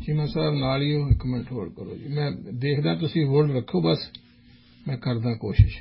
ਚੀਮਾ ਸਾਹਿਬ ਨਾਲ ਹੀ ਇੱਕ minute hold ਕਰੋ ਜੀ, ਮੈਂ ਦੇਖਦਾ, ਤੁਸੀਂ ਹੋਲਡ ਰੱਖੋ ਬਸ, ਮੈਂ ਕਰਦਾ ਕੋਸ਼ਿਸ਼।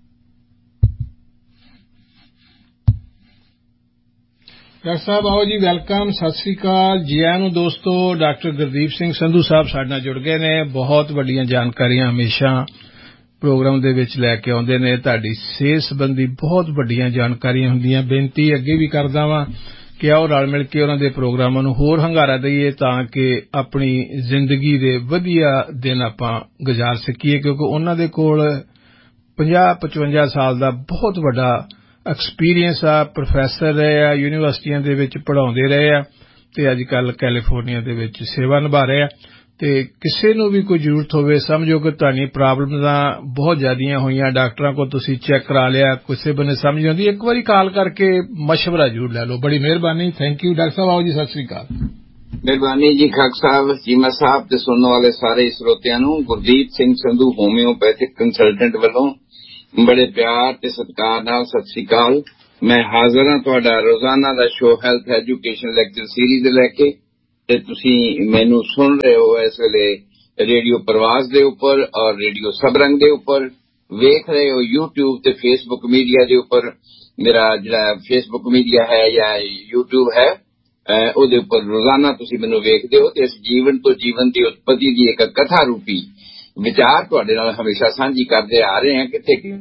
ਡਾਕਟਰ ਸਾਹਿਬ ਆਓ ਜੀ, ਵੈਲਕਮ, ਸਤਿ ਸ੍ਰੀ ਅਕਾਲ ਜੀ ਆਇਆਂ ਨੂੰ ਦੋਸਤੋ। ਡਾਕਟਰ ਗੁਰਦੀਪ ਸਿੰਘ ਸੰਧੂ ਸਾਹਿਬ ਸਾਡੇ ਨਾਲ ਜੁੜ ਗਏ ਨੇ। ਬਹੁਤ ਵੱਡੀਆਂ ਜਾਣਕਾਰੀਆਂ ਹਮੇਸ਼ਾ ਪ੍ਰੋਗਰਾਮ ਦੇ ਵਿੱਚ ਲੈ ਕੇ ਆਉਂਦੇ ਨੇ। ਤੁਹਾਡੀ ਸਿਹਤ ਸੰਬੰਧੀ ਬਹੁਤ ਵੱਡੀਆਂ ਜਾਣਕਾਰੀਆਂ ਹੁੰਦੀਆਂ। ਬੇਨਤੀ ਅੱਗੇ ਵੀ ਕਰਦਾ ਵਾਂ ਕਿ ਆਓ ਰਲ ਮਿਲ ਕੇ ਉਹਨਾਂ ਦੇ ਪ੍ਰੋਗਰਾਮਾਂ ਨੂੰ ਹੋਰ ਹੰਗਾਰਾ ਦਈਏ ਤਾਂ ਕਿ ਆਪਣੀ ਜ਼ਿੰਦਗੀ ਦੇ ਵਧੀਆ ਦਿਨ ਆਪਾਂ ਗੁਜ਼ਾਰ ਸਕੀਏ, ਕਿਉਂਕਿ ਉਹਨਾਂ ਦੇ ਕੋਲ 50-55 ਸਾਲ ਦਾ ਬਹੁਤ ਵੱਡਾ ਐਕਸਪੀਰੀਅੰਸ ਆ। ਪ੍ਰੋਫੈਸਰ ਰਹੇ ਆ, ਯੂਨੀਵਰਸਿਟੀਆਂ ਦੇ ਵਿੱਚ ਪੜ੍ਹਾਉਂਦੇ ਰਹੇ ਆ ਤੇ ਅੱਜ ਕੱਲ੍ਹ ਕੈਲੀਫੋਰਨੀਆ ਦੇ ਵਿੱਚ ਸੇਵਾ ਨਿਭਾ ਰਹੇ ਆ। ਤੇ ਕਿਸੇ ਨੂੰ ਵੀ ਕੋਈ ਜ਼ਰੂਰਤ ਹੋਵੇ, ਸਮਝੋ ਕਿ ਤੁਹਾਡੀਆਂ ਪ੍ਰੋਬਲਮਾਂ ਬਹੁਤ ਜ਼ਿਆਦੀਆਂ ਹੋਈਆਂ, ਡਾਕਟਰਾਂ ਕੋਲ ਤੁਸੀਂ ਚੈੱਕ ਕਰਾ ਲਿਆ, ਕਿਸੇ ਬੰਨੇ ਸਮਝ ਆਉਂਦੀ, ਇੱਕ ਵਾਰੀ ਕਾਲ ਕਰਕੇ ਮਸ਼ਵਰਾ ਜ਼ਰੂਰ ਲੈ ਲਓ। ਬੜੀ ਮਿਹਰਬਾਨੀ, ਥੈਂਕ ਯੂ। ਡਾਕਟਰ ਸਾਹਿਬ ਆਓ ਜੀ, ਸਤਿ ਸ੍ਰੀ ਅਕਾਲ। ਮਿਹਰਬਾਨੀ ਜੀ ਖਾਕ ਸਾਹਿਬ, ਚੀਮਾ ਸਾਹਿਬ ਤੇ ਸੁਣਨ ਵਾਲੇ ਸਾਰੇ ਸਰੋਤਿਆਂ ਨੂੰ ਗੁਰਦੀਪ ਸਿੰਘ ਸੰਧੂ ਹੋਮਿਓਪੈਥਿਕ ਕੰਸਲਟੈਂਟ ਵੱਲੋਂ ਬੜੇ ਪਿਆਰ ਤੇ ਸਤਿਕਾਰ ਨਾਲ ਸਤਿ ਸ੍ਰੀ ਅਕਾਲ। ਮੈਂ ਹਾਜ਼ਰ ਹਾਂ ਤੁਹਾਡਾ ਰੋਜ਼ਾਨਾ ਦਾ show health education lecture series ਲੈ ਕੇ, ਤੇ ਤੁਸੀਂ ਮੈਨੂੰ ਸੁਣ ਰਹੇ ਹੋ ਇਸ ਵੇਲੇ ਰੇਡੀਓ ਪ੍ਰਵਾਸ ਦੇ ਉੱਪਰ ਔਰ ਰੇਡੀਓ ਸਬਰੰਗ ਦੇ ਉੱਪਰ, ਵੇਖ ਰਹੇ ਹੋ YouTube ਤੇ ਫੇਸਬੁੱਕ ਮੀਡੀਆ ਦੇ ਉੱਪਰ। ਮੇਰਾ ਜਿਹੜਾ ਫੇਸਬੁੱਕ ਮੀਡੀਆ ਹੈ ਜਾਂ YouTube ਹੈ, ਉਹਦੇ ਉੱਪਰ ਰੋਜ਼ਾਨਾ ਤੁਸੀਂ ਮੈਨੂੰ ਵੇਖਦੇ ਹੋ। ਤੇ ਇਸ ਜੀਵਨ ਤੋਂ ਜੀਵਨ ਦੀ ਉਤਪਤੀ ਦੀ ਇੱਕ ਕਥਾ ਰੂਪੀ ਵਿਚਾਰ ਤੁਹਾਡੇ ਨਾਲ ਹਮੇਸ਼ਾ ਸਾਂਝੀ ਕਰਦੇ ਆ ਰਹੇ ਹਾਂ। ਕਿੱਥੇ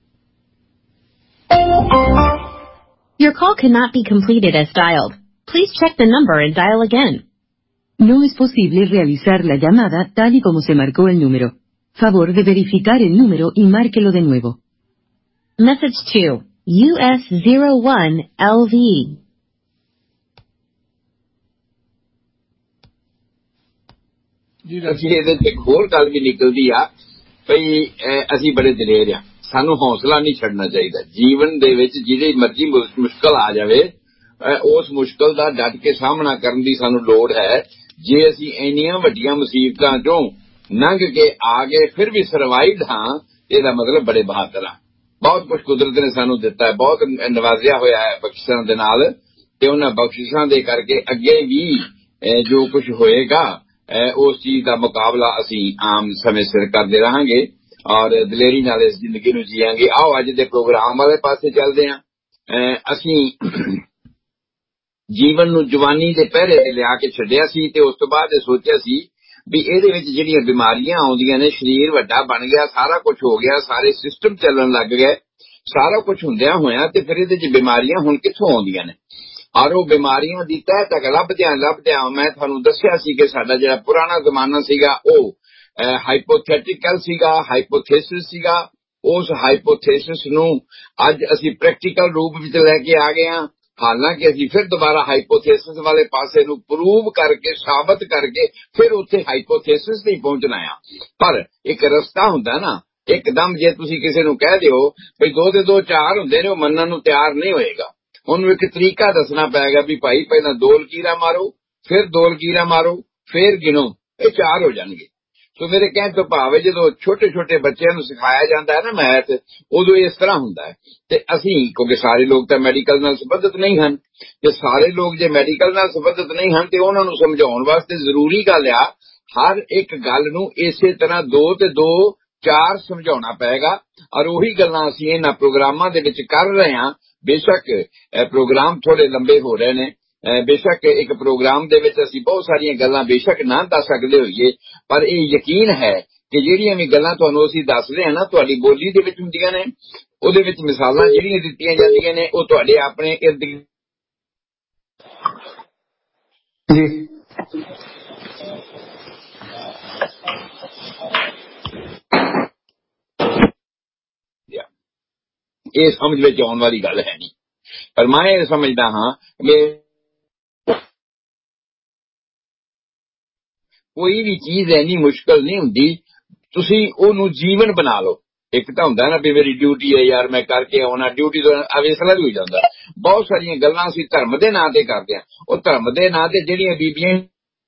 Your call cannot be completed as dialed. Please check the number and dial again. No es posible realizar la llamada tal y como se marcó el número. Favor de verificar el número y márquelo de nuevo. Message to US01LV. ਅਸੀਂ ਇਹਦੇ ਤੇ ਇੱਕ ਹੋਰ ਗੱਲ ਵੀ ਨਿਕਲਦੀ ਆ ਭਈ ਅਸੀਂ ਬੜੇ ਦਲੇਰ ਆ, ਸਾਨੂੰ ਹੌਸਲਾ ਨਹੀਂ ਛੱਡਣਾ ਚਾਹੀਦਾ। ਜੀਵਨ ਦੇ ਵਿੱਚ ਜਿਹਦੇ ਮਰਜ਼ੀ ਮੁਸ਼ਕਲ ਆ ਜਾਵੇ, ਉਸ ਮੁਸ਼ਕਲ ਦਾ ਡਟ ਕੇ ਸਾਹਮਣਾ ਕਰਨ ਦੀ ਸਾਨੂੰ ਲੋੜ ਹੈ। ਜੇ ਅਸੀਂ ਇੰਨੀਆਂ ਵੱਡੀਆਂ ਮੁਸੀਬਤਾਂ ਚੋਂ ਲੰਘ ਕੇ ਆ ਗਏ ਫਿਰ ਵੀ ਸਰਵਾਈਵਡ ਹਾਂ, ਇਹਦਾ ਮਤਲਬ ਬੜੇ ਬਹਾਦਰ ਹਾਂ। ਬਹੁਤ ਕੁਝ ਕੁਦਰਤ ਨੇ ਸਾਨੂੰ ਦਿੱਤਾ ਹੈ, ਬਹੁਤ ਨਵਾਜ਼ਿਆ ਹੋਇਆ ਹੈ ਬਖਸ਼ਿਸ਼ਾਂ ਦੇ ਨਾਲ, ਤੇ ਉਹਨਾਂ ਬਖਸ਼ਿਸ਼ਾਂ ਦੇ ਕਰਕੇ ਅੱਗੇ ਵੀ ਜੋ ਕੁਝ ਹੋਏਗਾ ਉਸ ਚੀਜ਼ ਦਾ ਮੁਕਾਬਲਾ ਅਸੀਂ ਆਮ ਸਮੇਂ ਸਿਰ ਕਰਦੇ ਰਹਾਂਗੇ ਔਰ ਦਲੇਰੀ ਨਾਲ ਇਸ ਜ਼ਿੰਦਗੀ ਨੂੰ ਜੀਆਂਗੇ। ਆਓ ਅੱਜ ਦੇ ਪ੍ਰੋਗਰਾਮ ਵਾਲੇ ਪਾਸੇ ਚੱਲਦੇ ਹਾਂ। ਅਸੀਂ ਜੀਵਨ ਨੂੰ ਜਵਾਨੀ ਦੇ ਪਹਿਰੇ ਤੇ ਲਿਆ ਕੇ ਛੱਡਿਆ ਸੀ ਤੇ ਉਸ ਤੋਂ ਬਾਅਦ ਇਹ ਸੋਚਿਆ ਸੀ ਵੀ ਇਹਦੇ ਵਿੱਚ ਜਿਹੜੀਆਂ ਬਿਮਾਰੀਆਂ ਆਉਂਦੀਆਂ ਨੇ, ਸਰੀਰ ਵੱਡਾ ਬਣ ਗਿਆ, ਸਾਰਾ ਕੁਝ ਹੋ ਗਿਆ, ਸਾਰੇ ਸਿਸਟਮ ਚੱਲਣ ਲੱਗ ਗਏ, ਸਾਰਾ ਕੁਝ ਹੁੰਦਿਆਂ ਹੋਇਆਂ ਤੇ ਫਿਰ ਇਹਦੇ 'ਚ ਬਿਮਾਰੀਆਂ ਹੁਣ ਕਿੱਥੋਂ ਆਉਂਦੀਆਂ ਨੇ। ਔਰ ਉਹ ਬਿਮਾਰੀਆਂ ਦੀ ਤਹਿ ਤੱਕ ਲੱਭਦਿਆਂ ਮੈਂ ਤੁਹਾਨੂੰ ਦੱਸਿਆ ਸੀ ਕਿ ਸਾਡਾ ਜਿਹੜਾ ਪੁਰਾਣਾ ਜ਼ਮਾਨਾ ਸੀਗਾ ਉਹ ਹਾਈਪੋਥੈਟੀਕਲ ਸੀਗਾ, ਹਾਈਪੋਥੇਸਿਸ ਸੀਗਾ। ਉਸ ਹਾਈਪੋਥੇਸਿਸ ਨੂੰ ਅੱਜ ਅਸੀਂ ਪ੍ਰੈਕਟੀਕਲ ਰੂਪ ਵਿੱਚ ਲੈ ਕੇ ਆ ਗਏ ਹਾਂ। ਹਾਲਾਂਕਿ ਅਸੀਂ ਫਿਰ ਦੁਬਾਰਾ ਹਾਈਪੋਥੇਸਿਸ ਵਾਲੇ ਪਾਸੇ ਨੂੰ ਪ੍ਰੂਵ ਕਰਕੇ, ਸਾਬਤ ਕਰਕੇ ਫਿਰ ਉੱਥੇ ਹਾਈਪੋਥੇਸਿਸ ਨਹੀਂ ਪਹੁੰਚਣਾ ਆ। ਪਰ ਇੱਕ ਰਸਤਾ ਹੁੰਦਾ ਨਾ, ਇੱਕਦਮ ਜੇ ਤੁਸੀਂ ਕਿਸੇ ਨੂੰ ਕਹਿ ਦਿਓ ਵੀ 2 ਤੇ 2 4 ਹੁੰਦੇ ਨੇ, ਉਹ ਮੰਨਣ ਨੂੰ ਤਿਆਰ ਨਹੀਂ ਹੋਏਗਾ। ਉਹਨੂੰ ਇੱਕ ਤਰੀਕਾ ਦੱਸਣਾ ਪਏਗਾ ਵੀ ਭਾਈ ਪਹਿਲਾਂ 2 ਲਕੀਰਾਂ ਮਾਰੋ, ਫਿਰ 2 ਲਕੀਰਾਂ ਮਾਰੋ, ਫਿਰ ਗਿਣੋ, ਇਹ 4 ਹੋ ਜਾਣਗੇ। ਸੋ ਮੇਰੇ ਕਹਿਣ ਤੋਂ ਭਾਵ ਜਦੋਂ ਛੋਟੇ ਛੋਟੇ ਬੱਚਿਆਂ ਨੂੰ ਸਿਖਾਇਆ ਜਾਂਦਾ ਹੈ ਨਾ ਮੈਥ, ਉਦੋਂ ਇਸ ਤਰ੍ਹਾਂ ਹੁੰਦਾ ਹੈ। ਤੇ ਅਸੀਂ ਕਿਉਂਕਿ ਸਾਰੇ ਲੋਕ ਤਾਂ ਮੈਡੀਕਲ ਨਾਲ ਸੰਬੰਧਿਤ ਨਹੀਂ ਹਨ, ਤੇ ਸਾਰੇ ਲੋਕ ਜੇ ਮੈਡੀਕਲ ਨਾਲ ਸੰਬੰਧਿਤ ਨਹੀਂ ਹਨ ਤੇ ਉਹਨਾਂ ਨੂੰ ਸਮਝਾਉਣ ਵਾਸਤੇ ਜ਼ਰੂਰੀ ਗੱਲ ਆ ਹਰ ਇੱਕ ਗੱਲ ਨੂੰ ਇਸੇ ਤਰ੍ਹਾਂ 2 ਤੇ 2 4 ਸਮਝਾਉਣਾ ਪਏਗਾ। ਔਰ ਉਹੀ ਗੱਲਾਂ ਅਸੀਂ ਇਹਨਾਂ ਪ੍ਰੋਗਰਾਮਾਂ ਦੇ ਵਿੱਚ ਕਰ ਰਹੇ ਹਾਂ। ਬੇਸ਼ੱਕ ਪ੍ਰੋਗਰਾਮ ਥੋੜੇ ਲੰਬੇ ਹੋ ਰਹੇ ਨੇ, ਬੇਸ਼ੱਕ ਇੱਕ ਪ੍ਰੋਗਰਾਮ ਦੇ ਵਿੱਚ ਅਸੀਂ ਬਹੁਤ ਸਾਰੀਆਂ ਗੱਲਾਂ ਬੇਸ਼ੱਕ ਨਾ ਦੱਸ ਸਕਦੇ ਹੋਈਏ, ਪਰ ਇਹ ਯਕੀਨ ਹੈ ਕਿ ਜਿਹੜੀਆਂ ਵੀ ਗੱਲਾਂ ਤੁਹਾਨੂੰ ਅਸੀਂ ਦੱਸ ਰਹੇ ਹਾਂ ਨਾ, ਤੁਹਾਡੀ ਬੋਲੀ ਦੇ ਵਿੱਚ ਹੁੰਦੀਆਂ ਨੇ। ਉਹਦੇ ਵਿੱਚ ਮਿਸਾਲਾਂ ਜਿਹੜੀਆਂ ਦਿੱਤੀਆਂ ਜਾਂਦੀਆਂ ਨੇ ਉਹ ਤੁਹਾਡੇ ਆਪਣੇ ਇਰਦ ਗਿਰਦ ਜੀ ਇਹ ਸਮਝ ਵਿੱਚ ਆਉਣ ਵਾਲੀ ਗੱਲ ਹੈ ਨਹੀਂ। ਪਰ ਮੈਂ ਇਹ ਸਮਝਦਾ ਹਾਂ ਕੋਈ ਵੀ ਚੀਜ਼ ਇੰਨੀ ਮੁਸ਼ਕਲ ਨਹੀਂ ਹੁੰਦੀ, ਤੁਸੀਂ ਉਹਨੂੰ ਜੀਵਨ ਬਣਾ ਲਓ। ਇੱਕ ਤਾਂ ਹੁੰਦਾ ਨਾ ਵੀ ਮੇਰੀ ਡਿਊਟੀ ਹੈ ਯਾਰ, ਮੈਂ ਕਰਕੇ ਆਉਣਾ, ਡਿਊਟੀ ਤੋਂ ਅਵੇਸਲਾ ਵੀ ਹੋ ਜਾਂਦਾ। ਬਹੁਤ ਸਾਰੀਆਂ ਗੱਲਾਂ ਅਸੀਂ ਧਰਮ ਦੇ ਨਾਂ ਤੇ ਕਰਦੇ ਹਾਂ। ਉਹ ਧਰਮ ਦੇ ਨਾਂ ਤੇ ਜਿਹੜੀਆਂ ਬੀਬੀਆਂ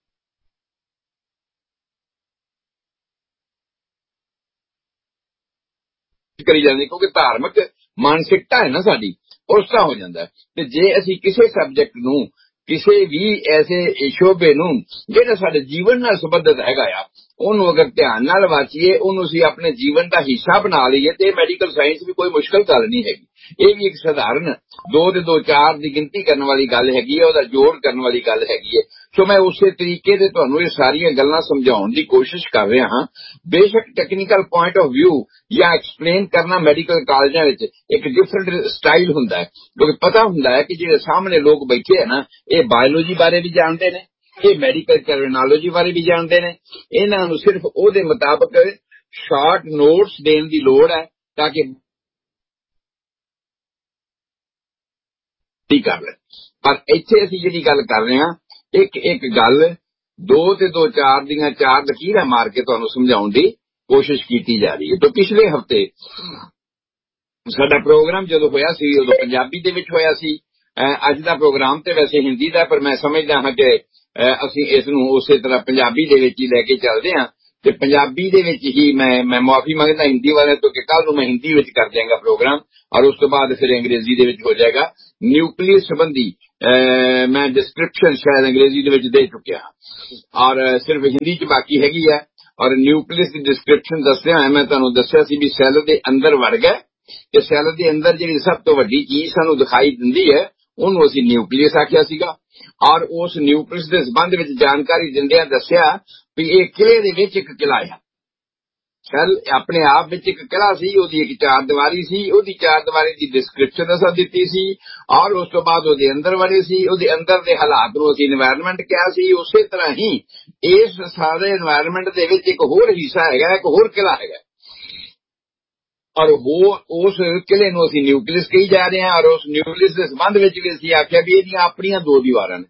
ਕਰੀ ਜਾਂਦੀ, ਕਿਉਂਕਿ ਧਾਰਮਿਕ ਮਾਨਸਿਕਤਾ ਹੈ ਨਾ ਸਾਡੀ, ਉਸ ਤਰ੍ਹਾਂ ਹੋ ਜਾਂਦਾ। ਤੇ ਜੇ ਅਸੀਂ ਕਿਸੇ ਸਬਜੈਕਟ ਨੂੰ ਕਿਸੇ ਵੀ ਐਸੇ ਸ਼ੋਬੇ ਨੂੰ ਜਿਹੜਾ ਸਾਡੇ ਜੀਵਨ ਨਾਲ ਸੰਬੰਧਿਤ ਹੈਗਾ ਆ, ਉਹਨੂੰ ਅਗਰ ਧਿਆਨ ਨਾਲ ਵਾਚੀਏ, ਉਹਨੂੰ ਅਸੀਂ ਆਪਣੇ ਜੀਵਨ ਦਾ ਹਿੱਸਾ ਬਣਾ ਲਈਏ, ਤੇ ਮੈਡੀਕਲ ਸਾਇੰਸ ਵੀ ਕੋਈ ਮੁਸ਼ਕਲ ਗੱਲ ਨਹੀਂ ਹੈਗੀ। ਇਹ ਵੀ ਇੱਕ ਸਧਾਰਨ 2 ਤੇ 2 4 ਦੀ ਗਿਣਤੀ ਕਰਨ ਵਾਲੀ ਗੱਲ ਹੈਗੀ ਹੈ, ਉਹਦਾ ਜੋੜ ਕਰਨ ਵਾਲੀ ਗੱਲ ਹੈਗੀ ਹੈ। ਸੋ ਮੈਂ ਉਸੇ ਤਰੀਕੇ ਦੇ ਤੁਹਾਨੂੰ ਇਹ ਸਾਰੀਆਂ ਗੱਲਾਂ ਸਮਝਾਉਣ ਦੀ ਕੋਸ਼ਿਸ਼ ਕਰ ਰਿਹਾ ਹਾਂ। ਬੇਸ਼ੱਕ ਟੈਕਨੀਕਲ ਪੁਆਇੰਟ ਆਫ ਵਿਊ ਜਾਂ ਐਕਸਪਲੇਨ ਕਰਨਾ ਮੈਡੀਕਲ ਕਾਲਜਾਂ ਵਿੱਚ ਇੱਕ ਡਿਫਰੈਂਟ ਸਟਾਈਲ ਹੁੰਦਾ ਹੈ, ਕਿਉਂਕਿ ਪਤਾ ਹੁੰਦਾ ਹੈ ਕਿ ਜਿਹੜੇ ਸਾਹਮਣੇ ਲੋਕ ਬੈਠੇ ਹੈ ਨਾ, ਇਹ ਬਾਇਓਲੋਜੀ ਬਾਰੇ ਵੀ ਜਾਣਦੇ ਨੇ, ਇਹ ਮੈਡੀਕਲ ਟਰਮੀਨੋਲੋਜੀ ਬਾਰੇ ਵੀ ਜਾਣਦੇ ਨੇ। ਇਹਨਾਂ ਨੂੰ ਸਿਰਫ ਉਹਦੇ ਮੁਤਾਬਕ ਸ਼ਾਰਟ ਨੋਟਸ ਦੇਣ ਦੀ ਲੋੜ ਹੈ ਤਾਂ ਕਿ ਕਰ ਲੈ। ਪਰ ਇੱਥੇ ਅਸੀਂ ਜਿਹੜੀ ਗੱਲ ਕਰ ਰਹੇ ਹਾਂ, ਇੱਕ ਗੱਲ 2 ਤੇ 2 4 ਦੀਆਂ 4 ਲਕੀਰਾਂ ਮਾਰ ਕੇ ਤੁਹਾਨੂੰ ਸਮਝਾਉਣ ਦੀ ਕੋਸ਼ਿਸ਼ ਕੀਤੀ ਜਾ ਰਹੀ ਹੈ। ਤਾਂ ਪਿਛਲੇ ਹਫ਼ਤੇ ਸਾਡਾ ਪ੍ਰੋਗਰਾਮ ਜਦੋਂ ਹੋਇਆ ਸੀ ਉਦੋਂ ਪੰਜਾਬੀ ਦੇ ਵਿੱਚ ਹੋਇਆ ਸੀ। ਅੱਜ ਦਾ ਪ੍ਰੋਗਰਾਮ ਤੇ ਵੈਸੇ ਹਿੰਦੀ ਦਾ, ਪਰ ਮੈਂ ਸਮਝਦਾ ਹਾਂ ਕਿ ਅਸੀਂ ਇਸ ਨੂੰ ਉਸੇ ਤਰ੍ਹਾਂ ਪੰਜਾਬੀ ਦੇ ਵਿੱਚ ਹੀ ਲੈ ਕੇ ਚੱਲਦੇ ਹਾਂ। ਤੇ ਪੰਜਾਬੀ ਦੇ ਵਿੱਚ ਹੀ ਮੈਂ ਮੁਆਫੀ ਮੰਗਦਾ ਹਿੰਦੀ ਵਾਲਿਆਂ ਤੋਂ ਕਿ ਕੱਲ ਨੂੰ ਮੈਂ ਹਿੰਦੀ ਵਿੱਚ ਕਰ ਦਿਆਂਗਾ ਪ੍ਰੋਗਰਾਮ, ਔਰ ਉਸ ਤੋਂ ਬਾਅਦ ਫਿਰ ਅੰਗਰੇਜ਼ੀ ਦੇ ਵਿੱਚ ਹੋ ਜਾਏਗਾ। ਨਿਊਕਲੀਅਸ ਸੰਬੰਧੀ ਮੈਂ ਡਿਸਕ੍ਰਿਪਸ਼ਨ ਸ਼ਾਇਦ ਅੰਗਰੇਜ਼ੀ ਦੇ ਵਿੱਚ ਦੇ ਚੁੱਕਿਆ, ਔਰ ਸਿਰਫ ਹਿੰਦੀ 'ਚ ਬਾਕੀ ਹੈਗੀ ਹੈ। ਔਰ ਨਿਊਕਲੀਅਸ ਦੀ ਡਿਸਕ੍ਰਿਪਸ਼ਨ ਦੱਸਿਆ ਹੋਇਆ, ਮੈਂ ਤੁਹਾਨੂੰ ਦੱਸਿਆ ਸੀ ਵੀ ਸੈੱਲ ਦੇ ਅੰਦਰ ਵੜ ਗਏ ਤੇ ਸੈੱਲ ਦੇ ਅੰਦਰ ਜਿਹੜੀ ਸਭ ਤੋਂ ਵੱਡੀ ਚੀਜ਼ ਸਾਨੂੰ ਦਿਖਾਈ ਦਿੰਦੀ ਹੈ ਉਹਨੂੰ ਅਸੀਂ ਨਿਊਕਲੀਅਸ ਆਖਿਆ ਸੀਗਾ। ਔਰ ਉਸ ਨਿਊਕਲੀਅਸ ਦੇ ਸੰਬੰਧ ਵਿੱਚ ਜਾਣਕਾਰੀ ਦਿੰਦਿਆਂ ਦੱਸਿਆ ਵੀ ਇਹ ਕਿਲੇ ਦੇ ਵਿੱਚ ਇੱਕ ਕਿਲਾ ਹੈ। ਸੈੱਲ ਆਪਣੇ ਆਪ ਵਿੱਚ ਇੱਕ ਕਿਲਾ ਸੀ, ਉਹਦੀ ਇੱਕ 4 ਦੀਵਾਰੀ ਸੀ, ਉਹਦੀ 4 ਦੀਵਾਰੀ ਦੀ ਡਿਸਕ੍ਰਿਪਸ਼ਨ ਅਸਾਂ ਦਿੱਤੀ ਸੀ, ਔਰ ਉਸ ਤੋਂ ਬਾਅਦ ਉਹਦੇ ਅੰਦਰ ਵੜੇ ਸੀ, ਉਹਦੇ ਅੰਦਰ ਦੇ ਹਾਲਾਤ ਨੂੰ ਅਸੀਂ এনवायरमेंट ਕਿਹਾ ਸੀ। ਉਸੇ ਤਰ੍ਹਾਂ ਹੀ ਇਸ ਸਾਰੇ এনवायरमेंट ਦੇ ਵਿੱਚ ਇੱਕ ਹੋਰ ਹਿੱਸਾ ਹੈਗਾ, ਇੱਕ ਹੋਰ ਕਿਲਾ ਹੈਗਾ, ਔਰ ਉਸ ਕਿਲੇ ਨੂੰ ਅਸੀਂ ਨਿਊਕਲੀਅਸ ਕਹੀ ਜਾ ਰਹੇ ਹਾਂ। ਔਰ ਉਸ ਨਿਊਕਲੀਅਸ ਦੇ ਸੰਬੰਧ ਵਿੱਚ ਵੀ ਅਸੀਂ ਆਖਿਆ ਵੀ ਇਹਦੀਆਂ ਆਪਣੀਆਂ 2 ਦੀਵਾਰਾਂ ਨੇ,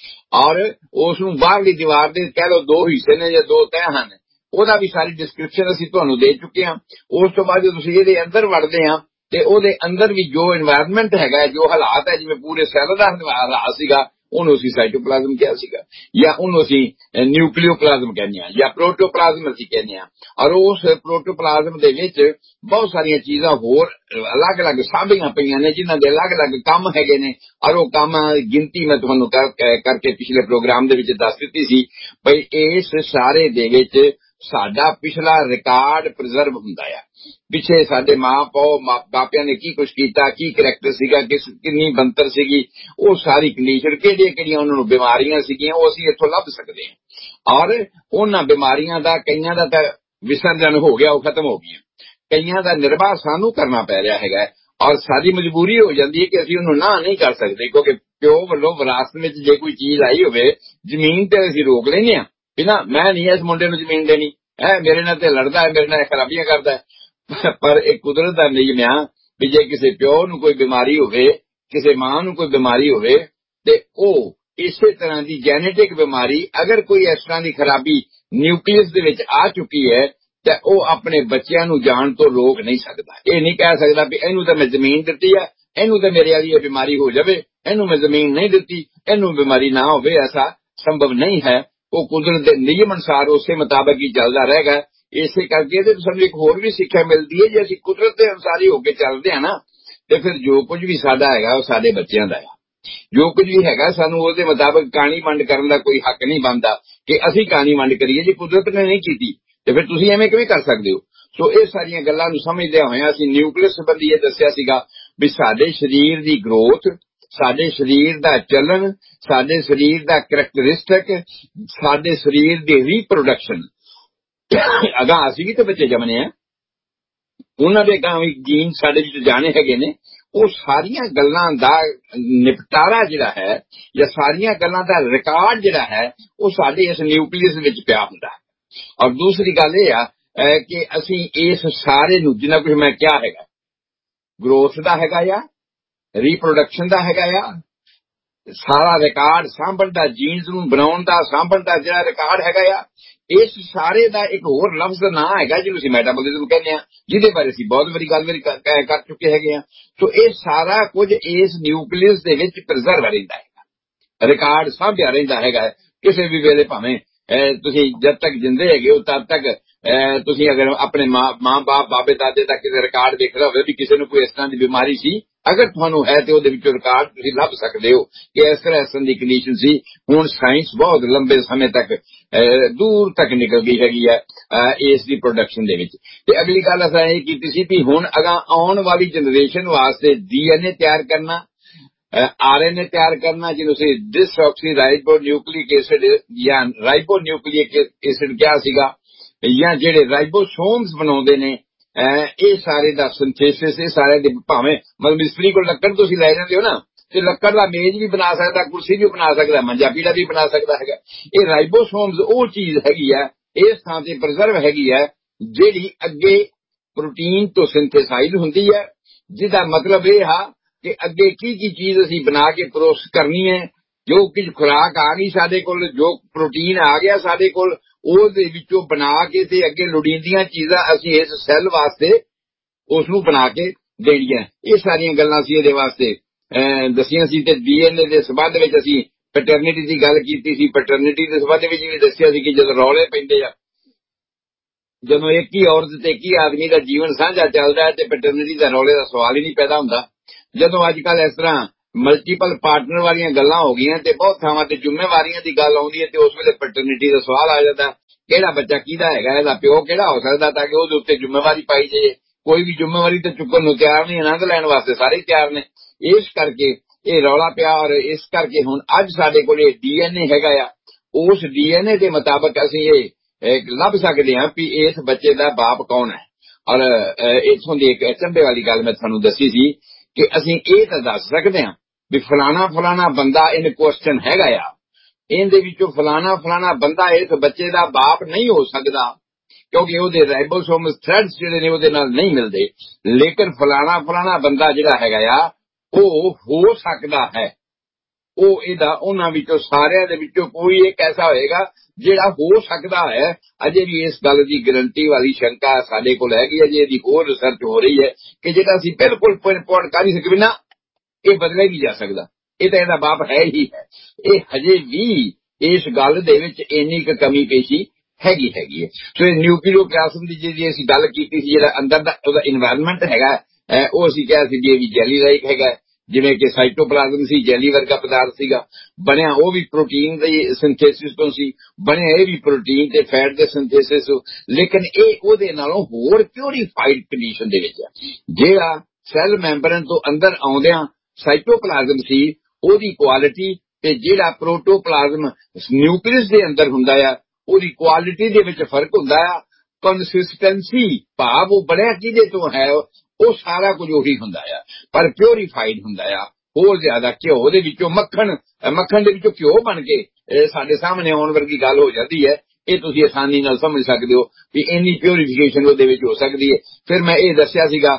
ਔਰ ਉਸ ਨੂੰ ਬਾਹਰਲੀ ਦੀਵਾਰ ਦੇ ਕਹਿ ਲਓ 2 ਹਿੱਸੇ ਨੇ ਜਾਂ 2 ਤਹਿ ਹਨ। ਉਹਦਾ ਵੀ ਸਾਰੀ ਡਿਸਕ੍ਰਿਪਸ਼ਨ ਅਸੀਂ ਤੁਹਾਨੂੰ ਦੇ ਚੁੱਕੇ ਹਾਂ। ਉਸ ਤੋਂ ਬਾਅਦ ਜਦੋਂ ਤੁਸੀਂ ਇਹਦੇ ਅੰਦਰ ਵੜਦੇ ਹਾਂ ਤੇ ਉਹਦੇ ਅੰਦਰ ਵੀ ਜੋ এনवायरमेंट ਹੈਗਾ, ਜੋ ਹਾਲਾਤ ਹੈ, ਜਿਵੇਂ ਪੂਰੇ ਸੈੱਲ ਦਾ ਹਾਲਾਤ ਸੀਗਾ, ਉਹਨੂੰ ਅਸੀਂ ਸਾਈਟੋਪਲਾਜ਼ਮ ਕਿਹਾ ਸੀਗਾ, ਜਾਂ ਉਹਨੂੰ ਅਸੀਂ ਨਿਊਕਲੀਓਪਲਾਜ਼ਮ ਕਹਿੰਦੇ ਹਾਂ, ਜਾਂ ਪ੍ਰੋਟੋਪਲਾਜ਼ਮ ਅਸੀਂ ਕਹਿੰਦੇ ਹਾਂ। ਔਰ ਉਸ ਪ੍ਰੋਟੋਪਲਾਜ਼ਮ ਦੇ ਵਿੱਚ ਬਹੁਤ ਸਾਰੀਆਂ ਚੀਜ਼ਾਂ ਹੋਰ ਅਲੱਗ-ਅਲੱਗ ਸਾਂਭੀਆਂ ਪਈਆਂ ਨੇ, ਜਿਨ੍ਹਾਂ ਦੇ ਅਲੱਗ-ਅਲੱਗ ਕੰਮ ਹੈਗੇ ਨੇ। ਔਰ ਉਹ ਕੰਮ ਗਿਣਤੀ ਮੈਂ ਤੁਹਾਨੂੰ ਕਰਕੇ ਪਿਛਲੇ ਪ੍ਰੋਗਰਾਮ ਦੇ ਵਿੱਚ ਦੱਸ ਦਿੱਤੀ ਸੀ ਬਈ ਇਸ ਸਾਰੇ ਦੇ ਵਿੱਚ ਸਾਡਾ ਪਿਛਲਾ ਰਿਕਾਰਡ ਪ੍ਰੀਜ਼ਰਵ ਹੁੰਦਾ ਆ। ਪਿੱਛੇ ਸਾਡੇ ਮਾਪਿਆਂ ਨੇ ਕੀ ਕੁਛ ਕੀਤਾ, ਕੀ ਕਰੈਕਟਰ ਸੀਗਾ, ਕਿੰਨੀ ਬੰਤਰ ਸੀਗੀ, ਉਹ ਸਾਰੀ ਕੰਡੀਸ਼ਨ, ਕਿਹੜੀਆਂ ਉਹਨਾਂ ਨੂੰ ਬਿਮਾਰੀਆਂ ਸੀਗੀਆਂ, ਉਹ ਅਸੀਂ ਇੱਥੋਂ ਲੱਭ ਸਕਦੇ ਹਾਂ। ਔਰ ਉਹਨਾਂ ਬਿਮਾਰੀਆਂ ਦਾ ਕਈਆਂ ਦਾ ਤਾਂ ਵਿਸਰਜਨ ਹੋ ਗਿਆ, ਉਹ ਖਤਮ ਹੋ ਗਈਆਂ, ਕਈਆਂ ਦਾ ਨਿਰਵਾਹ ਸਾਨੂੰ ਕਰਨਾ ਪੈ ਰਿਹਾ ਹੈਗਾ। ਔਰ ਸਾਡੀ ਮਜਬੂਰੀ ਹੋ ਜਾਂਦੀ ਹੈ ਕਿ ਅਸੀਂ ਉਹਨੂੰ ਨਾ ਨਹੀਂ ਕਰ ਸਕਦੇ, ਕਿਉਂਕਿ ਪਿਓ ਵੱਲੋਂ ਵਿਰਾਸਤ ਵਿੱਚ ਜੇ ਕੋਈ ਚੀਜ਼ ਆਈ ਹੋਵੇ, ਜ਼ਮੀਨ ਤੇ ਅਸੀਂ ਰੋਕ ਲੈਂਦੇ ਹਾਂ ਵੀ ਨਾ, ਮੈਂ ਨਹੀਂ ਇਸ ਮੁੰਡੇ ਨੂੰ ਜ਼ਮੀਨ ਦੇਣੀ, ਮੇਰੇ ਨਾਲ ਤੇ ਲੜਦਾ ਹੈ, ਮੇਰੇ ਨਾਲ ਖਰਾਬੀਆਂ ਕਰਦਾ ਹੈ। ਪਰ ਇਹ ਕੁਦਰਤ ਦਾ ਨਿਯਮ ਆ ਵੀ ਜੇ ਕਿਸੇ ਪਿਓ ਨੂੰ ਕੋਈ ਬਿਮਾਰੀ ਹੋਵੇ, ਕਿਸੇ ਮਾਂ ਨੂੰ ਕੋਈ ਬਿਮਾਰੀ ਹੋਵੇ, ਤੇ ਉਹ ਇਸੇ ਤਰ੍ਹਾਂ ਦੀ ਜੈਨੇਟਿਕ ਬਿਮਾਰੀ, ਅਗਰ ਕੋਈ ਇਸ ਤਰ੍ਹਾਂ ਦੀ ਖਰਾਬੀ ਨਿਊਕਲੀਅਸ ਦੇ ਵਿੱਚ ਆ ਚੁੱਕੀ ਹੈ ਤਾਂ ਉਹ ਆਪਣੇ ਬੱਚਿਆਂ ਨੂੰ ਜਾਣ ਤੋਂ ਰੋਕ ਨਹੀਂ ਸਕਦਾ। ਇਹ ਨਹੀਂ ਕਹਿ ਸਕਦਾ ਵੀ ਇਹਨੂੰ ਤਾਂ ਮੈਂ ਜ਼ਮੀਨ ਦਿੱਤੀ ਹੈ, ਇਹਨੂੰ ਤਾਂ ਮੇਰੇ ਵਾਲੀ ਇਹ ਬਿਮਾਰੀ ਹੋ ਜਾਵੇ, ਇਹਨੂੰ ਮੈਂ ਜ਼ਮੀਨ ਨਹੀਂ ਦਿੱਤੀ, ਇਹਨੂੰ ਬਿਮਾਰੀ ਨਾ ਹੋਵੇ। ਐਸਾ ਸੰਭਵ ਨਹੀਂ ਹੈ। ਉਹ ਕੁਦਰਤ ਦੇ ਨਿਯਮ ਅਨੁਸਾਰ ਉਸੇ ਮੁਤਾਬਕ ਹੀ ਚੱਲਦਾ ਰਹੇਗਾ। ਇਸੇ ਕਰਕੇ ਇਹਦੇ ਤੋਂ ਸਾਨੂੰ ਇੱਕ ਹੋਰ ਵੀ ਸਿੱਖਿਆ ਮਿਲਦੀ ਹੈ, ਜੇ ਅਸੀਂ ਕੁਦਰਤ ਦੇ ਅਨੁਸਾਰ ਹੀ ਹੋ ਕੇ ਚੱਲਦੇ ਹਾਂ ਨਾ, ਤੇ ਫਿਰ ਜੋ ਕੁਝ ਵੀ ਸਾਡਾ ਹੈਗਾ ਉਹ ਸਾਡੇ ਬੱਚਿਆਂ ਦਾ ਹੈ। ਜੋ ਕੁਝ ਵੀ ਹੈਗਾ ਸਾਨੂੰ ਉਹਦੇ ਮੁਤਾਬਕ ਕਹਾਣੀ ਵੰਡ ਕਰਨ ਦਾ ਕੋਈ ਹੱਕ ਨਹੀਂ ਬਣਦਾ ਕਿ ਅਸੀਂ ਕਹਾਣੀ ਵੰਡ ਕਰੀਏ। ਜੇ ਕੁਦਰਤ ਨੇ ਨਹੀਂ ਕੀਤੀ ਤੇ ਫਿਰ ਤੁਸੀਂ ਐਵੇਂ ਕਿਵੇਂ ਕਰ ਸਕਦੇ ਹੋ? ਸੋ ਇਹ ਸਾਰੀਆਂ ਗੱਲਾਂ ਨੂੰ ਸਮਝਦਿਆਂ ਹੋਇਆਂ ਅਸੀਂ ਨਿਊਕਲੀਅਸ ਸੰਬੰਧੀ ਇਹ ਦੱਸਿਆ ਸੀਗਾ ਵੀ ਸਾਡੇ ਸਰੀਰ ਦੀ ਗਰੋਥ, ਸਾਡੇ ਸਰੀਰ ਦਾ ਚੱਲਣ, ਸਾਡੇ ਸਰੀਰ ਦਾ ਕਰੈਕਟਰਿਸਟਿਕ, ਸਾਡੇ ਸਰੀਰ ਦੀ ਰੀਪਰੋਡਕਸ਼ਨ, ਅਗਾਂ ਅਸੀਂ ਵੀ ਤਾਂ ਬੱਚੇ ਜੰਮਨੇ ਆ, ਉਹਨਾਂ ਦੇ ਗਾਂ ਵੀ ਜੀਨ ਸਾਡੇ ਵਿੱਚ ਜਾਣੇ ਹੈਗੇ ਨੇ। ਉਹ ਸਾਰੀਆਂ ਗੱਲਾਂ ਦਾ ਨਿਪਟਾਰਾ ਜਿਹੜਾ ਹੈ, ਜਾਂ ਸਾਰੀਆਂ ਗੱਲਾਂ ਦਾ ਰਿਕਾਰਡ ਜਿਹੜਾ ਹੈ, ਉਹ ਸਾਡੇ ਇਸ ਨਿਊਕਲੀਅਸ ਵਿੱਚ ਪਿਆ ਹੁੰਦਾ। ਔਰ ਦੂਸਰੀ ਗੱਲ ਇਹ ਆ ਕਿ ਅਸੀਂ ਇਸ ਸਾਰੇ ਨੂੰ, ਜਿੰਨਾ ਕੁਝ ਮੈਂ ਕਿਹਾ ਹੈਗਾ, ਗਰੋਥ ਦਾ ਹੈਗਾ ਆ, ਰੀਪਰੋਡਕਸ਼ਨ ਦਾ ਹੈਗਾ ਆ, ਸਾਰਾ ਰਿਕਾਰਡ ਸਾਂਭਣ ਦਾ, ਜੀਨਸ ਨੂੰ ਬਣਾਉਣ ਦਾ, ਸਾਂਭਣ ਦਾ ਜਿਹੜਾ ਰਿਕਾਰਡ ਹੈਗਾ ਆ, ਇਸ ਸਾਰੇ ਦਾ ਇੱਕ ਹੋਰ ਲਫ਼ਜ਼ ਦਾ ਨਾਂ ਹੈਗਾ ਜਿਹਨੂੰ ਅਸੀਂ ਮੈਟਾਬੋਲਿਜ਼ਮ ਕਹਿੰਦੇ ਹਾਂ, ਜਿਹਦੇ ਬਾਰੇ ਅਸੀਂ ਬਹੁਤ ਵਾਰੀ ਗੱਲ ਕਰ ਚੁੱਕੇ ਹੈਗੇ ਹਾਂ। ਸੋ ਇਹ ਸਾਰਾ ਕੁਝ ਇਸ ਨਿਊਕਲੀਅਸ ਦੇ ਵਿੱਚ ਪ੍ਰੀਜ਼ਰਵ ਰਹਿੰਦਾ ਹੈਗਾ, ਰਿਕਾਰਡ ਸਾਂਭਿਆ ਰਹਿੰਦਾ ਹੈਗਾ। ਕਿਸੇ ਵੀ ਵੇਲੇ ਭਾਵੇਂ ਤੁਸੀਂ ਜਦ ਤੱਕ ਜਿੰਦੇ ਹੈਗੇ ਹੋ ਤਦ ਤੱਕ ਤੁਸੀਂ ਅਗਰ ਆਪਣੇ ਮਾਂ ਬਾਪ ਬਾਬੇ ਦਾਦੇ ਦਾ ਕਿਸੇ ਰਿਕਾਰਡ ਦੇਖਣਾ ਹੋਵੇ ਵੀ ਕਿਸੇ ਨੂੰ ਕੋਈ ਇਸ ਤਰ੍ਹਾਂ ਦੀ ਬਿਮਾਰੀ ਸੀ, ਅਗਰ ਤੁਹਾਨੂੰ ਹੈ ਤੇ ਉਹਦੇ ਵਿੱਚੋਂ ਰਿਕਾਰਡ ਤੁਸੀਂ ਲੱਭ ਸਕਦੇ ਹੋ ਕਿ ਇਸ ਤਰ੍ਹਾਂ ਦੀ ਕੰਡੀਸ਼ਨ ਸੀ। ਹੁਣ ਸਾਇੰਸ ਬਹੁਤ ਲੰਬੇ ਸਮੇਂ ਤੱਕ ਦੂਰ ਤੱਕ ਨਿਕਲ ਗਈ ਹੈਗੀ ਹੈ ਇਸ ਦੀ ਪ੍ਰੋਡਕਸ਼ਨ ਦੇ ਵਿੱਚ। ਤੇ ਅਗਲੀ ਗੱਲ ਅਸਾਂ ਇਹ ਕੀਤੀ ਸੀ ਵੀ ਹੁਣ ਅਗਾਂ ਆਉਣ ਵਾਲੀ ਜਨਰੇਸ਼ਨ ਵਾਸਤੇ DNA ਤਿਆਰ ਕਰਨਾ, RNA ਤਿਆਰ ਕਰਨਾ, ਜਿਹਨੂੰ ਅਸੀਂ ਡਿਸਆਕਸੀ ਰਾਈਬੋ ਨਿਊਕਲਿਕ ਐਸਿਡ ਜਾਂ ਰਾਈਬੋ ਨਿਊਕਲਿਕ ਐਸਿਡ ਕਿਹਾ ਸੀਗਾ, ਜਾਂ ਜਿਹੜੇ ਰਾਈਬੋਸੋਮਸ ਬਣਾਉਂਦੇ ਨੇ, ਇਹ ਸਾਰੇ ਦਾ ਸਿੰਥੇਸਿਸ, ਇਹ ਸਾਰੇ ਦੇ ਭਾਵੇਂ ਮਤਲਬ ਮਿਸਤਰੀ ਕੋਲ ਲੱਕੜ ਤੁਸੀਂ ਲੈ ਜਾਂਦੇ ਹੋ ਨਾ, ਤੇ ਲੱਕੜ ਦਾ ਮੇਜ਼ ਵੀ ਬਣਾ ਸਕਦਾ, ਕੁਰਸੀ ਵੀ ਬਣਾ ਸਕਦਾ, ਮੰਜਾ ਪੀੜਾ ਵੀ ਬਣਾ ਸਕਦਾ ਹੈਗਾ। ਇਹ ਰਾਈਬੋਸੋਮਸ ਉਹ ਚੀਜ਼ ਹੈਗੀ ਹੈ ਇਸ ਥਾਂ ਤੇ ਪ੍ਰੀਜ਼ਰਵ ਹੈਗੀ ਹੈ ਜਿਹੜੀ ਅੱਗੇ ਪ੍ਰੋਟੀਨ ਤੋਂ ਸਿੰਥੇਸਾਈਜ਼ ਹੁੰਦੀ ਹੈ, ਜਿਹਦਾ ਮਤਲਬ ਇਹ ਆ ਕਿ ਅੱਗੇ ਕੀ ਚੀਜ਼ ਅਸੀਂ ਬਣਾ ਕੇ ਪ੍ਰੋਸੈਸ ਕਰਨੀ ਹੈ। ਜੋ ਕੁਝ ਖੁਰਾਕ ਆ ਗਈ ਸਾਡੇ ਕੋਲ, ਜੋ ਪ੍ਰੋਟੀਨ ਆ ਗਿਆ ਸਾਡੇ ਕੋਲ, ਉਹਦੇ ਵਿੱਚੋਂ ਬਣਾ ਕੇ ਤੇ ਅੱਗੇ ਲੋੜੀਂਦੀਆਂ ਚੀਜ਼ਾਂ ਅਸੀਂ ਇਸ ਸੈੱਲ ਵਾਸਤੇ ਉਸ ਨੂੰ ਬਣਾ ਕੇ ਦੇਣੀਆਂ। ਇਹ ਸਾਰੀਆਂ ਗੱਲਾਂ ਸੀ ਇਹਦੇ ਵਾਸਤੇ ਦੱਸੀਆਂ ਸੀ। ਤੇ DNA ਦੇ ਸੰਬੰਧ ਵਿੱਚ ਅਸੀਂ ਪੈਟਰਨਿਟੀ ਦੀ ਗੱਲ ਕੀਤੀ ਸੀ। ਪੈਟਰਨਿਟੀ ਦੇ ਸੰਬੰਧ ਵਿੱਚ ਵੀ ਦੱਸਿਆ ਸੀ ਕਿ ਜਦੋਂ ਰੌਲੇ ਪੈਂਦੇ ਆ, ਜਦੋਂ ਇੱਕ ਹੀ ਔਰਤ ਤੇ ਇੱਕ ਹੀ ਆਦਮੀ ਦਾ ਜੀਵਨ ਸਾਂਝਾ ਚੱਲਦਾ ਹੈ ਤੇ ਪੈਟਰਨਿਟੀ ਦਾ ਰੌਲੇ ਦਾ ਸਵਾਲ ਹੀ ਨਹੀਂ ਪੈਦਾ ਹੁੰਦਾ। ਜਦੋਂ ਅੱਜ ਕੱਲ੍ਹ ਇਸ ਤਰ੍ਹਾਂ ਮਲਟੀਪਲ ਪਾਰਟਨਰ ਵਾਲੀਆਂ ਗੱਲਾਂ ਹੋ ਗਈਆਂ ਤੇ ਬਹੁਤ ਥਾਵਾਂ ਤੇ ਜ਼ਿੰਮੇਵਾਰੀਆਂ ਦੀ ਗੱਲ ਆਉਂਦੀ ਹੈ ਤੇ ਉਸ ਵੇਲੇ ਪੈਟਰਨਿਟੀ ਦਾ ਸਵਾਲ ਆ ਜਾਂਦਾ, ਕਿਹੜਾ ਬੱਚਾ ਕਿਹਦਾ ਹੈਗਾ, ਇਹਦਾ ਪਿਓ ਕਿਹੜਾ ਹੋ ਸਕਦਾ, ਤਾਂ ਕਿ ਉਹਦੇ ਉੱਤੇ ਜ਼ਿੰਮੇਵਾਰੀ ਪਾਈ ਜਾਏ। ਕੋਈ ਵੀ ਜ਼ਿੰਮੇਵਾਰੀ ਤੇ ਚੁੱਕਣ ਨੂੰ ਤਿਆਰ ਨਹੀਂ, ਆਨੰਦ ਲੈਣ ਵਾਸਤੇ ਸਾਰੇ ਹੀ ਤਿਆਰ ਨੇ। ਇਸ ਕਰਕੇ ਇਹ ਰੌਲਾ ਪਿਆ, ਔਰ ਇਸ ਕਰਕੇ ਹੁਣ ਅੱਜ ਸਾਡੇ ਕੋਲ ਇਹ DNA ਹੈਗਾ ਆ। ਉਸ DNA ਦੇ ਮੁਤਾਬਕ ਅਸੀਂ ਇਹ ਲੱਭ ਸਕਦੇ ਹਾਂ ਵੀ ਇਸ ਬੱਚੇ ਦਾ ਬਾਪ ਕੌਣ ਹੈ। ਔਰ ਇੱਥੋਂ ਦੀ ਇੱਕ ਅਚੰਭੇ ਵਾਲੀ ਗੱਲ ਮੈਂ ਤੁਹਾਨੂੰ ਦੱਸੀ ਸੀ ਕਿ ਅਸੀਂ ਇਹ ਤਾਂ ਦੱਸ ਸਕਦੇ ਹਾਂ ਵੀ ਫਲਾਣਾ ਬੰਦਾ ਇਨ ਕੁਐਸਚਨ ਹੈਗਾ ਆ, ਇਹਦੇ ਵਿੱਚੋਂ ਫਲਾਣਾ ਬੰਦਾ ਇਸ ਬੱਚੇ ਦਾ ਬਾਪ ਨਹੀਂ ਹੋ ਸਕਦਾ ਕਿਉਂਕਿ ਉਹਦੇ ਰਾਈਬੋਸੋਮਸ ਥ੍ਰੈਡਸ ਜਿਹੜੇ ਨੇ ਉਹਦੇ ਨਾਲ ਨਹੀਂ ਮਿਲਦੇ। ਲੇਕਿਨ ਫਲਾਣਾ ਬੰਦਾ ਜਿਹੜਾ ਹੈਗਾ ਆ ਉਹ ਹੋ ਸਕਦਾ ਹੈ, ਉਹ ਇਹਦਾ ਉਹਨਾਂ ਵਿੱਚੋਂ ਸਾਰਿਆਂ ਦੇ ਵਿੱਚੋਂ ਕੋਈ ਇੱਕ ਐਸਾ ਹੋਏਗਾ ਜਿਹੜਾ ਹੋ ਸਕਦਾ ਹੈ। ਅਜੇ ਵੀ ਇਸ ਗੱਲ ਦੀ ਗਰੰਟੀ ਵਾਲੀ ਸ਼ੰਕਾ ਸਾਡੇ ਕੋਲ ਹੈਗੀ ਹੈ। ਅਜੇ ਇਹਦੀ ਹੋਰ ਰਿਸਰਚ ਹੋ ਰਹੀ ਹੈ ਕਿ ਜਿਹੜਾ ਅਸੀਂ ਬਿਲਕੁਲ ਪੁਆਇੰਟ ਕਰ ਹੀ ਸਕਦੇ ਨਾ, ਇਹ ਬਦਲਿਆ ਨਹੀਂ ਜਾ ਸਕਦਾ, ਇਹ ਤਾਂ ਇਹਦਾ ਬਾਪ ਹੈ ਹੀ ਹੈ। ਇਹ ਹਜੇ ਵੀ ਇਸ ਗੱਲ ਦੇ ਵਿੱਚ ਇੰਨੀ ਕੁ ਕਮੀ ਪੇਸ਼ੀ ਹੈਗੀ ਹੈ। ਸੋ ਇਹ ਨਿਊਕਲੀਓਪਲਾਜ਼ਮ ਦੀ ਜਿਹੜੀ ਅਸੀਂ ਗੱਲ ਕੀਤੀ ਸੀ, ਜਿਹੜਾ ਅੰਦਰ ਦਾ ਉਹਦਾ ਇਨਵਾਇਰਨਮੈਂਟ ਹੈਗਾ, ਉਹ ਅਸੀਂ ਕਿਹਾ ਸੀ ਵੀ ਇਹ ਵੀ ਜੈਲੀ ਲਾਈਕ ਹੈਗਾ। ਜਿਵੇਂ ਕਿ ਸਾਈਟੋਪਲਾਜ਼ਮ ਸੀ, ਜੈਲੀ ਵਰਗਾ ਪਦਾਰਥ ਸੀਗਾ, ਬਣਿਆ ਉਹ ਵੀ ਪ੍ਰੋਟੀਨ ਦੇ ਸਿੰਥੇਸਿਸ ਤੋਂ ਸੀ, ਬਣਿਆ ਇਹ ਵੀ ਪ੍ਰੋਟੀਨ ਤੇ ਫੈਟ ਦੇ ਸਿੰਥੇਸਿਸ ਤੋਂ। ਲੇਕਿਨ ਇਹ ਉਹਦੇ ਨਾਲੋਂ ਹੋਰ ਪਿਉਰੀਫਾਈਡ ਕੰਡੀਸ਼ਨ ਦੇ ਵਿੱਚ ਹੈ। ਜਿਹੜਾ ਸੈੱਲ ਮੈਂਬਰਨ ਤੋਂ ਅੰਦਰ ਆਉਂਦਿਆਂ ਸਾਈਟੋਪਲਾਜ਼ਮ ਸੀ, ਉਹਦੀ ਕੁਆਲਿਟੀ ਤੇ ਜਿਹੜਾ ਪ੍ਰੋਟੋਪਲਾਜ਼ਮ ਨਿਊਕਲੀਅਸ ਦੇ ਅੰਦਰ ਹੁੰਦਾ ਆ, ਉਹਦੀ ਕੁਆਲਿਟੀ ਦੇ ਵਿੱਚ ਫਰਕ ਹੁੰਦਾ ਆ। ਕੰਸਿਸਟੈਂਸੀ ਭਾਵ ਉਹ ਬਣਿਆ ਕਿਹਦੇ ਤੋਂ ਹੈ, ਉਹ ਸਾਰਾ ਕੁਝ ਉਹੀ ਹੁੰਦਾ ਆ, ਪਰ ਪਿਉਰੀਫਾਈਡ ਹੁੰਦਾ ਆ ਹੋਰ ਜ਼ਿਆਦਾ। ਘਿਓ ਦੇ ਵਿੱਚੋਂ ਮੱਖਣ ਦੇ ਵਿੱਚੋਂ ਘਿਓ ਬਣ ਕੇ ਸਾਡੇ ਸਾਹਮਣੇ ਆਉਣ ਵਰਗੀ ਗੱਲ ਹੋ ਜਾਂਦੀ ਹੈ। ਇਹ ਤੁਸੀਂ ਆਸਾਨੀ ਨਾਲ ਸਮਝ ਸਕਦੇ ਹੋ ਵੀ ਇੰਨੀ ਪਿਉਰੀਫਿਕੇਸ਼ਨ ਉਹਦੇ ਵਿੱਚ ਹੋ ਸਕਦੀ ਹੈ। ਫਿਰ ਮੈਂ ਇਹ ਦੱਸਿਆ ਸੀਗਾ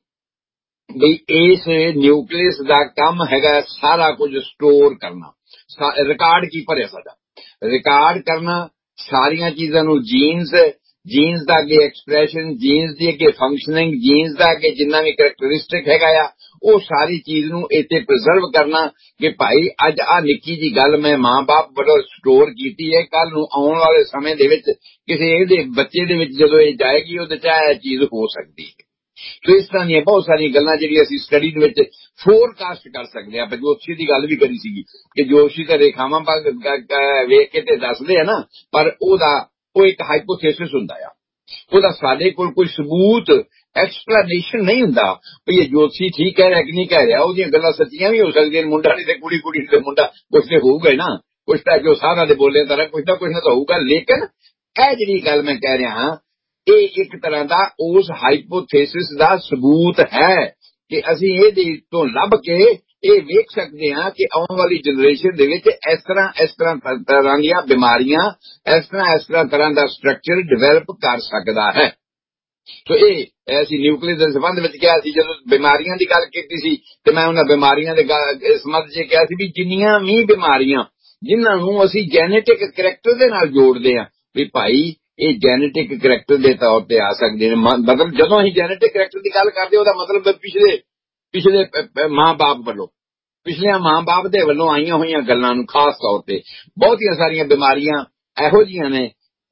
ਵੀ ਇਸ ਨਿਊਕਲੀਅਸ ਦਾ ਕੰਮ ਹੈਗਾ ਸਾਰਾ ਕੁਝ ਸਟੋਰ ਕਰਨਾ, ਰਿਕਾਰਡ ਕੀਪਰ ਹੈ ਸਾਡਾ, ਰਿਕਾਰਡ ਕਰਨਾ ਸਾਰੀਆਂ ਚੀਜ਼ਾਂ ਨੂੰ। ਜੀਨਸ ਦਾ ਅੱਗੇ ਐਕਸਪ੍ਰੈਸ਼ਨ, ਜੀਨਸ ਦੀ ਅੱਗੇ ਫੰਕਸ਼ਨਿੰਗ, ਜੀਨਸ ਦਾ ਅੱਗੇ ਜਿੰਨਾ ਵੀ ਕਰੈਕਟਰਿਸਟਿਕ ਹੈਗਾ ਆ, ਉਹ ਸਾਰੀ ਚੀਜ਼ ਨੂੰ ਇੱਥੇ ਪ੍ਰੀਜ਼ਰਵ ਕਰਨਾ ਕਿ ਭਾਈ ਅੱਜ ਆ ਨਿੱਕੀ ਜੀ ਗੱਲ ਮੈਂ ਮਾਂ-ਬਾਪ ਵੱਲੋਂ ਸਟੋਰ ਕੀਤੀ ਹੈ, ਕੱਲ ਨੂੰ ਆਉਣ ਵਾਲੇ ਸਮੇਂ ਦੇ ਵਿੱਚ ਕਿਸੇ ਇਹਦੇ ਬੱਚੇ ਦੇ ਵਿੱਚ ਜਦੋਂ ਇਹ ਜਾਏਗੀ ਉਹਦੇ ਚ ਇਹ ਚੀਜ਼ ਹੋ ਸਕਦੀ ਹੈ। ਸੋ ਇਸ ਤਰ੍ਹਾਂ ਦੀਆਂ ਬਹੁਤ ਸਾਰੀਆਂ ਗੱਲਾਂ ਜਿਹੜੀਆਂ ਅਸੀਂ ਸਟੱਡੀ ਦੇ ਵਿੱਚ ਫੋਰਕਾਸਟ ਕਰ ਸਕਦੇ ਹਾਂ। ਆਪਾਂ ਜੋਤਸ਼ੀ ਦੀ ਗੱਲ ਵੀ ਕਰੀ ਸੀਗੀ ਕਿ ਜੋਤਸ਼ੀ ਤਾਂ ਰੇਖਾਵਾਂ ਵੇਖ ਕੇ ਤੇ ਦੱਸਦੇ ਆ ਨਾ, ਪਰ ਉਹ ਇੱਕ ਹਾਈਪੋਥੇਸਿਸ ਹੁੰਦਾ ਆ, ਉਹਦਾ ਸਾਡੇ ਕੋਲ ਕੋਈ ਸਬੂਤ ਐਕਸਪਲੇਨੇਸ਼ਨ ਨਹੀਂ ਹੁੰਦਾ ਵੀ ਇਹ ਜੋਤਸ਼ੀ ਠੀਕ ਕਹਿ ਰਿਹਾ ਕਿ ਨਹੀਂ ਕਹਿ ਰਿਹਾ। ਉਹਦੀਆਂ ਗੱਲਾਂ ਸੱਚੀਆਂ ਵੀ ਹੋ ਸਕਦੀਆਂ ਨੇ, ਮੁੰਡਾ ਨਹੀਂ ਤੇ ਕੁੜੀ, ਕੁੜੀ ਨਹੀਂ ਤੇ ਮੁੰਡਾ, ਕੁਛ ਤੇ ਹੋਊਗਾ ਹੀ ਨਾ, ਕੁਛ ਤਾਂ ਜੋ ਸਾਰਿਆਂ ਦੇ ਬੋਲੇ ਤਰ੍ਹਾਂ ਕੁਛ ਨਾ ਤਾਂ ਹੋਊਗਾ। ਲੇਕਿਨ ਇਹ ਜਿਹੜੀ ਗੱਲ ਮੈਂ ਕਹਿ ਰਿਹਾ ਹਾਂ, ਇਹ ਇੱਕ ਤਰ੍ਹਾਂ ਦਾ ਉਸ ਹਾਈਪੋਥੇਸਿਸ ਦਾ ਸਬੂਤ ਹੈ ਕਿ ਅਸੀਂ ਇਹਦੇ ਤੋਂ ਲੱਭ ਕੇ ਇਹ ਵੇਖ ਸਕਦੇ ਹਾਂ ਕਿ ਆਉਣ ਵਾਲੀ ਜਨਰੇਸ਼ਨ ਦੇ ਵਿੱਚ ਇਸ ਤਰ੍ਹਾਂ ਦੀਆਂ ਬਿਮਾਰੀਆਂ, ਇਸ ਤਰ੍ਹਾਂ ਦਾ ਸਟਰਕਚਰ ਡਿਵੈਲਪ ਕਰ ਸਕਦਾ ਹੈ। ਸੋ ਇਹ ਅਸੀਂ ਨਿਊਕਲੀਅਸ ਦੇ ਸੰਬੰਧ ਵਿੱਚ ਕਿਹਾ ਸੀ, ਜਦੋਂ ਬਿਮਾਰੀਆਂ ਦੀ ਗੱਲ ਕੀਤੀ ਸੀ ਤੇ ਮੈਂ ਉਹਨਾਂ ਬਿਮਾਰੀਆਂ ਦੇ ਸੰਬੰਧ 'ਚ ਕਿਹਾ ਸੀ ਵੀ ਜਿੰਨੀਆਂ ਵੀ ਬਿਮਾਰੀਆਂ ਜਿਨ੍ਹਾਂ ਨੂੰ ਅਸੀਂ ਜੈਨੇਟਿਕ ਕਰੈਕਟਰ ਦੇ ਨਾਲ ਜੋੜਦੇ ਹਾਂ ਵੀ ਭਾਈ ਇਹ ਜੈਨੇਟਿਕ ਕਰੈਕਟਰ ਦੇ ਤੌਰ ਤੇ ਆ ਸਕਦੇ ਨੇ। ਮਤਲਬ ਜਦੋਂ ਅਸੀਂ ਜੈਨੇਟਿਕ ਕਰੈਕਟਰ ਦੀ ਗੱਲ ਕਰਦੇ ਉਹਦਾ ਮਤਲਬ ਪਿਛਲੇ ਮਾਂ-ਬਾਪ ਵੱਲੋਂ, ਪਿਛਲੇ ਮਾਂ-ਬਾਪ ਦੇ ਵੱਲੋਂ ਆਈਆਂ ਹੋਈਆਂ ਗੱਲਾਂ ਨੂੰ ਖਾਸ ਤੌਰ ਤੇ ਬਹੁਤੀਆਂ ਸਾਰੀਆਂ ਬਿਮਾਰੀਆਂ ਇਹੋ ਜਿਹੀਆਂ ਨੇ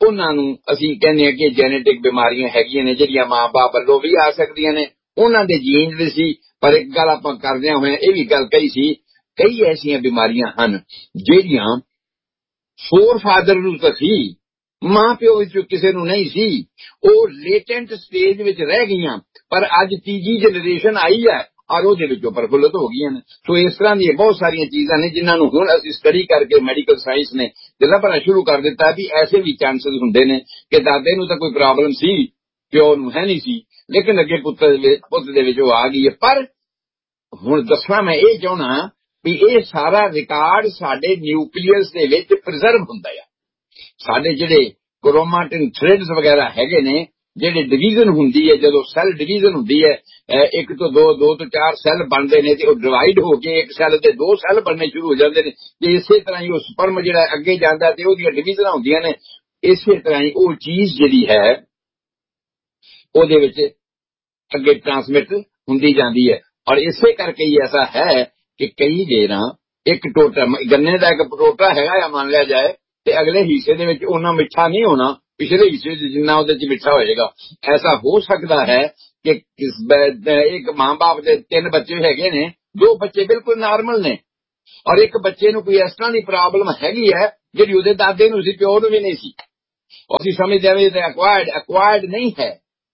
ਉਹਨਾਂ ਨੂੰ ਅਸੀਂ ਕਹਿੰਦੇ ਹਾਂ ਕਿ ਜੈਨੇਟਿਕ ਬਿਮਾਰੀਆਂ ਹੈਗੀਆਂ ਨੇ ਜਿਹੜੀਆਂ ਮਾਂ-ਬਾਪ ਵੱਲੋਂ ਵੀ ਆ ਸਕਦੀਆਂ ਨੇ, ਉਹਨਾਂ ਦੇ ਜੀਨ ਦੇ ਸੀ। ਪਰ ਇੱਕ ਗੱਲ ਆਪਾਂ ਕਰਦਿਆਂ ਹੋਇਆ ਇਹ ਵੀ ਗੱਲ ਕਹੀ ਸੀ, ਕਈ ਐਸੀਆਂ ਬਿਮਾਰੀਆਂ ਹਨ ਜਿਹੜੀਆਂ ਫੋਰ ਫਾਦਰ ਨੂੰ ਤਾਂ ਸੀ, ਮਾਂ ਪਿਓ ਵਿੱਚੋਂ ਕਿਸੇ ਨੂੰ ਨਹੀਂ ਸੀ, ਉਹ ਲੇਟੈਂਟ ਸਟੇਜ ਵਿੱਚ ਰਹਿ ਗਈਆਂ, ਪਰ ਅੱਜ ਤੀਜੀ ਜਨਰੇਸ਼ਨ ਆਈ ਹੈ ਔਰ ਉਹਦੇ ਵਿੱਚੋਂ ਪ੍ਰਫੁੱਲਤ ਹੋ ਗਈਆਂ ਨੇ। ਸੋ ਇਸ ਤਰ੍ਹਾਂ ਦੀਆਂ ਬਹੁਤ ਸਾਰੀਆਂ ਚੀਜ਼ਾਂ ਨੇ ਜਿਨ੍ਹਾਂ ਨੂੰ ਹੁਣ ਅਸੀਂ ਸਟੱਡੀ ਕਰਕੇ ਮੈਡੀਕਲ ਸਾਇੰਸ ਨੇ ਲੱਭਣਾ ਸ਼ੁਰੂ ਕਰ ਦਿੱਤਾ ਵੀ ਐਸੇ ਵੀ ਚਾਂਸਸ ਹੁੰਦੇ ਨੇ ਕਿ ਦਾਦੇ ਨੂੰ ਤਾਂ ਕੋਈ ਪ੍ਰੋਬਲਮ ਸੀ, ਪਿਓ ਨੂੰ ਹੈ ਨਹੀਂ ਸੀ, ਲੇਕਿਨ ਅੱਗੇ ਪੁੱਤ ਦੇ ਵਿੱਚ ਉਹ ਆ ਗਈ ਹੈ। ਪਰ ਹੁਣ ਦੱਸਣਾ ਮੈਂ ਇਹ ਚਾਹੁੰਦਾ ਵੀ ਇਹ ਸਾਰਾ ਰਿਕਾਰਡ ਸਾਡੇ ਨਿਊਕਲੀਅਸ ਦੇ ਵਿੱਚ ਪ੍ਰੀਜ਼ਰਵ ਹੁੰਦਾ ਆ। ਸਾਡੇ ਜਿਹੜੇ ਕ੍ਰੋਮਾਟਿਨ ਥ੍ਰੈਡਸ ਵਗੈਰਾ ਹੈਗੇ ਨੇ, ਜਿਹੜੇ ਡਿਵੀਜ਼ਨ ਹੁੰਦੀ ਹੈ, ਜਦੋਂ ਸੈੱਲ ਡਿਵੀਜ਼ਨ ਹੁੰਦੀ ਹੈ, 1 ਤੋਂ 2, 2 ਤੋਂ 4 ਸੈੱਲ ਬਣਦੇ ਨੇ ਤੇ ਉਹ ਡਿਵਾਈਡ ਹੋ ਕੇ ਇੱਕ ਸੈੱਲ ਦੇ 2 ਸੈੱਲ ਬਣਨੇ ਸ਼ੁਰੂ ਹੋ ਜਾਂਦੇ ਨੇ। ਤੇ ਇਸੇ ਤਰ੍ਹਾਂ ਹੀ ਉਹ ਸਪਰਮ ਜਿਹੜਾ ਅੱਗੇ ਜਾਂਦਾ ਤੇ ਉਹਦੀਆਂ ਡਿਵੀਜ਼ਨਾਂ ਹੁੰਦੀਆਂ ਨੇ। ਇਸੇ ਤਰ੍ਹਾਂ ਹੀ ਉਹ ਚੀਜ਼ ਜਿਹੜੀ ਹੈ ਉਹਦੇ ਵਿੱਚ ਅੱਗੇ ਟ੍ਰਾਂਸਮਿਟ ਹੁੰਦੀ ਜਾਂਦੀ ਹੈ। ਔਰ ਇਸੇ ਕਰਕੇ ਹੀ ਐਸਾ ਹੈ ਕਿ ਕਈ ਦੇਰਾਂ ਇੱਕ ਟੋਟਾ ਗੰਨੇ ਦਾ ਇੱਕ ਟੋਟਾ ਹੈਗਾ ਆ ਮੰਨ ਲਿਆ ਜਾਏ ਤੇ ਅਗਲੇ ਹਿੱਸੇ ਦੇ ਵਿੱਚ ਉਹਨਾਂ ਮਿੱਠਾ ਨਹੀਂ ਹੋਣਾ, ਪਿਛਲੇ ਹਿੱਸੇ ਜਿੰਨਾ ਉਹਦੇ ਚ ਮਿੱਠਾ ਹੋਏਗਾ। ਐਸਾ ਹੋ ਸਕਦਾ ਹੈ ਕਿ ਇੱਕ ਮਾਂ-ਬਾਪ ਦੇ 3 ਬੱਚੇ ਹੈਗੇ ਨੇ, 2 ਬੱਚੇ ਬਿਲਕੁਲ ਨਾਰਮਲ ਨੇ ਔਰ ਇੱਕ ਬੱਚੇ ਨੂੰ ਕੋਈ ਇਸ ਤਰ੍ਹਾਂ ਦੀ ਪ੍ਰੋਬਲਮ ਹੈਗੀ ਹੈ ਜਿਹੜੀ ਉਹਦੇ ਦਾਦੇ ਨੂੰ ਸੀ, ਪਿਓ ਨੂੰ ਵੀ ਨਹੀਂ ਸੀ। ਅਸੀਂ ਸਮਝਦੇ ਹਾਂ ਤੇ ਐਕਵਾਇਰਡ ਨਹੀਂ ਹੈ,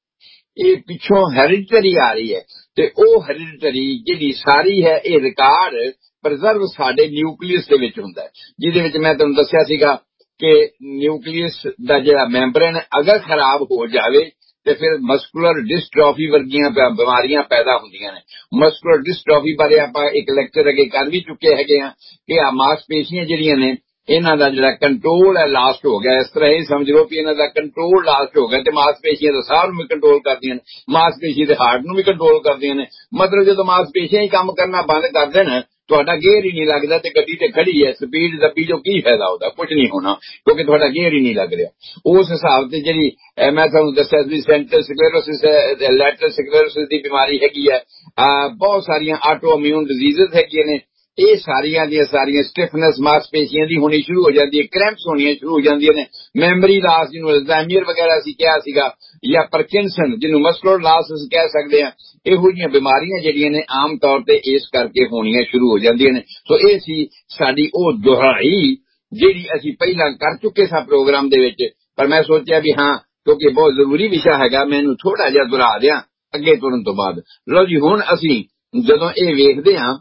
ਇਹ ਪਿੱਛੋਂ ਹੈਰੀਡਿਟਰੀ ਆ ਰਹੀ ਹੈ। ਤੇ ਉਹ ਹੈਰੀਡਿਟਰੀ ਜਿਹੜੀ ਸਾਰੀ ਹੈ ਇਹ ਰਿਕਾਰਡ ਪ੍ਰੀਜ਼ਰਵ ਸਾਡੇ ਨਿਊਕਲੀਅਸ ਦੇ ਵਿੱਚ ਹੁੰਦਾ ਹੈ, ਜਿਹਦੇ ਵਿੱਚ ਮੈਂ ਤੁਹਾਨੂੰ ਦੱਸਿਆ ਸੀਗਾ ਕਿ ਨਿਊਕਲੀਅਸ ਦਾ ਜਿਹੜਾ ਮੈਂਬਰੇਨ ਅਗਰ ਖਰਾਬ ਹੋ ਜਾਵੇ ਤੇ ਫਿਰ ਮਸਕੂਲਰ ਡਿਸਟ੍ਰੋਫੀ ਵਰਗੀਆਂ ਬਿਮਾਰੀਆਂ ਪੈਦਾ ਹੁੰਦੀਆਂ ਨੇ। ਮਸਕੂਲਰ ਡਿਸਟ੍ਰੋਫੀ ਬਾਰੇ ਆਪਾਂ ਇੱਕ ਲੈਕਚਰ ਅੱਗੇ ਕਰ ਵੀ ਚੁੱਕੇ ਹੈਗੇ ਆ ਕਿ ਆ ਮਾਸਪੇਸ਼ੀਆਂ ਜਿਹੜੀਆਂ ਨੇ ਇਹਨਾਂ ਦਾ ਜਿਹੜਾ ਕੰਟਰੋਲ ਹੈ ਲਾਸਟ ਹੋ ਗਿਆ। ਇਸ ਤਰ੍ਹਾਂ ਇਹ ਸਮਝ ਲਓ ਕਿ ਇਹਨਾਂ ਦਾ ਕੰਟਰੋਲ ਲਾਸਟ ਹੋ ਗਿਆ ਤੇ ਮਾਸਪੇਸ਼ੀਆਂ ਦਾ ਸਾਹ ਨੂੰ ਵੀ ਕੰਟਰੋਲ ਕਰਦੀਆਂ ਨੇ, ਮਾਸਪੇਸ਼ੀ ਦੇ ਹਾਰਟ ਨੂੰ ਵੀ ਕੰਟਰੋਲ ਕਰਦੀਆਂ ਨੇ। ਮਤਲਬ ਜਦੋਂ ਮਾਸਪੇਸ਼ੀਆਂ ਹੀ ਕੰਮ ਕਰਨਾ ਬੰਦ ਕਰ ਦੇਣ, ਤੁਹਾਡਾ ਗੇਅਰ ਹੀ ਨਹੀਂ ਲੱਗਦਾ ਤੇ ਗੱਡੀ ਤੇ ਖੜੀ ਹੈ, ਸਪੀਡ ਦੱਬੀ ਜੋ ਕੀ ਫਾਇਦਾ ਉਹਦਾ, ਕੁਝ ਨਹੀਂ ਹੋਣਾ ਕਿਉਂਕਿ ਤੁਹਾਡਾ ਗੇਅਰ ਹੀ ਨਹੀਂ ਲੱਗ ਰਿਹਾ। ਉਸ ਹਿਸਾਬ ਤੇ ਜਿਹੜੀ ਮੈਂ ਤੁਹਾਨੂੰ ਦੱਸਿਆ ਸੀ ਸੈਂਟਰਲ ਸਕਲੈਰੋਸਿਸ, ਲੈਟਰਲ ਸਕਲੈਰੋਸਿਸ ਦੀ ਬਿਮਾਰੀ ਹੈਗੀ ਹੈ, ਬਹੁਤ ਸਾਰੀਆਂ ਆਟੋ ਇਮਿਊਨ ਡਿਜ਼ੀਜ਼ਸ ਹੈਗੀਆਂ ਨੇ। ਇਹ ਸਾਰੀਆਂ ਦੀਆਂ ਸਾਰੀਆਂ ਸਟਿਫਨੈਸ ਮਾਸਪੇਸ਼ੀਆਂ ਦੀ ਹੋਣੀ ਸ਼ੁਰੂ ਹੋ ਜਾਂਦੀ ਹੈ, ਕ੍ਰੈਂਪਸ ਹੋਣੀਆਂ ਸ਼ੁਰੂ ਹੋ ਜਾਂਦੀਆਂ ਨੇ। ਮੈਮਰੀ ਲਾਸ ਜਿਹਨੂੰ ਅਲਜ਼ਾਈਮਰ ਵਗੈਰਾ ਅਸੀਂ ਕਿਹਾ ਸੀਗਾ, ਜਾਂ ਪਾਰਕਿੰਸਨ ਜਿਹਨੂੰ ਮਸਕੂਲਰ ਲਾਸ ਅਸੀਂ ਕਹਿ ਸਕਦੇ ਹਾਂ, ਇਹੋ ਜਿਹੀਆਂ ਬਿਮਾਰੀਆਂ ਜਿਹੜੀਆਂ ਨੇ ਆਮ ਤੌਰ ਤੇ ਇਸ ਕਰਕੇ ਹੋਣੀਆਂ ਸ਼ੁਰੂ ਹੋ ਜਾਂਦੀਆਂ ਨੇ। ਸੋ ਇਹ ਸੀ ਸਾਡੀ ਉਹ ਦੁਹਰਾਈ ਜਿਹੜੀ ਅਸੀਂ ਪਹਿਲਾਂ ਕਰ ਚੁੱਕੇ ਸਾਂ ਪ੍ਰੋਗਰਾਮ ਦੇ ਵਿੱਚ, ਪਰ ਮੈਂ ਸੋਚਿਆ ਵੀ ਹਾਂ ਕਿਉਂਕਿ ਬਹੁਤ ਜ਼ਰੂਰੀ ਵਿਸ਼ਾ ਹੈਗਾ ਮੈਂ ਇਹਨੂੰ ਥੋੜਾ ਜਿਹਾ ਦੁਹਰਾ ਦਿਆਂ ਅੱਗੇ ਤੁਰਨ ਤੋਂ ਬਾਅਦ। ਲਓ ਜੀ, ਹੁਣ ਅਸੀਂ ਜਦੋਂ ਇਹ ਵੇਖਦੇ ਹਾਂ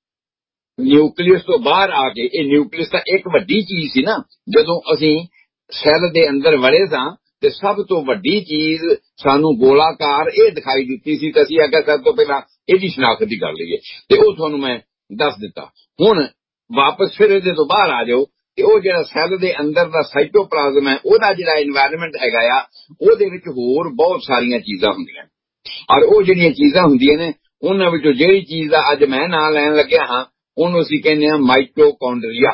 ਨਿਊਕਲੀਅਸ ਤੋਂ ਬਾਹਰ ਆ ਕੇ, ਇਹ ਨਿਊਕਲੀਅਸ ਤਾਂ ਇੱਕ ਵੱਡੀ ਚੀਜ਼ ਸੀ ਨਾ, ਜਦੋਂ ਅਸੀਂ ਸੈੱਲ ਦੇ ਅੰਦਰ ਵੜੇ ਸਾਂ ਤੇ ਸਭ ਤੋਂ ਵੱਡੀ ਚੀਜ਼ ਸਾਨੂੰ ਗੋਲਾਕਾਰ ਇਹ ਦਿਖਾਈ ਦਿੱਤੀ ਸੀ ਤੇ ਅਸੀਂ ਅਗਰ ਸਭ ਤੋਂ ਪਹਿਲਾਂ ਇਹਦੀ ਸ਼ਨਾਖਤ ਹੀ ਕਰ ਲਈਏ ਤੇ ਉਹ ਤੁਹਾਨੂੰ ਮੈਂ ਦੱਸ ਦਿੱਤਾ। ਹੁਣ ਵਾਪਸ ਫਿਰ ਇਹਦੇ ਤੋਂ ਬਾਹਰ ਆ ਜਾਓ ਤੇ ਉਹ ਜਿਹੜਾ ਸੈੱਲ ਦੇ ਅੰਦਰ ਦਾ ਸਾਈਟੋਪਲਾਜ਼ਮ ਹੈ, ਉਹਦਾ ਜਿਹੜਾ এনवायरमेंट ਹੈਗਾ ਆ, ਉਹਦੇ ਵਿੱਚ ਹੋਰ ਬਹੁਤ ਸਾਰੀਆਂ ਚੀਜ਼ਾਂ ਹੁੰਦੀਆਂ ਔਰ ਉਹ ਜਿਹੜੀਆਂ ਚੀਜ਼ਾਂ ਹੁੰਦੀਆਂ ਨੇ ਉਹਨਾਂ ਵਿੱਚੋਂ ਜਿਹੜੀ ਚੀਜ਼ ਦਾ ਅੱਜ ਮੈਂ ਨਾਂ ਲੈਣ ਲੱਗਿਆ ਹਾਂ ਉਹਨੂੰ ਅਸੀਂ ਕਹਿੰਦੇ ਹਾਂ ਮਾਈਟੋਕੌਂਡਰੀਆ।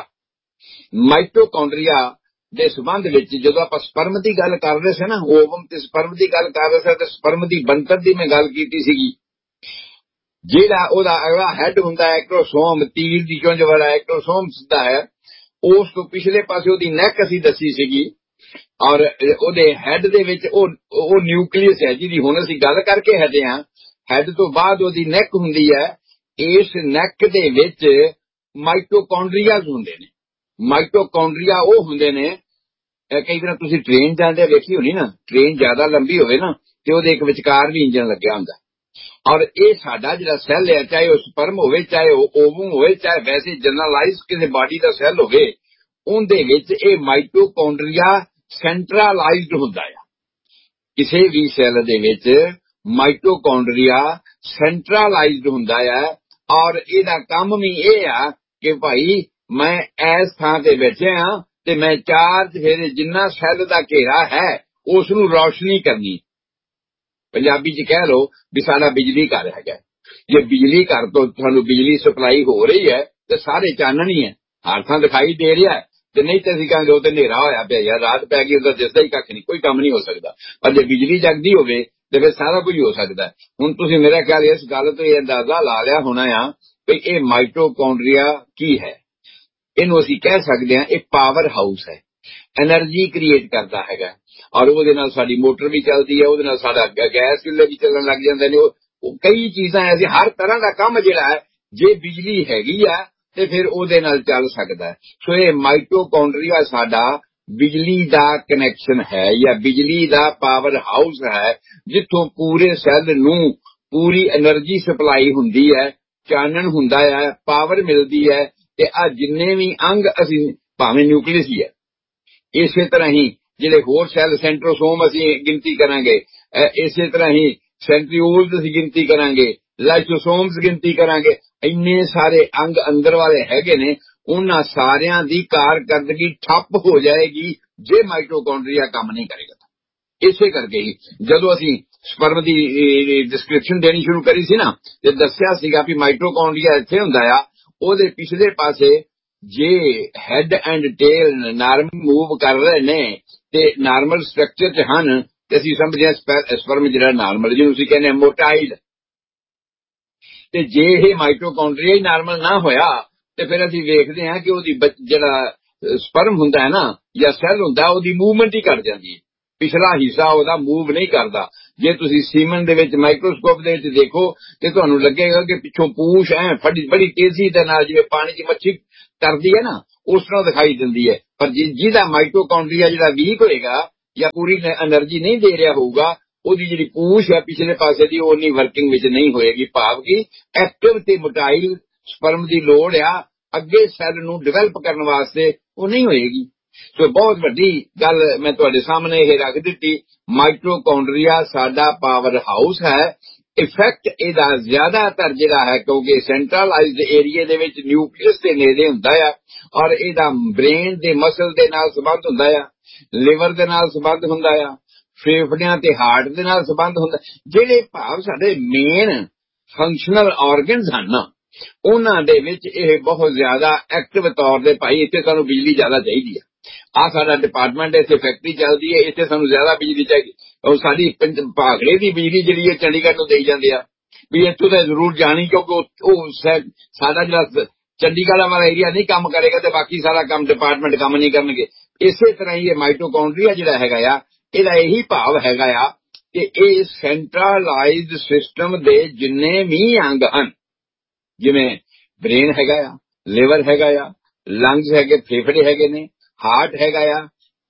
ਮਾਈਟੋਕੌਂਡਰੀਆ ਦੇ ਸੰਬੰਧ ਵਿੱਚ ਜਦੋਂ ਆਪਾਂ ਸਪਰਮ ਦੀ ਗੱਲ ਕਰ ਰਹੇ ਸੀ ਨਾ, ਓਵਮ ਤੇ ਸਪਰਮ ਦੀ ਗੱਲ ਕਰ ਰਹੇ ਸੀ ਤੇ ਸਪਰਮ ਦੀ ਬਣਤਰ ਦੀ ਮੈਂ ਗੱਲ ਕੀਤੀ ਸੀਗੀ। ਜਿਹੜਾ ਉਹਦਾ ਅਗਲਾ ਹੈਡ ਹੁੰਦਾ ਹੈ ਐਕਟੋਸੋਮ, ਤੀਰ ਦੀ ਚੁੰਝ ਵਾਲਾ ਐਕਟੋਸੋਮ ਸਿੱਧਾ ਹੈ, ਉਸ ਤੋਂ ਪਿਛਲੇ ਪਾਸੇ ਉਹਦੀ ਨੈਕ ਅਸੀਂ ਦੱਸੀ ਸੀਗੀ ਔਰ ਉਹਦੇ ਹੈਡ ਦੇ ਵਿੱਚ ਉਹ ਨਿਊਕਲੀਅਸ ਹੈ ਜਿਹਦੀ ਹੁਣ ਅਸੀਂ ਗੱਲ ਕਰਕੇ ਹਟੇ ਹਾਂ। ਹੈਡ ਤੋਂ ਬਾਅਦ ਉਹਦੀ ਨੈਕ ਹੁੰਦੀ ਹੈ, ਇਸ ਨੈਕ ਦੇ ਵਿੱਚ ਮਾਈਟੋਕੌਂਡਰੀਆਜ਼ ਹੁੰਦੇ ਨੇ। ਮਾਈਟੋਕੌਂਡਰੀਆ ਉਹ ਹੁੰਦੇ ਨੇ, ਕਈ ਵਾਰ ਤੁਸੀਂ ਟ੍ਰੇਨ ਜਾਂਦੇ ਵੇਖੀ ਹੋਣੀ ਨਾ, ਟ੍ਰੇਨ ਜ਼ਿਆਦਾ ਲੰਬੀ ਹੋਵੇ ਨਾ ਤੇ ਉਹਦੇ ਇੱਕ ਵਿਚਕਾਰ ਵੀ ਇੰਜਨ ਲੱਗਿਆ ਹੁੰਦਾ ਔਰ ਇਹ ਸਾਡਾ ਜਿਹੜਾ ਸੈੱਲ ਹੈ, ਚਾਹੇ ਉਹ ਸਪਰਮ ਹੋਵੇ ਚਾਹੇ ਉਹ ਓਵਮ ਹੋਵੇ ਚਾਹੇ ਵੈਸੇ ਜਨਰਲਾਈਜ਼ ਕਿਸੇ ਬਾਡੀ ਦਾ ਸੈੱਲ ਹੋਵੇ, ਉਹਦੇ ਵਿੱਚ ਇਹ ਮਾਈਟੋਕੌਂਡਰੀਆ ਸੈਂਟਰਲਾਈਜ਼ਡ ਹੁੰਦਾ ਆ। ਕਿਸੇ ਵੀ ਸੈੱਲ ਦੇ ਵਿੱਚ ਮਾਈਟੋਕੌਂਡਰੀਆ ਸੈਂਟਰਲਾਈਜ਼ਡ ਹੁੰਦਾ ਆ ਔਰ ਇਹਦਾ ਕੰਮ ਵੀ ਇਹ ਆ ਕਿ ਭਾਈ ਮੈਂ ਇਸ ਥਾਂ ਤੇ ਬੈਠਿਆ ਹਾਂ ਤੇ ਮੈਂ ਚਾਰ ਚੁਫੇਰੇ ਜਿੰਨਾ ਸੈੱਲ ਦਾ ਘੇਰਾ ਹੈ ਉਸ ਨੂੰ ਰੌਸ਼ਨੀ ਕਰਨੀ। ਪੰਜਾਬੀ ਚ ਕਹਿ ਲਓ ਵੀ ਸਾਡਾ ਬਿਜਲੀ ਘਰ ਹੈਗਾ, ਜੇ ਬਿਜਲੀ ਘਰ ਤੋਂ ਤੁਹਾਨੂੰ ਬਿਜਲੀ ਸਪਲਾਈ ਹੋ ਰਹੀ ਹੈ ਤੇ ਸਾਰੇ ਚਾਨਣ ਹੀ ਹੈ, ਹਰ ਥਾਂ ਦਿਖਾਈ ਦੇ ਰਿਹਾ ਹੈ। ਤੇ ਨਹੀਂ ਤਾਂ ਅਸੀਂ ਕਹਾਂਗੇ ਉਹ ਤੇ ਹਨੇਰਾ ਹੋਇਆ ਪਿਆ ਯਾਰ, ਰਾਤ ਪੈ ਗਈ, ਉਹਦਾ ਦਿਸਦਾ ਹੀ ਕੱਖ ਨਹੀਂ, ਕੋਈ ਕੰਮ ਨਹੀਂ ਹੋ ਸਕਦਾ। ਪਰ ਜੇ ਬਿਜਲੀ ਜਗਦੀ ਹੋਵੇ ਤੇ ਫਿਰ ਸਾਰਾ ਕੁਝ ਹੋ ਸਕਦਾ। ਹੁਣ ਤੁਸੀਂ ਮੇਰਾ ਖਿਆਲ ਇਸ ਗੱਲ ਤੋਂ ਇਹ ਅੰਦਾਜ਼ਾ ਲਾ ਲਿਆ ਹੋਣਾ ਆ ਵੀ ਇਹ ਮਾਈਟੋਕੌਂਡਰੀਆ ਕੀ ਹੈ। ਇਹਨੂੰ ਅਸੀਂ ਕਹਿ ਸਕਦੇ ਹਾਂ ਇਹ ਪਾਵਰ ਹਾਊਸ ਹੈ। एनर्जी क्रिएट करता है और ਉਹਦੇ ਨਾਲ ਸਾਡੀ ਮੋਟਰ ਵੀ ਚੱਲਦੀ ਹੈ, ਉਹਦੇ ਨਾਲ ਸਾਡਾ ਗੈਸ ਚੁੱਲ੍ਹੇ ਵੀ ਚੱਲਣ ਲੱਗ ਜਾਂਦੇ ਨੇ। ਉਹ ਕਈ ਚੀਜ਼ਾਂ ਐਸੀ ਹਰ ਤਰ੍ਹਾਂ ਦਾ ਕੰਮ ਜਿਹੜਾ ਹੈ ਜੇ ਬਿਜਲੀ ਹੈਗੀ ਆ ਤੇ ਫਿਰ ਉਹਦੇ ਨਾਲ ਚੱਲ ਸਕਦਾ। ਸੋ ਇਹ ਮਾਈਟੋਕੌਂਡਰੀਆ ਸਾਡਾ ਬਿਜਲੀ ਦਾ ਕਨੈਕਸ਼ਨ ਹੈ ਜਾਂ ਬਿਜਲੀ ਦਾ ਪਾਵਰ ਹਾਊਸ ਹੈ, ਜਿੱਥੋਂ ਪੂਰੇ ਸੈੱਲ ਨੂੰ ਪੂਰੀ એનર્ਜੀ ਸਪਲਾਈ ਹੁੰਦੀ ਹੈ, ਚਾਨਣ ਹੁੰਦਾ ਹੈ, ਪਾਵਰ ਮਿਲਦੀ ਹੈ। ਤੇ ਆ ਜਿੰਨੇ ਵੀ ਅੰਗ ਅਸੀਂ ਭਾਵੇਂ ਨਿਊਕਲੀਅਸ ਹੀ ਹੈ, ਇਸੇ ਤਰ੍ਹਾਂ ਹੀ ਜਿਹੜੇ ਹੋਰ ਸੈੱਲ ਸੈਂਟਰੋਸੋਮ ਅਸੀਂ ਗਿਣਤੀ ਕਰਾਂਗੇ, ਇਸੇ ਤਰ੍ਹਾਂ ਹੀ ਸੈਂਟਰੀਓਲਸ ਅਸੀਂ ਗਿਣਤੀ ਕਰਾਂਗੇ, ਲਾਈਸੋਸੋਮਸ ਗਿਣਤੀ ਕਰਾਂਗੇ, ਇੰਨੇ ਸਾਰੇ ਅੰਗ ਅੰਦਰ ਵਾਲੇ ਹੈਗੇ ਨੇ। ਉਹਨਾਂ ਸਾਰਿਆਂ ਦੀ ਕਾਰਕਰਦਗੀ ਠੱਪ ਹੋ ਜਾਏਗੀ ਜੇ ਮਾਈਟੋਕੌਂਡਰੀਆ ਕੰਮ ਨਹੀਂ ਕਰੇਗਾ। ਇਸੇ ਕਰਕੇ ਹੀ ਜਦੋਂ ਅਸੀਂ ਸਪਰਮ ਦੀ ਡਿਸਕ੍ਰਿਪਸ਼ਨ ਦੇਣੀ ਸ਼ੁਰੂ ਕਰੀ ਸੀ ਨਾ, ਤੇ ਦੱਸਿਆ ਸੀਗਾ ਵੀ ਮਾਈਟੋਕੌਂਡਰੀਆ ਇੱਥੇ ਹੁੰਦਾ ਆ, ਉਹਦੇ ਪਿਛਲੇ ਪਾਸੇ ਜੇ head and tail normal move ਕਰ ਰਹੇ ਨੇ ਤੇ ਨਾਰਮਲ ਸਟਰਕਚਰ 'ਚ ਹਨ, ਤੇ ਅਸੀਂ ਸਮਝਦੇ ਹਾਂ ਸਪਰਮ ਜਿਹੜਾ ਨਾਰਮਲ, ਜਿਹਨੂੰ ਅਸੀਂ ਕਹਿੰਦੇ ਮੋਟਾਈਲ। ਤੇ ਜੇ ਇਹ ਮਾਈਟੋਕੌਂਡਰੀਆ ਹੀ ਨਾਰਮਲ ਨਾ ਹੋਇਆ ਤੇ ਫਿਰ ਅਸੀਂ ਵੇਖਦੇ ਹਾਂ ਕਿ ਉਹਦੀ ਜਿਹੜਾ ਸਪਰਮ ਹੁੰਦਾ ਹੈ ਨਾ ਜਾਂ ਸੈੱਲ ਹੁੰਦਾ, ਉਹਦੀ ਮੂਵਮੈਂਟ ਹੀ ਘੱਟ ਜਾਂਦੀ ਹੈ, ਪਿਛਲਾ ਹਿੱਸਾ ਉਹਦਾ ਮੂਵ ਨਹੀਂ ਕਰਦਾ। ਜੇ ਤੁਸੀਂ ਸੀਮਨ ਦੇ ਵਿੱਚ ਮਾਈਕਰੋਸਕੋਪ ਦੇ ਵਿੱਚ ਦੇਖੋ ਤੇ ਤੁਹਾਨੂੰ ਲੱਗੇਗਾ ਕਿ ਪਿੱਛੋਂ ਪੂਛ ਬੜੀ ਤੇਜ਼ੀ ਦੇ ਨਾਲ ਜਿਵੇਂ ਪਾਣੀ 'ਚ ਮੱਛੀ ਤਰਦੀ ਹੈ ਨਾ, ਉਸ ਤਰ੍ਹਾਂ ਦਿਖਾਈ ਦਿੰਦੀ ਹੈ। ਪਰ ਜਿਹਦਾ ਮਾਈਟੋਕੌਂਡਰੀਆ ਜਿਹੜਾ ਵੀਕ ਹੋਏਗਾ ਜਾਂ ਪੂਰੀ એનર્ਜੀ ਨਹੀਂ ਦੇ ਰਿਹਾ ਹੋਊਗਾ, ਉਹਦੀ ਜਿਹੜੀ ਪੂਛ ਹੈ ਪਿਛਲੇ ਪਾਸੇ ਦੀ, ਉਹ ਉਨੀ ਵਰਕਿੰਗ ਵਿੱਚ ਨਹੀਂ ਹੋਏਗੀ। ਭਾਵ ਕਿ ਐਕਟਿਵ ਤੇ ਮੋਟਾਈਲ ਸਪਰਮ ਦੀ ਲੋੜ ਆ ਅੱਗੇ ਸੈੱਲ ਨੂੰ ਡਿਵੈਲਪ ਕਰਨ ਵਾਸਤੇ, ਉਹ ਨਹੀਂ ਹੋਏਗੀ। ਸੋ ਬਹੁਤ ਵੱਡੀ ਗੱਲ ਮੈਂ ਤੁਹਾਡੇ ਸਾਹਮਣੇ ਇਹ ਰੱਖ ਦਿੱਤੀ। ਮਾਈਟੋਕੌਂਡਰੀਆ ਸਾਡਾ ਪਾਵਰ ਹਾਊਸ ਹੈ। ਇਫੈਕਟ ਇਹਦਾ ਜ਼ਿਆਦਾਤਰ ਜਿਹੜਾ ਹੈ, ਕਿਉਂਕਿ ਸੈਂਟਰਲਾਈਜ਼ਡ ਏਰੀਏ ਦੇ ਵਿੱਚ ਨਿਊਕਲੀਅਸ ਦੇ ਨੇੜੇ ਹੁੰਦਾ ਆ, ਔਰ ਇਹਦਾ ਬ੍ਰੇਨ ਦੇ ਮਸਲ ਦੇ ਨਾਲ ਸੰਬੰਧ ਹੁੰਦਾ ਆ, ਲਿਵਰ ਦੇ ਨਾਲ ਸੰਬੰਧ ਹੁੰਦਾ ਆ, ਫੇਫੜਿਆਂ ਤੇ ਹਾਰਟ ਦੇ ਨਾਲ ਸੰਬੰਧ ਹੁੰਦਾ। ਜਿਹੜੇ ਭਾਵ ਸਾਡੇ ਮੇਨ ਫੰਕਸ਼ਨਲ ਆਰਗਨਸ ਹਨ ਨਾ, ਉਹਨਾਂ ਦੇ ਵਿੱਚ ਇਹ ਬਹੁਤ ਜ਼ਿਆਦਾ ਐਕਟਿਵ ਤੌਰ ਤੇ, ਭਾਈ ਇੱਥੇ ਸਾਨੂੰ ਬਿਜਲੀ ਜ਼ਿਆਦਾ ਚਾਹੀਦੀ ਹੈ, ਆਹ ਸਾਡਾ ਡਿਪਾਰਟਮੈਂਟ, ਇੱਥੇ ਫੈਕਟਰੀ ਚੱਲਦੀ ਹੈ, ਇੱਥੇ ਸਾਨੂੰ ਜ਼ਿਆਦਾ ਬਿਜਲੀ ਚਾਹੀਦੀ। ਉਹ ਸਾਡੀ ਭਾਖੜੇ ਦੀ ਬਿਜਲੀ ਜਿਹੜੀ ਹੈ ਚੰਡੀਗੜ੍ਹ ਨੂੰ ਦੇਈ ਜਾਂਦੇ ਆ ਵੀ ਇੱਥੋਂ ਤਾਂ ਜ਼ਰੂਰ ਜਾਣੀ, ਕਿਉਂਕਿ ਉਹ ਸਾਡਾ ਜਿਹੜਾ ਚੰਡੀਗੜ੍ਹ ਵਾਲਾ ਏਰੀਆ ਨਹੀਂ ਕੰਮ ਕਰੇਗਾ ਤੇ ਬਾਕੀ ਸਾਰਾ ਕੰਮ ਡਿਪਾਰਟਮੈਂਟ ਕੰਮ ਨਹੀਂ ਕਰਨਗੇ। ਇਸੇ ਤਰ੍ਹਾਂ ਹੀ ਇਹ ਮਾਈਟੋਕੌਂਡਰੀਆ ਜਿਹੜਾ ਹੈਗਾ ਆ, ਇਹਦਾ ਇਹੀ ਭਾਵ ਹੈਗਾ ਆ ਕਿ ਇਹ ਸੈਂਟਰਲਾਈਜ਼ਡ ਸਿਸਟਮ ਦੇ ਜਿੰਨੇ ਵੀ ਅੰਗ ਹਨ, ਜਿਵੇਂ ਬ੍ਰੇਨ ਹੈਗਾ ਆ, ਲਿਵਰ ਹੈਗਾ ਆ, ਲੰਗਸ ਹੈਗੇ, ਫੇਫੜੇ ਹੈਗੇ ਨੇ, ਹਾਰਟ ਹੈਗਾ ਆ,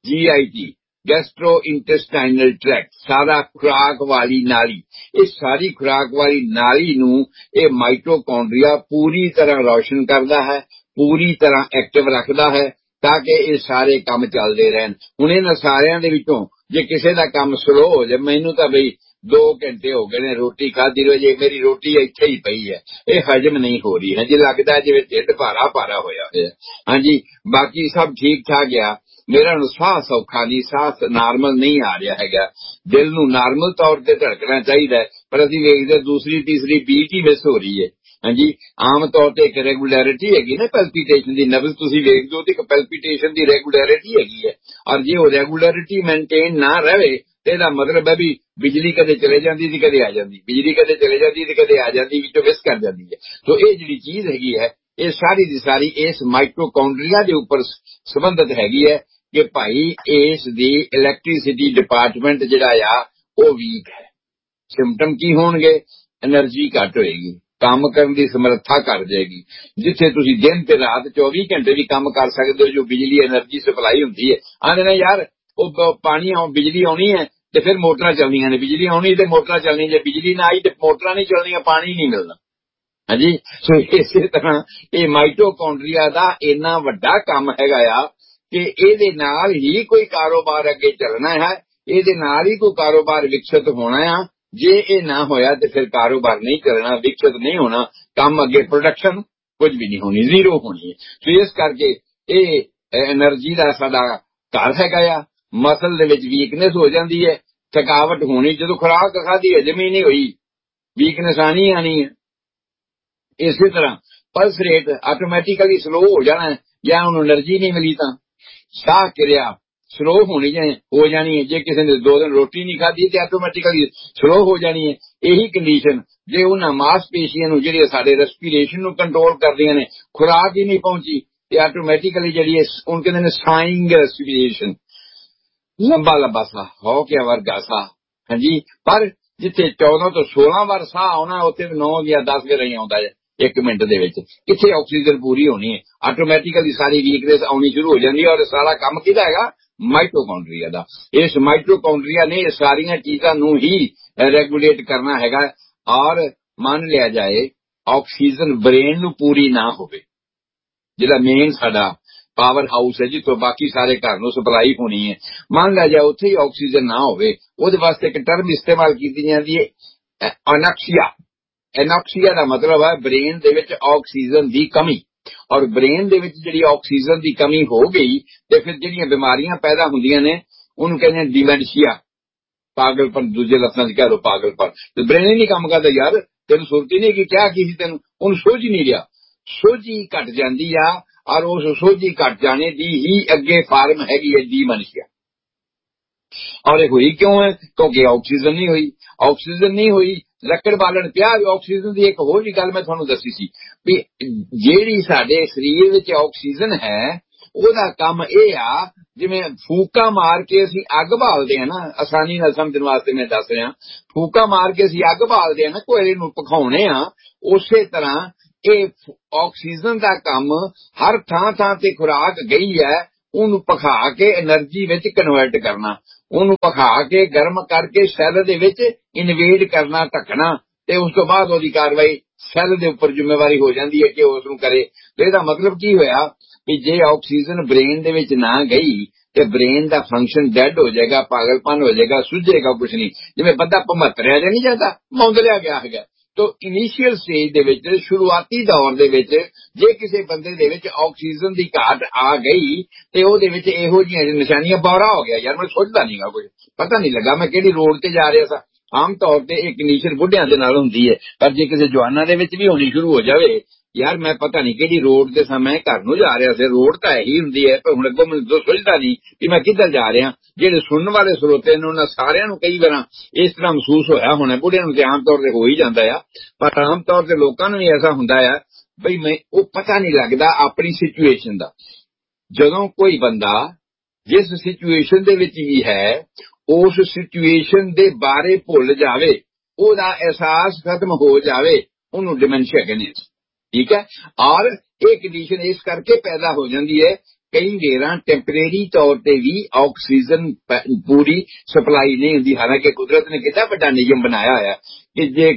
GIT ਗੈਸਟਰੋ ਇੰਟੈਸਟਾਈਨਲ ਟ੍ਰੈਕਟ, ਸਾਰਾ ਖੁਰਾਕ ਵਾਲੀ ਨਾਲੀ, ਇਹ ਸਾਰੀ ਖੁਰਾਕ ਵਾਲੀ ਨਾਲੀ ਨੂੰ ਇਹ ਮਾਈਟੋਕੌਂਡਰੀਆ ਪੂਰੀ ਤਰ੍ਹਾਂ ਰੌਸ਼ਨ ਕਰਦਾ ਹੈ, ਪੂਰੀ ਤਰ੍ਹਾਂ ਐਕਟਿਵ ਰੱਖਦਾ ਹੈ, ਤਾਂ ਕਿ ਇਹ ਸਾਰੇ ਕੰਮ ਚੱਲਦੇ ਰਹਿਣ। ਹੁਣ ਇਹਨਾਂ ਸਾਰਿਆਂ ਦੇ ਵਿੱਚੋਂ ਜੇ ਕਿਸੇ ਦਾ ਕੰਮ ਸਲੋ ਹੋ ਜਾਏ, ਮੈਨੂੰ ਤਾਂ ਬਈ 2 ਘੰਟੇ ਹੋ ਗਏ ਨੇ ਰੋਟੀ ਖਾਧੀ ਨੂੰ, ਜੇ ਮੇਰੀ ਰੋਟੀ ਇੱਥੇ ਹੀ ਪਈ ਹੈ, ਇਹ ਹਜਮ ਨਹੀਂ ਹੋ ਰਹੀ ਹੈ, ਜੇ ਲੱਗਦਾ ਜਿਵੇਂ ਢਿੱਡ ਭਾਰਾ ਹੋਇਆ ਹੋਇਆ। ਹਾਂਜੀ, ਬਾਕੀ ਸਭ ਠੀਕ ਠਾਕ ਆ। ਮੇਰਾ ਨੂੰ ਸਾਹ ਸੌਖਾ ਨਹੀਂ, ਸਾਹ ਨਾਰਮਲ ਨਹੀਂ ਆ ਰਿਹਾ ਹੈਗਾ। ਦਿਲ ਨੂੰ ਨਾਰਮਲ ਤੌਰ ਤੇ ਧੜਕਣਾ ਚਾਹੀਦਾ, ਪਰ ਅਸੀਂ ਵੇਖਦੇ ਦੂਸਰੀ ਤੀਸਰੀ ਬੀਟ ਹੀ ਮਿਸ ਹੋ ਰਹੀ ਹੈ। ਹਾਂਜੀ, ਆਮ ਤੌਰ ਤੇ ਇੱਕ ਰੈਗੂਲੈਰਿਟੀ ਹੈਗੀ ਨਾ ਪੈਲਪੀਟੇਸ਼ਨ ਦੀ, ਨਬਜ਼ ਤੁਸੀਂ ਵੇਖਦੇ ਹੋ ਤੇ ਇੱਕ ਪੈਲਪੀਟੇਸ਼ਨ ਦੀ ਰੈਗੂਲੈਰਿਟੀ ਹੈਗੀ ਹੈ, ਔਰ ਜੇ ਉਹ ਰੈਗੂਲੈਰਿਟੀ ਮੇਨਟੇਨ ਨਾ ਰਹੇ ਤੇ ਇਹਦਾ ਮਤਲਬ ਹੈ ਵੀ ਬਿਜਲੀ ਕਦੇ ਚਲੇ ਜਾਂਦੀ ਸੀ ਕਦੇ ਆ ਜਾਂਦੀ, ਬਿਜਲੀ ਕਦੇ ਚਲੇ ਜਾਂਦੀ ਤੇ ਕਦੇ ਆ ਜਾਂਦੀ, ਵਿੱਚੋਂ ਮਿਸ ਕਰ ਜਾਂਦੀ ਹੈ। ਸੋ ਇਹ ਜਿਹੜੀ ਚੀਜ਼ ਹੈਗੀ ਹੈ, ਇਹ ਸਾਰੀ ਦੀ ਸਾਰੀ ਇਸ ਮਾਈਟੋਕੌਂਡਰੀਆ ਦੇ ਉੱਪਰ ਸੰਬੰਧਿਤ ਹੈਗੀ ਹੈ ਕਿ ਭਾਈ ਇਸ ਦੀ ਇਲੈਕਟ੍ਰਿਸਿਟੀ ਡਿਪਾਰਟਮੈਂਟ ਜਿਹੜਾ ਆ ਉਹ ਵੀਕ ਹੈ। ਸਿੰਪਟਮ ਕੀ ਹੋਣਗੇ? એનર્ਜੀ ਘੱਟ ਹੋਏਗੀ, ਕੰਮ ਕਰਨ ਦੀ ਸਮਰੱਥਾ ਘੱਟ ਜਾਏਗੀ। ਜਿੱਥੇ ਤੁਸੀਂ ਦਿਨ ਤੇ ਰਾਤ 24 ਘੰਟੇ ਵੀ ਕੰਮ ਕਰ ਸਕਦੇ ਹੋ, ਜੋ ਬਿਜਲੀ એનર્ਜੀ ਸਪਲਾਈ ਹੁੰਦੀ ਹੈ, ਆਂਦੇ ਨੇ ਯਾਰ ਉਹ ਪਾਣੀ ਬਿਜਲੀ ਆਉਣੀ ਹੈ ਤੇ ਫਿਰ ਮੋਟਰਾਂ ਚੱਲਣੀਆਂ ਨੇ, ਬਿਜਲੀ ਆਉਣੀ ਤੇ ਮੋਟਰਾਂ ਚੱਲਣੀ, ਜੇ ਬਿਜਲੀ ਨਾ ਆਈ ਤੇ ਮੋਟਰਾਂ ਨਹੀਂ ਚੱਲਣੀਆਂ, ਪਾਣੀ ਨਹੀਂ ਮਿਲਣਾ। ਹਾਂਜੀ, ਸੋ ਇਸੇ ਤਰ੍ਹਾਂ ਇਹ ਮਾਈਟੋਕੌਂਡਰੀਆ ਦਾ ਇੰਨਾ ਵੱਡਾ ਕੰਮ ਹੈਗਾ ਆ ਕਿ ਇਹਦੇ ਨਾਲ ਹੀ ਕੋਈ ਕਾਰੋਬਾਰ ਅੱਗੇ ਚੱਲਣਾ ਹੈ, ਇਹਦੇ ਨਾਲ ਹੀ ਕੋਈ ਕਾਰੋਬਾਰ ਵਿਕਸਿਤ ਹੋਣਾ ਆ। ਜੇ ਇਹ ਨਾ ਹੋਇਆ ਤੇ ਫਿਰ ਕਾਰੋਬਾਰ ਨਹੀਂ ਚੱਲਣਾ, ਵਿਕਸਿਤ ਨਹੀਂ ਹੋਣਾ, ਕੰਮ ਅੱਗੇ ਪ੍ਰੋਡਕਸ਼ਨ ਕੁਝ ਵੀ ਨਹੀਂ ਹੋਣੀ, ਜ਼ੀਰੋ ਹੋਣੀ ਹੈ। ਸੋ ਇਸ ਕਰਕੇ ਇਹ એનર્ਜੀ ਦਾ ਸਾਡਾ ਘਰ ਹੈਗਾ ਆ। ਮਸਲ ਦੇ ਵਿੱਚ ਵੀਕਨੈਸ ਹੋ ਜਾਂਦੀ ਹੈ, ਥਕਾਵਟ ਹੋਣੀ, ਜਦੋਂ ਖੁਰਾਕ ਖਾਧੀ ਹਜਮ ਹੀ ਨਹੀਂ ਹੋਈ, ਵੀਕਨੈਸ ਆਣੀ ਹੈ। ਇਸੇ ਤਰ੍ਹਾਂ ਪਲਸ ਰੇਟ ਆਟੋਮੈਟਿਕਲੀ ਸਲੋ ਹੋ ਜਾਣਾ, ਜਾਂ ਉਹਨੂੰ એનર્ਜੀ ਨਹੀਂ ਮਿਲੀ ਤਾਂ ਸਾਹ ਕਿਰਿਆ ਸਲੋ ਹੋ ਜਾਣੀ ਹੈ। ਜੇ ਕਿਸੇ ਨੇ 2 ਦਿਨ ਰੋਟੀ ਨਹੀਂ ਖਾਧੀ ਤੇ ਆਟੋਮੈਟਿਕਲੀ ਸਲੋ ਹੋ ਜਾਣੀ ਹੈ। ਇਹੀ ਕੰਡੀਸ਼ਨ ਜੇ ਉਹਨਾਂ ਮਾਸਪੇਸ਼ੀਆਂ ਨੂੰ, ਜਿਹੜੇ ਸਾਡੇ ਰੈਸਪੀਰੇਸ਼ਨ ਨੂੰ ਕੰਟਰੋਲ ਕਰਦੀਆਂ ਨੇ, ਖੁਰਾਕ ਹੀ ਨਹੀਂ ਪਹੁੰਚੀ ਤੇ ਆਟੋਮੈਟਿਕਲੀ ਜਿਹੜੀ ਹੁਣ ਕਹਿੰਦੇ ਨੇ ਸਾਈਂਗ ਰੈਸਪੀਰੇਸ਼ਨ, ਲੰਬਾ ਲੰਬਾ ਸਾਹ ਹੋ ਕੇ ਵਰਗਾ ਸਾਹ। ਹਾਂਜੀ, ਪਰ ਜਿੱਥੇ 14 ਤੋਂ 16 ਵਾਰ ਸਾਹ ਆਉਣਾ ਉੱਥੇ 9 ਜਾਂ 10 ਵਾਰ ਹੀ ਆਉਂਦਾ ਹੈ 1 ਮਿੰਟ ਦੇ ਵਿੱਚ। ਕਿੱਥੇ ਆਕਸੀਜਨ ਪੂਰੀ ਹੋਣੀ ਹੈ, ਆਟੋਮੈਟਿਕਲੀ ਸਾਰੀ ਵੀਕਨੈਸ ਆਉਣੀ ਸ਼ੁਰੂ ਹੋ ਜਾਂਦੀ ਹੈ। ਔਰ ਸਾਰਾ ਕੰਮ ਕਿਹਦਾ ਹੈਗਾ? ਮਾਈਟੋਕੌਂਡਰੀਆ ਦਾ। ਇਸ ਮਾਈਟੋਕੌਂਡਰੀਆ ਨੇ ਇਹ ਸਾਰੀਆਂ ਚੀਜ਼ਾਂ ਨੂੰ ਹੀ ਰੈਗੂਲੇਟ ਕਰਨਾ ਹੈਗਾ। ਔਰ ਮੰਨ ਲਿਆ ਜਾਏ ਆਕਸੀਜਨ ਬ੍ਰੇਨ ਨੂੰ ਪੂਰੀ ਨਾ ਹੋਵੇ, ਜਿਹੜਾ ਮੇਨ ਸਾਡਾ ਪਾਵਰ ਹਾਊਸ ਹੈ ਜਿੱਥੋਂ ਬਾਕੀ ਸਾਰੇ ਘਰ ਨੂੰ ਸਪਲਾਈ ਹੋਣੀ ਹੈ, ਮੰਨ ਲਿਆ ਜਾਏ ਉੱਥੇ ਹੀ ਆਕਸੀਜਨ ਨਾ ਹੋਵੇ, ਉਹਦੇ ਵਾਸਤੇ ਇੱਕ ਟਰਮ ਇਸਤੇਮਾਲ ਕੀਤੀ ਜਾਂਦੀ ਹੈ ਅਨੈਕਸੀਆ। ਐਨੋਕਸੀਆ ਦਾ ਮਤਲਬ ਹੈ ਬ੍ਰੇਨ ਦੇ ਵਿੱਚ ਆਕਸੀਜਨ ਦੀ ਕਮੀ। ਔਰ ਬ੍ਰੇਨ ਦੇ ਵਿੱਚ ਜਿਹੜੀ ਆਕਸੀਜਨ ਦੀ ਕਮੀ ਹੋ ਗਈ ਤੇ ਫਿਰ ਜਿਹੜੀਆਂ ਬਿਮਾਰੀਆਂ ਪੈਦਾ ਹੁੰਦੀਆਂ ਨੇ ਉਹਨੂੰ ਕਹਿੰਦੇ ਡਿਮੈਂਸ਼ੀਆ, ਪਾਗਲਪਨ, ਦੂਜੇ ਲਫ਼ਜ਼ਾਂ 'ਚ ਕਹਿ ਲਓ ਪਾਗਲਪਨ। ਤੇ ਬ੍ਰੇਨ ਹੀ ਨਹੀਂ ਕੰਮ ਕਰਦਾ ਯਾਰ, ਤੈਨੂੰ ਸੁਰਤੀ ਨਹੀਂ ਕਿ ਕਿਹਾ ਕੀ ਸੀ ਤੈਨੂੰ, ਉਹਨੂੰ ਸੋਝ ਹੀ ਨਹੀਂ ਰਿਹਾ, ਸੋਝੀ ਘਟ ਜਾਂਦੀ ਆ। ਔਰ ਉਸ ਸੋਝੀ ਘਟ ਜਾਣੇ ਦੀ ਹੀ ਅੱਗੇ ਫਾਰਮ ਹੈਗੀ ਹੈ ਡਿਮੈਂਸ਼ੀਆ। ਔਰ ਇਹ ਹੋਈ ਕਿਉਂ ਹੈ? ਕਿਉਂਕਿ ਆਕਸੀਜਨ ਨਹੀਂ ਹੋਈ। ਆਕਸੀਜਨ ਨਹੀਂ ਹੋਈ, ਲੱਕੜ ਬਾਲਣ ਪਿਆ। ਆਕਸੀਜਨ ਦੀ ਇੱਕ ਹੋਰ ਵੀ ਗੱਲ ਮੈਂ ਤੁਹਾਨੂੰ ਦੱਸੀ ਸੀ ਵੀ ਜਿਹੜੀ ਸਾਡੇ ਸਰੀਰ ਵਿੱਚ ਆਕਸੀਜਨ ਹੈ ਉਹਦਾ ਕੰਮ ਇਹ ਆ, ਜਿਵੇਂ ਫੂਕਾ ਮਾਰ ਕੇ ਅਸੀਂ ਅੱਗ ਬਾਲਦੇ ਹਾਂ ਨਾ, ਆਸਾਨੀ ਨਾਲ ਸਮਝਣ ਵਾਸਤੇ ਮੈਂ ਦੱਸ ਰਿਹਾ, ਫੂਕਾ ਮਾਰ ਕੇ ਅਸੀਂ ਅੱਗ ਬਾਲਦੇ ਹਾਂ ਨਾ, ਕੋਇਲੇ ਨੂੰ ਪਕਾਉਣੇ ਆ, ਉਸੇ ਤਰ੍ਹਾਂ ਇਹ ਆਕਸੀਜਨ ਦਾ ਕੰਮ ਹਰ ਥਾਂ ਥਾਂ ਤੇ ਖੁਰਾਕ ਗਈ ਹੈ ਉਹਨੂੰ ਪਕਾ ਕੇ એનર્ਜੀ ਵਿੱਚ ਕਨਵਰਟ ਕਰਨਾ, ਉਹਨੂੰ ਪਕਾ ਕੇ ਗਰਮ ਕਰਕੇ ਸੈੱਲ ਦੇ ਵਿੱਚ ਇਨਵੇਡ ਕਰਨਾ, ਢੱਕਣਾ, ਤੇ ਉਸ ਤੋਂ ਬਾਅਦ ਉਹਦੀ ਕਾਰਵਾਈ ਸੈੱਲ ਦੇ ਉੱਪਰ ਜ਼ਿੰਮੇਵਾਰੀ ਹੋ ਜਾਂਦੀ ਹੈ ਕਿ ਉਸ ਨੂੰ ਕਰੇ। ਤੇ ਇਹਦਾ ਮਤਲਬ ਕੀ ਹੋਇਆ ਵੀ ਜੇ ਆਕਸੀਜਨ ਬ੍ਰੇਨ ਦੇ ਵਿੱਚ ਨਾ ਗਈ ਤੇ ਬ੍ਰੇਨ ਦਾ ਫੰਕਸ਼ਨ ਡੈਡ ਹੋ ਜਾਏਗਾ, ਪਾਗਲਪਨ ਹੋ ਜਾਏਗਾ, ਸੁੱਜੇਗਾ ਕੁਛ ਨਹੀਂ। ਜਿਵੇਂ ਬੰਦਾ ਭਮਤਰਿਆ ਜਾਂ ਨਹੀਂ ਜਾਂਦਾ, ਮੌਂਦਲਿਆ ਗਿਆ ਹੈਗਾ। ਤੋ ਇਨੀਸ਼ੀਅਲ ਸਟੇਜ ਦੇ ਵਿੱਚ, ਸ਼ੁਰੂਆਤੀ ਦੌਰ ਦੇ ਵਿੱਚ ਜੇ ਕਿਸੇ ਬੰਦੇ ਦੇ ਵਿੱਚ ਆਕਸੀਜਨ ਦੀ ਘਾਟ ਆ ਗਈ ਤੇ ਉਹਦੇ ਵਿੱਚ ਇਹੋ ਜਿਹੀਆਂ ਨਿਸ਼ਾਨੀਆਂ, ਬੌਰਾ ਹੋ ਗਿਆ ਯਾਰ, ਮੈਨੂੰ ਸੋਚਦਾ ਨਹੀਂਗਾ, ਕੁਝ ਪਤਾ ਨਹੀਂ ਲੱਗਾ ਮੈਂ ਕਿਹੜੀ ਰੋਡ ਤੇ ਜਾ ਰਿਹਾ ਸਾਂ। ਆਮ ਤੌਰ ਤੇ ਇਹ ਕੰਡੀਸ਼ਨ ਬੁੱਢਿਆਂ ਦੇ ਨਾਲ ਹੁੰਦੀ ਹੈ, ਪਰ ਜੇ ਕਿਸੇ ਜਵਾਨਾਂ ਦੇ ਵਿੱਚ ਵੀ ਹੋਣੀ ਸ਼ੁਰੂ ਹੋ ਜਾਵੇ, ਯਾਰ ਮੈਂ ਪਤਾ ਨਹੀਂ ਕਿਹੜੀ ਰੋਡ ਤੇ ਸਾਂ, ਮੈਂ ਘਰ ਨੂੰ ਜਾ ਰਿਹਾ ਸੀ, ਰੋਡ ਤਾਂ ਇਹੀ ਹੁੰਦੀ ਹੈ, ਪਰ ਹੁਣ ਅੱਗੋਂ ਮੈਨੂੰ ਸੋਚਦਾ ਨਹੀਂ ਕਿ ਮੈਂ ਕਿੱਧਰ ਜਾ ਰਿਹਾ। ਜਿਹੜੇ ਸੁਣਨ ਵਾਲੇ ਸਰੋਤੇ ਨੇ ਉਹਨਾਂ ਸਾਰਿਆਂ ਨੂੰ ਕਈ ਵਾਰ ਇਸ ਤਰ੍ਹਾਂ ਮਹਿਸੂਸ ਹੋਇਆ ਹੋਣਾ, ਬੁੱਢਿਆਂ ਨੂੰ ਤੇ ਆਮ ਤੌਰ ਤੇ ਹੋ ਹੀ ਜਾਂਦਾ ਆ, ਪਰ ਆਮ ਤੌਰ ਤੇ ਲੋਕਾਂ ਨੂੰ ਵੀ ਐਸਾ ਹੁੰਦਾ ਆ ਬਈ ਮੈਂ ਉਹ ਪਤਾ ਨਹੀਂ ਲੱਗਦਾ ਆਪਣੀ ਸਿਚੁਏਸ਼ਨ ਦਾ। ਜਦੋਂ ਕੋਈ ਬੰਦਾ ਜਿਸ ਸਿਚੁਏਸ਼ਨ ਦੇ ਵਿੱਚ ਵੀ ਹੈ ਉਸ ਸਿਚੁਏਸ਼ਨ ਦੇ ਬਾਰੇ ਭੁੱਲ ਜਾਵੇ, ਉਹਦਾ ਅਹਿਸਾਸ ਖਤਮ ਹੋ ਜਾਵੇ, ਉਹਨੂੰ ਡਿਮੈਂਸ਼ੀਆ ਕਹਿੰਦੇ। ਠੀਕ ਹੈ। ਔਰ ਇਹ ਕੰਡੀਸ਼ਨ ਇਸ ਕਰਕੇ ਪੈਦਾ ਹੋ ਜਾਂਦੀ ਹੈ, ਕਈ ਵੇਰਾਂ ਟੈਂਪਰੇਰੀ ਤੌਰ ਤੇ ਵੀ ਆਕਸੀਜਨ ਪੂਰੀ ਸਪਲਾਈ ਨਹੀਂ ਹੁੰਦੀ। ਹਾਲਾਂਕਿ ਕੁਦਰਤ ਨੇ ਕਿੰਨਾ ਵੱਡਾ ਨਿਯਮ ਬਣਾਇਆ ਹੋਇਆ ਕਿ ਜੇ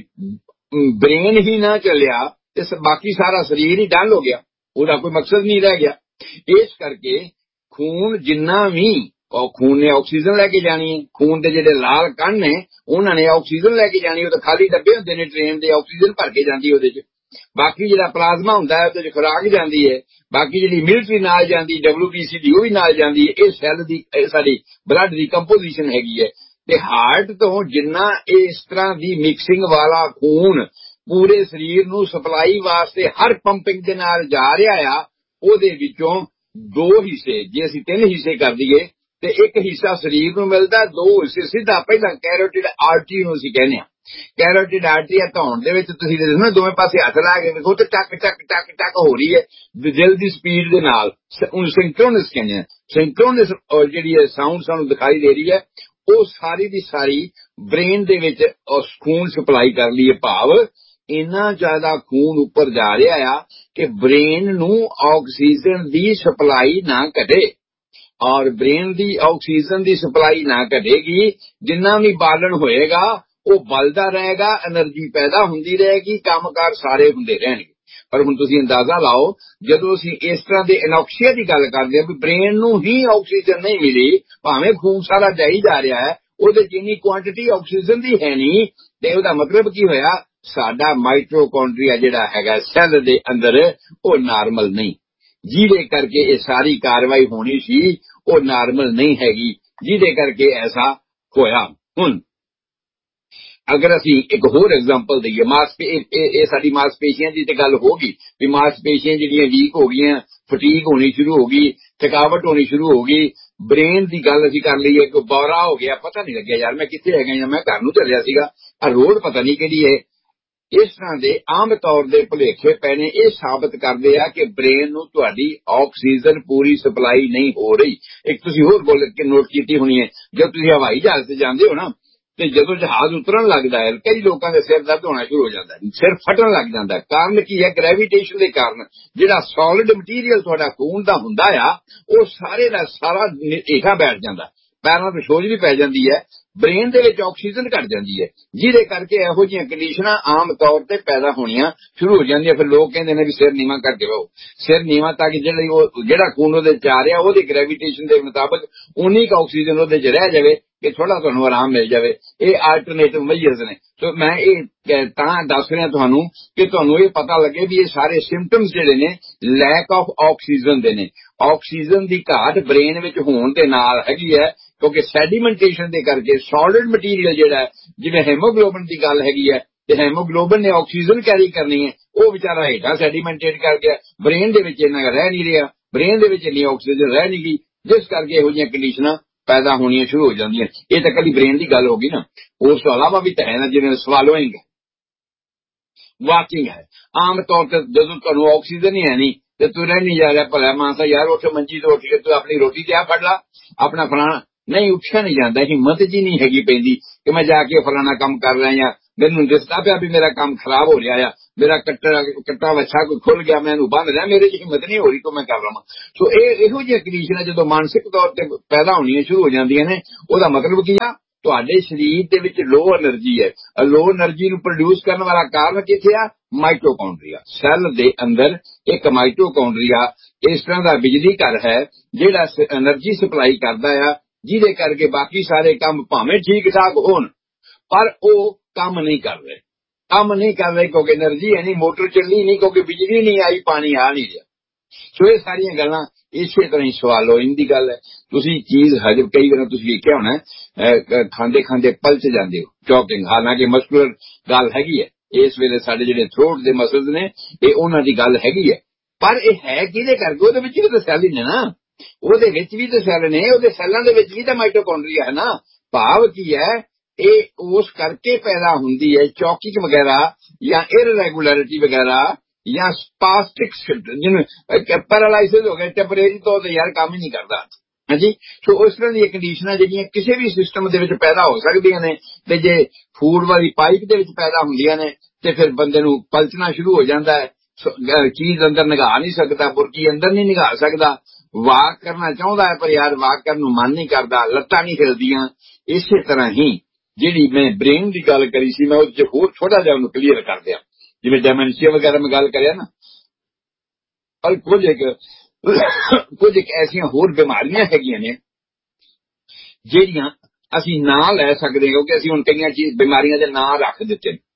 ਬ੍ਰੇਨ ਹੀ ਨਾ ਚੱਲਿਆ ਤੇ ਬਾਕੀ ਸਾਰਾ ਸਰੀਰ ਹੀ ਡਲ ਹੋ ਗਿਆ, ਉਹਦਾ ਕੋਈ ਮਕਸਦ ਨਹੀਂ ਰਹਿ ਗਿਆ। ਇਸ ਕਰਕੇ ਖੂਨ ਜਿੰਨਾ ਵੀ, ਖੂਨ ਨੇ ਆਕਸੀਜਨ ਲੈ ਕੇ ਜਾਣੀ ਹੈ, ਖੂਨ ਦੇ ਜਿਹੜੇ ਲਾਲ ਕਣ ਨੇ ਉਹਨਾਂ ਨੇ ਆਕਸੀਜਨ ਲੈ ਕੇ ਜਾਣੀ। ਉਹ ਤਾਂ ਖਾਲੀ ਡੱਬੇ ਹੁੰਦੇ ਨੇ ਟ੍ਰੇਨ ਦੇ, ਆਕਸੀਜਨ ਭਰ ਕੇ ਜਾਂਦੀ ਉਹਦੇ 'ਚ। ਬਾਕੀ ਜਿਹੜਾ ਪਲਾਜ਼ਮਾ ਹੁੰਦਾ ਹੈ ਉਹਦੇ 'ਚ ਖੁਰਾਕ ਜਾਂਦੀ ਹੈ। ਬਾਕੀ ਜਿਹੜੀ ਮਿਲਟਰੀ ਨਾਲ ਜਾਂਦੀ, WBC ਦੀ, ਉਹ ਵੀ ਨਾਲ ਜਾਂਦੀ ਹੈ। ਇਹ ਸੈੱਲ ਦੀ, ਸਾਡੀ ਬਲੱਡ ਦੀ ਕੰਪੋਜੀਸ਼ਨ ਹੈਗੀ ਹੈ। ਤੇ ਹਾਰਟ ਤੋਂ ਜਿੰਨਾ ਇਸ ਤਰ੍ਹਾਂ ਦੀ ਮਿਕਸਿੰਗ ਵਾਲਾ ਖੂਨ ਪੂਰੇ ਸਰੀਰ ਨੂੰ ਸਪਲਾਈ ਵਾਸਤੇ ਹਰ ਪੰਪਿੰਗ ਦੇ ਨਾਲ ਜਾ ਰਿਹਾ ਆ, ਉਹਦੇ ਵਿੱਚੋਂ 2 ਹਿੱਸੇ, ਜੇ ਅਸੀਂ 3 ਹਿੱਸੇ ਕਰ ਦਈਏ ਤੇ 1 ਹਿੱਸਾ ਸਰੀਰ ਨੂੰ ਮਿਲਦਾ, 2 ਹਿੱਸੇ ਸਿੱਧਾ ਪਹਿਲਾਂ ਕੈਰੋਟਿਡ ਆਰਟਰੀ ਨੂੰ ਅਸੀਂ ਕਹਿੰਦੇ ਹਾਂ। ਕੈਰੋਟਿਡ ਆਰਟਰੀ ਆ ਧੌਣ ਦੇ ਵਿੱਚ, ਤੁਸੀਂ ਦੇਖੋ ਦੋਵੇਂ ਪਾਸੇ ਹੱਥ ਲਾ ਕੇ ਵੇਖੋ ਤੇ ਟਕ ਟਕ ਟਕ ਟਕ ਹੋ ਰਹੀ ਹੈ ਦਿਲ ਦੀ ਸਪੀਡ ਦੇ ਨਾਲ। ਉਹਨੂੰ ਸਿੰਕਰੋਨਸ ਕਹਿੰਦੇ ਆ। ਸਿੰਕਰੋਨਸ ਜਿਹੜੀ ਹੈ ਸਾਊਂਡ ਸਾਨੂੰ ਦਿਖਾਈ ਦੇ ਰਹੀ ਹੈ, ਉਹ ਸਾਰੀ ਦੀ ਸਾਰੀ ਬ੍ਰੇਨ ਦੇ ਵਿੱਚ ਖੂਨ ਸਪਲਾਈ ਕਰ ਲਈ ਹੈ। ਭਾਵ ਇੰਨਾ ਜ਼ਿਆਦਾ ਖੂਨ ਉੱਪਰ ਜਾ ਰਿਹਾ ਆ ਕਿ ਬ੍ਰੇਨ ਨੂੰ ਆਕਸੀਜਨ ਦੀ ਸਪਲਾਈ ਨਾ ਘਟੇ। ਔਰ ਬ੍ਰੇਨ ਦੀ ਆਕਸੀਜਨ ਦੀ ਸਪਲਾਈ ਨਾ ਘਟੇਗੀ, ਜਿੰਨਾ ਵੀ ਬਾਲਣ ਹੋਏਗਾ ਉਹ ਬਲਦਾ ਰਹੇਗਾ, એનર્ਜੀ ਪੈਦਾ ਹੁੰਦੀ ਰਹੇਗੀ, ਕੰਮਕਾਰ ਸਾਰੇ ਹੁੰਦੇ ਰਹਿਣਗੇ। ਪਰ ਹੁਣ ਤੁਸੀਂ ਅੰਦਾਜ਼ਾ ਲਾਓ, ਜਦੋਂ ਅਸੀਂ ਇਸ ਤਰ੍ਹਾਂ ਦੇ ਐਨੋਕਸੀਆ ਦੀ ਗੱਲ ਕਰਦੇ ਹਾਂ ਵੀ ਬ੍ਰੇਨ ਨੂੰ ਹੀ ਆਕਸੀਜਨ ਨਹੀਂ ਮਿਲੀ, ਭਾਵੇਂ ਖੂਨ ਸਾਰਾ ਜਾਈ ਜਾ ਰਿਹਾ ਹੈ, ਉਹਦੇ ਜਿੰਨੀ ਕੁਆਂਟੀਟੀ ਆਕਸੀਜਨ ਦੀ ਹੈ ਨਹੀਂ, ਤੇ ਉਹਦਾ ਮਤਲਬ ਕੀ ਹੋਇਆ, ਸਾਡਾ ਮਾਈਟੋਕੌਂਡਰੀਆ ਜਿਹੜਾ ਹੈਗਾ ਸੈੱਲ ਦੇ ਅੰਦਰ ਉਹ ਨਾਰਮਲ ਨਹੀਂ, ਜਿਹਦੇ ਕਰਕੇ ਇਹ ਸਾਰੀ ਕਾਰਵਾਈ ਹੋਣੀ ਸੀ ਉਹ ਨਾਰਮਲ ਨਹੀਂ ਹੈਗੀ, ਜਿਹਦੇ ਕਰਕੇ ਐਸਾ ਹੋਇਆ। ਹੁਣ ਅਗਰ ਅਸੀਂ ਇੱਕ ਹੋਰ ਐਗਜ਼ਾਮਪਲ ਦਈਏ, ਇਹ ਸਾਡੀ ਮਾਸਪੇਸ਼ੀਆਂ ਦੀ ਤੇ ਗੱਲ ਹੋ ਗਈ ਵੀ ਮਾਸਪੇਸ਼ੀਆਂ ਜਿਹੜੀਆਂ ਵੀਕ ਹੋ ਗਈਆਂ, ਫਟੀਗ ਹੋਣੀ ਸ਼ੁਰੂ ਹੋ ਗਈ, ਥਕਾਵਟ ਹੋਣੀ ਸ਼ੁਰੂ ਹੋ ਗਈ। ਬ੍ਰੇਨ ਦੀ ਗੱਲ ਅਸੀਂ ਕਰ ਲਈਏ, ਕੋਈ ਬੌਰਾ ਹੋ ਗਿਆ, ਪਤਾ ਨਹੀਂ ਲੱਗਿਆ ਯਾਰ ਮੈਂ ਕਿੱਥੇ ਹੈਗਾ ਜਾਂ ਮੈਂ ਘਰ ਨੂੰ ਚੱਲਿਆ ਸੀਗਾ, ਆ ਰੋਡ ਪਤਾ ਨਹੀਂ ਕਿਹੜੀ ਹੈ, ਇਸ ਤਰ੍ਹਾਂ ਦੇ ਆਮ ਤੌਰ ਦੇ ਭੁਲੇਖੇ ਪੈਣੇ ਇਹ ਸਾਬਤ ਕਰਦੇ ਆ ਕਿ ਬ੍ਰੇਨ ਨੂੰ ਤੁਹਾਡੀ ਆਕਸੀਜਨ ਪੂਰੀ ਸਪਲਾਈ ਨਹੀਂ ਹੋ ਰਹੀ। ਇੱਕ ਤੁਸੀਂ ਹੋਰ ਗੱਲ ਨੋਟ ਕੀਤੀ ਹੋਣੀ ਹੈ, ਜਦ ਤੁਸੀਂ ਹਵਾਈ ਜਹਾਜ਼ ਤੇ ਜਾਂਦੇ ਹੋ ਨਾ, ਤੇ ਜਦੋਂ ਜਹਾਜ਼ ਉਤਰਨ ਲੱਗਦਾ ਹੈ ਕਈ ਲੋਕਾਂ ਦੇ ਸਿਰ ਦਰਦ ਹੋਣਾ ਸ਼ੁਰੂ ਹੋ ਜਾਂਦਾ, ਸਿਰ ਫਟਣ ਲੱਗ ਜਾਂਦਾ। ਕਾਰਨ ਕੀ ਹੈ? ਗ੍ਰੈਵੀਟੇਸ਼ਨ ਦੇ ਕਾਰਨ ਜਿਹੜਾ ਸੋਲਿਡ ਮਟੀਰੀਅਲ ਤੁਹਾਡਾ ਖੂਨ ਦਾ ਹੁੰਦਾ ਆ ਉਹ ਸਾਰੇ ਦਾ ਸਾਰਾ ਹੇਠਾਂ ਬੈਠ ਜਾਂਦਾ, ਪੈਰਾਂ ਤੋਂ ਸੋਜ ਵੀ ਪੈ ਜਾਂਦੀ ਹੈ, ਬ੍ਰੇਨ ਦੇ ਵਿੱਚ ਆਕਸੀਜਨ ਘਟ ਜਾਂਦੀ ਹੈ, ਜਿਹਦੇ ਕਰਕੇ ਇਹੋ ਜਿਹੀਆਂ ਕੰਡੀਸ਼ਨਾਂ ਆਮ ਤੌਰ ਤੇ ਪੈਦਾ ਹੋਣੀਆਂ ਸ਼ੁਰੂ ਹੋ ਜਾਂਦੀਆਂ। ਫਿਰ ਲੋਕ ਕਹਿੰਦੇ ਨੇ ਵੀ ਸਿਰ ਨੀਵਾਂ ਕਰਕੇ ਰਹੋ, ਸਿਰ ਨੀਵਾਂ ਤਾਂ ਕਿ ਜਿਹੜਾ ਖੂਨ ਉਹਦੇ ਚ ਆ ਰਿਹਾ ਉਹਦੀ ਗ੍ਰੈਵੀਟੇਸ਼ਨ ਦੇ ਮੁਤਾਬਕ ਉਨੀ ਕੁ ਆਕਸੀਜਨ ਉਹਦੇ ਚ ਰਹਿ ਜਾਵੇ ਕਿ ਥੋੜਾ ਤੁਹਾਨੂੰ ਆਰਾਮ ਮਿਲ ਜਾਵੇ। ਇਹ ਆਲਟਰਨੇਟਿਵ ਮੈਜਰਸ ਨੇ। ਸੋ ਮੈਂ ਇਹ ਤਾਂ ਦੱਸ ਰਿਹਾ ਤੁਹਾਨੂੰ ਕਿ ਤੁਹਾਨੂੰ ਇਹ ਪਤਾ ਲੱਗੇ ਵੀ ਇਹ ਸਾਰੇ ਸਿੰਪਟਮਸ ਜਿਹੜੇ ਨੇ ਲੈਕ ਆਫ ਆਕਸੀਜਨ ਦੇ ਨੇ। ਆਕਸੀਜਨ ਦੀ ਘਾਟ ਬ੍ਰੇਨ ਵਿੱਚ ਹੋਣ ਦੇ ਨਾਲ ਹੈਗੀ ਹੈ, ਕਿਉਂਕਿ ਸੈਡੀਮੈਂਟੇਸ਼ਨ ਦੇ ਕਰਕੇ ਸੋਲਿਡ ਮਟੀਰੀਅਲ ਜਿਹੜਾ ਜਿਵੇਂ ਹੈਮੋਗਲੋਬਿਨ ਦੀ ਗੱਲ ਹੈਗੀ ਹੈ, ਤੇ ਹੈਮੋਗਲੋਬਿਨ ਨੇ ਆਕਸੀਜਨ ਕੈਰੀ ਕਰਨੀ ਹੈ, ਉਹ ਵਿਚਾਰਾ ਹੇਠਾਂ ਸੈਡੀਮੈਂਟੇਟ ਕਰ ਗਿਆ, ਬ੍ਰੇਨ ਦੇ ਵਿੱਚ ਇੰਨਾ ਰਹਿ ਨਹੀਂ ਰਿਹਾ, ਬ੍ਰੇਨ ਦੇ ਵਿੱਚ ਇੰਨੀ ਆਕਸੀਜਨ ਰਹਿ ਨਹੀਂ ਗਈ, ਜਿਸ ਕਰਕੇ ਇਹੋ ਜਿਹੀਆਂ ਕੰਡੀਸ਼ਨਾਂ ਪੈਦਾ ਹੋਣੀਆਂ ਸ਼ੁਰੂ ਹੋ ਜਾਂਦੀਆਂ। ਇਹ ਤਾਂ ਕੱਲੀ ਬ੍ਰੇਨ ਦੀ ਗੱਲ ਹੋ ਗਈ ਨਾ, ਉਸ ਤੋਂ ਇਲਾਵਾ ਵੀ ਤਾਂ ਹੈ ਨਾ, ਜਿਵੇਂ ਸਵਾਲੋਇੰਗ ਹੈ, ਵਾਕਿੰਗ ਹੈ। ਆਮ ਤੌਰ ਤੇ ਜਦੋਂ ਤੁਹਾਨੂੰ ਆਕਸੀਜਨ ਹੀ ਹੈ ਨਹੀਂ ਤੇ ਤੂੰ ਰਹਿ ਨਹੀਂ ਜਾ ਰਿਹਾ, ਭਲਾ ਮਾਨਸਾ ਯਾਰ ਉੱਠ ਮੰਜੀ ਤੋਂ ਉੱਠ ਕੇ ਤੂੰ ਆਪਣੀ ਰੋਟੀ ਤੇ ਆ ਫੜ ਲਾ, ਆਪਣਾ ਫਲਾਣਾ ਨਹੀਂ, ਉੱਠਿਆ ਨਹੀਂ ਜਾਂਦਾ, ਹਿੰਮਤ ਜੀ ਨਹੀਂ ਹੈਗੀ ਪੈਂਦੀ ਕਿ ਮੈਂ ਜਾ ਕੇ ਫਲਾਣਾ ਕੰਮ ਕਰ ਰਿਹਾ ਜਾਂ ਮੈਨੂੰ ਦਿਸਦਾ ਪਿਆ ਵੀ ਮੇਰਾ ਕੰਮ ਖਰਾਬ ਹੋ ਰਿਹਾ ਆ, ਮੇਰਾ ਕੱਟਾ ਵੱਛਾ ਕੋਈ ਖੁੱਲ ਗਿਆ, ਮੈਨੂੰ ਬੰਦ ਰਿਹਾ, ਮੇਰੇ ਚ ਹਿੰਮਤ ਨਹੀਂ ਹੋ ਰਹੀ ਕਿ ਮੈਂ ਕਰ ਲਵਾਂ। ਸੋ ਇਹੋ ਜਿਹੀਆਂ ਕੰਡੀਸ਼ਨਾਂ ਜਦੋਂ ਮਾਨਸਿਕ ਤੌਰ ਤੇ ਪੈਦਾ ਹੋਣੀਆਂ ਸ਼ੁਰੂ ਹੋ ਜਾਂਦੀਆਂ ਨੇ, ਉਹਦਾ ਮਤਲਬ ਕੀ ਆ? ਤੁਹਾਡੇ ਸਰੀਰ ਦੇ ਵਿੱਚ ਲੋ એનર્ਜੀ ਹੈ। ਲੋ એનર્ਜੀ ਨੂੰ ਪ੍ਰੋਡਿਊਸ ਕਰਨ ਵਾਲਾ ਕਾਰਨ ਕਿੱਥੇ ਆ? ਮਾਈਟੋਕੌਂਡਰੀਆ। ਸੈੱਲ ਦੇ ਅੰਦਰ ਇੱਕ ਮਾਈਟੋਕੌਂਡਰੀਆ ਇਸ ਤਰ੍ਹਾਂ ਦਾ ਬਿਜਲੀ ਘਰ ਹੈ ਜਿਹੜਾ એનર્ਜੀ ਸਪਲਾਈ ਕਰਦਾ ਆ, ਜਿਹਦੇ ਕਰਕੇ ਬਾਕੀ ਸਾਰੇ ਕੰਮ ਭਾਵੇਂ ਠੀਕ ਠਾਕ ਹੋਣ ਪਰ ਉਹ ਕੰਮ ਨਹੀਂ ਕਰ ਰਹੇ, ਕਿਉਂਕਿ એનર્ਜੀ ਹੈ ਨਹੀਂ, ਮੋਟਰ ਚੱਲੀ ਨਹੀਂ, ਕਿਉਂਕਿ ਬਿਜਲੀ ਨਹੀਂ ਆਈ, ਪਾਣੀ ਆ ਨਹੀਂ ਰਿਹਾ। ਸੋ ਇਹ ਸਾਰੀਆਂ ਗੱਲਾਂ ਇਸੇ ਤਰ੍ਹਾਂ ਹੀ ਸਵਾਲੋਇੰਗ ਦੀ ਗੱਲ ਹੈ। ਤੁਸੀਂ ਚੀਜ਼ ਹਜਮ ਕਈ ਵਾਰ ਤੁਸੀਂ ਵੇਖਿਆ ਹੋਣਾ ਖਾਂਦੇ ਖਾਂਦੇ ਪਲਚ ਜਾਂਦੇ ਹੋ, ਚੌਕਿੰਗ, ਹਾਲਾਂਕਿ ਮਸਕੂਲਰ ਗੱਲ ਹੈਗੀ ਹੈ, ਇਸ ਵੇਲੇ ਸਾਡੇ ਜਿਹੜੇ ਥਰੋਟ ਦੇ ਮਸਲਸ ਨੇ ਇਹ ਉਹਨਾਂ ਦੀ ਗੱਲ ਹੈਗੀ ਹੈ, ਪਰ ਇਹ ਹੈ ਕਿਹਦੇ ਕਰਕੇ? ਉਹਦੇ ਵਿੱਚ ਵੀ ਤਾਂ ਸੈੱਲ ਹੀ ਨੇ ਨਾ, ਉਹਦੇ ਵਿੱਚ ਵੀ ਤਾਂ ਸੈੱਲ ਨੇ, ਉਹਦੇ ਸੈੱਲਾਂ ਦੇ ਵਿੱਚ ਵੀ ਤਾਂ ਮਾਈਟੋਕੌਂਡਰੀਆ ਹੈ ਨਾ। ਭਾਵ ਕੀ ਹੈ? ਇਹ ਉਸ ਕਰਕੇ ਪੈਦਾ ਹੁੰਦੀ ਹੈ ਚੌਕਿੰਗ ਵਗੈਰਾ ਜਾਂ ਇਰਰੈਗੂਲਰਿਟੀ ਵਗੈਰਾ ਜਾਂ ਸਪਾਸਟਿਕਸ, ਜਿਹਨੂੰ ਪੈਰਾਲਾਈਸਿਸ ਹੋ ਗਿਆ ਟੈਂਪਰੇਰੀ ਤੌਰ ਤੇ, ਯਾਰ ਕੰਮ ਹੀ ਨਹੀਂ ਕਰਦਾ। ਹਾਂਜੀ, ਸੋ ਉਸ ਤਰ੍ਹਾਂ ਦੀਆਂ ਕੰਡੀਸ਼ਨਾਂ ਜਿਹੜੀਆਂ ਕਿਸੇ ਵੀ ਸਿਸਟਮ ਦੇ ਵਿੱਚ ਪੈਦਾ ਹੋ ਸਕਦੀਆਂ ਨੇ, ਤੇ ਜੇ ਫੂਡ ਵਾਲੀ ਪਾਈਪ ਦੇ ਵਿੱਚ ਪੈਦਾ ਹੁੰਦੀਆਂ ਨੇ ਤੇ ਫਿਰ ਬੰਦੇ ਨੂੰ ਪਲਚਣਾ ਸ਼ੁਰੂ ਹੋ ਜਾਂਦਾ ਹੈ, ਚੀਜ਼ ਅੰਦਰ ਨਿਗਾਹ ਨਹੀਂ ਸਕਦਾ, ਬੁਰਕੀ ਅੰਦਰ ਨਹੀਂ ਨਿਗਾਹ ਸਕਦਾ, ਵਾਕ ਕਰਨਾ ਚਾਹੁੰਦਾ ਹੈ ਪਰ ਯਾਰ ਵਾਕ ਕਰਨ ਨੂੰ ਮਨ ਨਹੀਂ ਕਰਦਾ, ਲੱਤਾਂ ਨਹੀਂ ਹਿਲਦੀਆਂ। ਇਸੇ ਤਰ੍ਹਾਂ ਹੀ ਜਿਹੜੀ ਮੈਂ ਬ੍ਰੇਨ ਦੀ ਗੱਲ ਕਰੀ ਸੀ, ਮੈਂ ਉਹਦੇ ਚ ਹੋਰ ਥੋੜਾ ਜਿਹਾ ਉਹਨੂੰ ਕਲੀਅਰ ਕਰ ਦਿਆਂ। ਜਿਵੇਂ ਡੈਮੈਂਸ਼ੀਆ ਵਗੈਰਾ ਮੈਂ ਗੱਲ ਕਰਿਆ ਨਾ, ਔਰ ਕੁਝ ਇੱਕ ਐਸੀਆਂ ਹੋਰ ਬਿਮਾਰੀਆਂ ਹੈਗੀਆਂ ਨੇ ਜਿਹੜੀਆਂ ਅਸੀਂ ਨਾਂ ਲੈ ਸਕਦੇ, ਕਿਉਂਕਿ ਅਸੀਂ ਹੁਣ ਕਈਆਂ ਬਿਮਾਰੀਆਂ ਦੇ ਨਾਂ ਰੱਖ ਦਿੱਤੇ ਨੇ।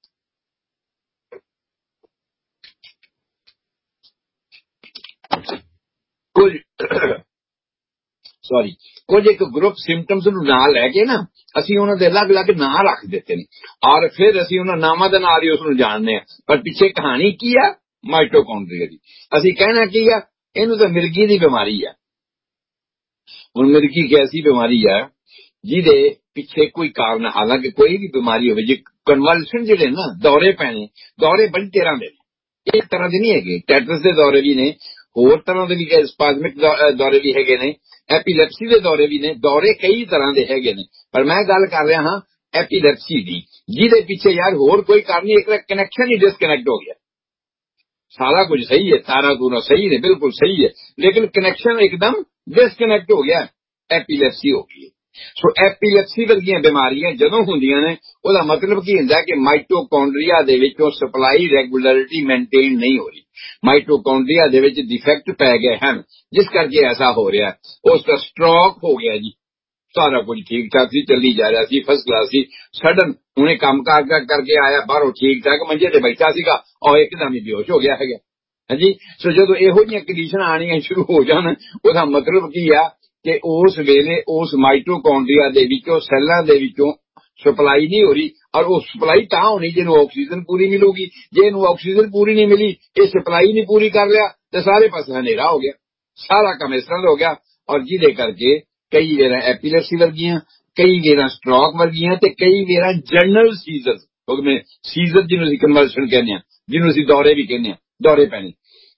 ਕੁਝ ਇੱਕ ਗਰੁੱਪ ਸਿੰਪਟਮਸ ਨੂੰ ਨਾਂ ਲੈ ਕੇ ਨਾ ਅਸੀਂ ਉਹਨਾਂ ਦੇ ਅਲੱਗ-ਅਲੱਗ ਨਾਂ ਰੱਖ ਦਿੱਤੇ ਨੇ, ਔਰ ਫਿਰ ਅਸੀਂ ਉਹਨਾਂ ਨਾਮਾਂ ਦੇ ਨਾਲ ਹੀ ਉਸ ਨੂੰ ਜਾਣਦੇ ਹਾਂ, ਪਰ ਪਿੱਛੇ ਕਹਾਣੀ ਕੀ ਆ? ਮਾਈਟੋਕੌਂਡਰੀਆ ਦੀ। ਅਸੀਂ ਕਹਿਣਾ ਕੀ ਆ? ਇਹਨੂੰ ਤਾਂ ਮਿਰਗੀ ਦੀ ਬਿਮਾਰੀ ਆ। ਹੁਣ ਮਿਰਗੀ ਇੱਕ ਐਸੀ ਬਿਮਾਰੀ ਆ ਜਿਹਦੇ ਪਿੱਛੇ ਕੋਈ ਕਾਰਨ, ਹਾਲਾਂਕਿ ਕੋਈ ਵੀ ਬਿਮਾਰੀ ਹੋਵੇ, ਜੇ ਕਨਵਲਸ਼ਨ ਜਿਹੜੇ ਨਾ ਦੌਰੇ ਪੈਣੇ, ਦੌਰੇ ਬੜੀ ਤਰ੍ਹਾਂ ਦੇ ਨੇ, ਇੱਕ ਤਰ੍ਹਾਂ ਦੇ ਨਹੀਂ ਹੈਗੇ, ਟੈਟਰਸ ਦੇ ਦੌਰੇ ਵੀ ਨੇ, ਹੋਰ ਤਰ੍ਹਾਂ ਦੇ ਵੀ ਸਪਾਜ਼ਮਿਕ ਦੌਰੇ ਵੀ ਹੈਗੇ ਨੇ, ਐਪੀਲੈਪਸੀ ਦੇ ਦੌਰੇ ਵੀ ਨੇ, ਦੌਰੇ ਕਈ ਤਰ੍ਹਾਂ ਦੇ ਹੈਗੇ ਨੇ, ਪਰ ਮੈਂ ਗੱਲ ਕਰ ਰਿਹਾ ਹਾਂ ਐਪੀਲੈਪਸੀ ਦੀ, ਜਿਹਦੇ ਪਿੱਛੇ ਯਾਰ ਹੋਰ ਕੋਈ ਕਾਰਨ ਨਹੀਂ, ਇੱਕ ਕਨੈਕਸ਼ਨ ਹੀ ਡਿਸਕਨੈਕਟ ਹੋ ਗਿਆ। ਸਾਰਾ ਕੁਝ ਸਹੀ ਹੈ, ਤਾਰਾ ਤੂਰਾ ਸਹੀ ਨੇ, ਬਿਲਕੁਲ ਸਹੀ ਹੈ, ਲੇਕਿਨ ਕਨੈਕਸ਼ਨ ਇੱਕਦਮ ਡਿਸਕਨੈਕਟ ਹੋ ਗਿਆ, ਐਪੀਲੈਪਸੀ ਹੋ ਗਈ। ਸੋ ਐਪੀਲੈਪਸੀ ਵਰਗੀਆਂ ਬਿਮਾਰੀਆਂ ਜਦੋਂ ਹੁੰਦੀਆਂ ਨੇ, ਉਹਦਾ ਮਤਲਬ ਕੀ ਹੁੰਦਾ ਕਿ ਮਾਈਟੋਕੌਂਡਰੀਆ ਦੇ ਵਿੱਚੋਂ ਸਪਲਾਈ ਰੈਗੂਲਰਿਟੀ ਮੇਨਟੇਨ ਨਹੀਂ ਹੋ ਰਹੀ, ਮਾਈਟੋਕੌਂਡਰੀਆ ਦੇ ਵਿੱਚ ਡਿਫੈਕਟ ਪੈ ਗਏ ਹਨ, ਜਿਸ ਕਰਕੇ ਐਸਾ ਹੋ ਰਿਹਾ। ਉਸ ਦਾ ਸਟ੍ਰੋਕ ਹੋ ਗਿਆ ਜੀ, ਸਾਰਾ ਕੁਝ ਠੀਕ ਠਾਕ ਸੀ, ਚੱਲੀ ਜਾ ਰਿਹਾ ਸੀ, ਫਸਟ ਕਲਾਸ ਸੀ, ਸਡਨ ਹੁਣੇ ਕੰਮ ਕਾਰ ਕਰਕੇ ਆਇਆ ਬਾਹਰੋਂ, ਠੀਕ ਠਾਕ ਮੰਜੇ ਤੇ ਬੈਠਾ ਸੀਗਾ, ਔਰ ਇੱਕਦਮ ਹੀ ਬੇਹੋਸ਼ ਹੋ ਗਿਆ ਹੈਗਾ। ਹਾਂਜੀ, ਸੋ ਜਦੋਂ ਇਹੋ ਜਿਹੀਆਂ ਕੰਡੀਸ਼ਨਾਂ ਆਉਣੀਆਂ ਸ਼ੁਰੂ ਹੋ ਜਾਣ, ਉਹਦਾ ਮਤਲਬ ਕੀ ਆ ਕਿ ਉਸ ਵੇਲੇ ਉਸ ਮਾਈਟੋਕੌਂਡਰੀਆ ਦੇ ਵਿੱਚੋਂ, ਸੈੱਲਾਂ ਦੇ ਵਿੱਚੋਂ ਸਪਲਾਈ ਨਹੀਂ ਹੋ ਰਹੀ, ਔਰ ਉਹ ਸਪਲਾਈ ਤਾਂ ਹੋਣੀ ਜਿਹਨੂੰ ਆਕਸੀਜਨ ਪੂਰੀ ਮਿਲੂਗੀ। ਜੇ ਇਹਨੂੰ ਆਕਸੀਜਨ ਪੂਰੀ ਨਹੀਂ ਮਿਲੀ, ਇਹ ਸਪਲਾਈ ਨਹੀਂ ਪੂਰੀ ਕਰ ਰਿਹਾ, ਤੇ ਸਾਰੇ ਪਾਸੇ ਹਨੇਰਾ ਹੋ ਗਿਆ, ਸਾਰਾ ਕੰਮ ਇਸ ਤਰ੍ਹਾਂ ਹੋ ਗਿਆ, ਔਰ ਜਿਹਦੇ ਕਰਕੇ ਕਈ ਵੇਰਾਂ ਐਪੀਲੈਪਸੀ ਵਰਗੀਆਂ, ਕਈ ਵੇਰਾਂ ਸਟ੍ਰੋਕ ਵਰਗੀਆਂ, ਤੇ ਕਈ ਵੇਰਾਂ ਜਨਰਲ ਸੀਜ਼ਰ, ਕਿਉਂਕਿ ਸੀਜ਼ਰ ਜਿਹਨੂੰ ਅਸੀਂ ਕਨਵਲਸ਼ਨ ਕਹਿੰਦੇ ਹਾਂ, ਜਿਹਨੂੰ ਅਸੀਂ ਦੌਰੇ ਵੀ ਕਹਿੰਦੇ ਹਾਂ, ਦੌਰੇ ਪੈਣੇ,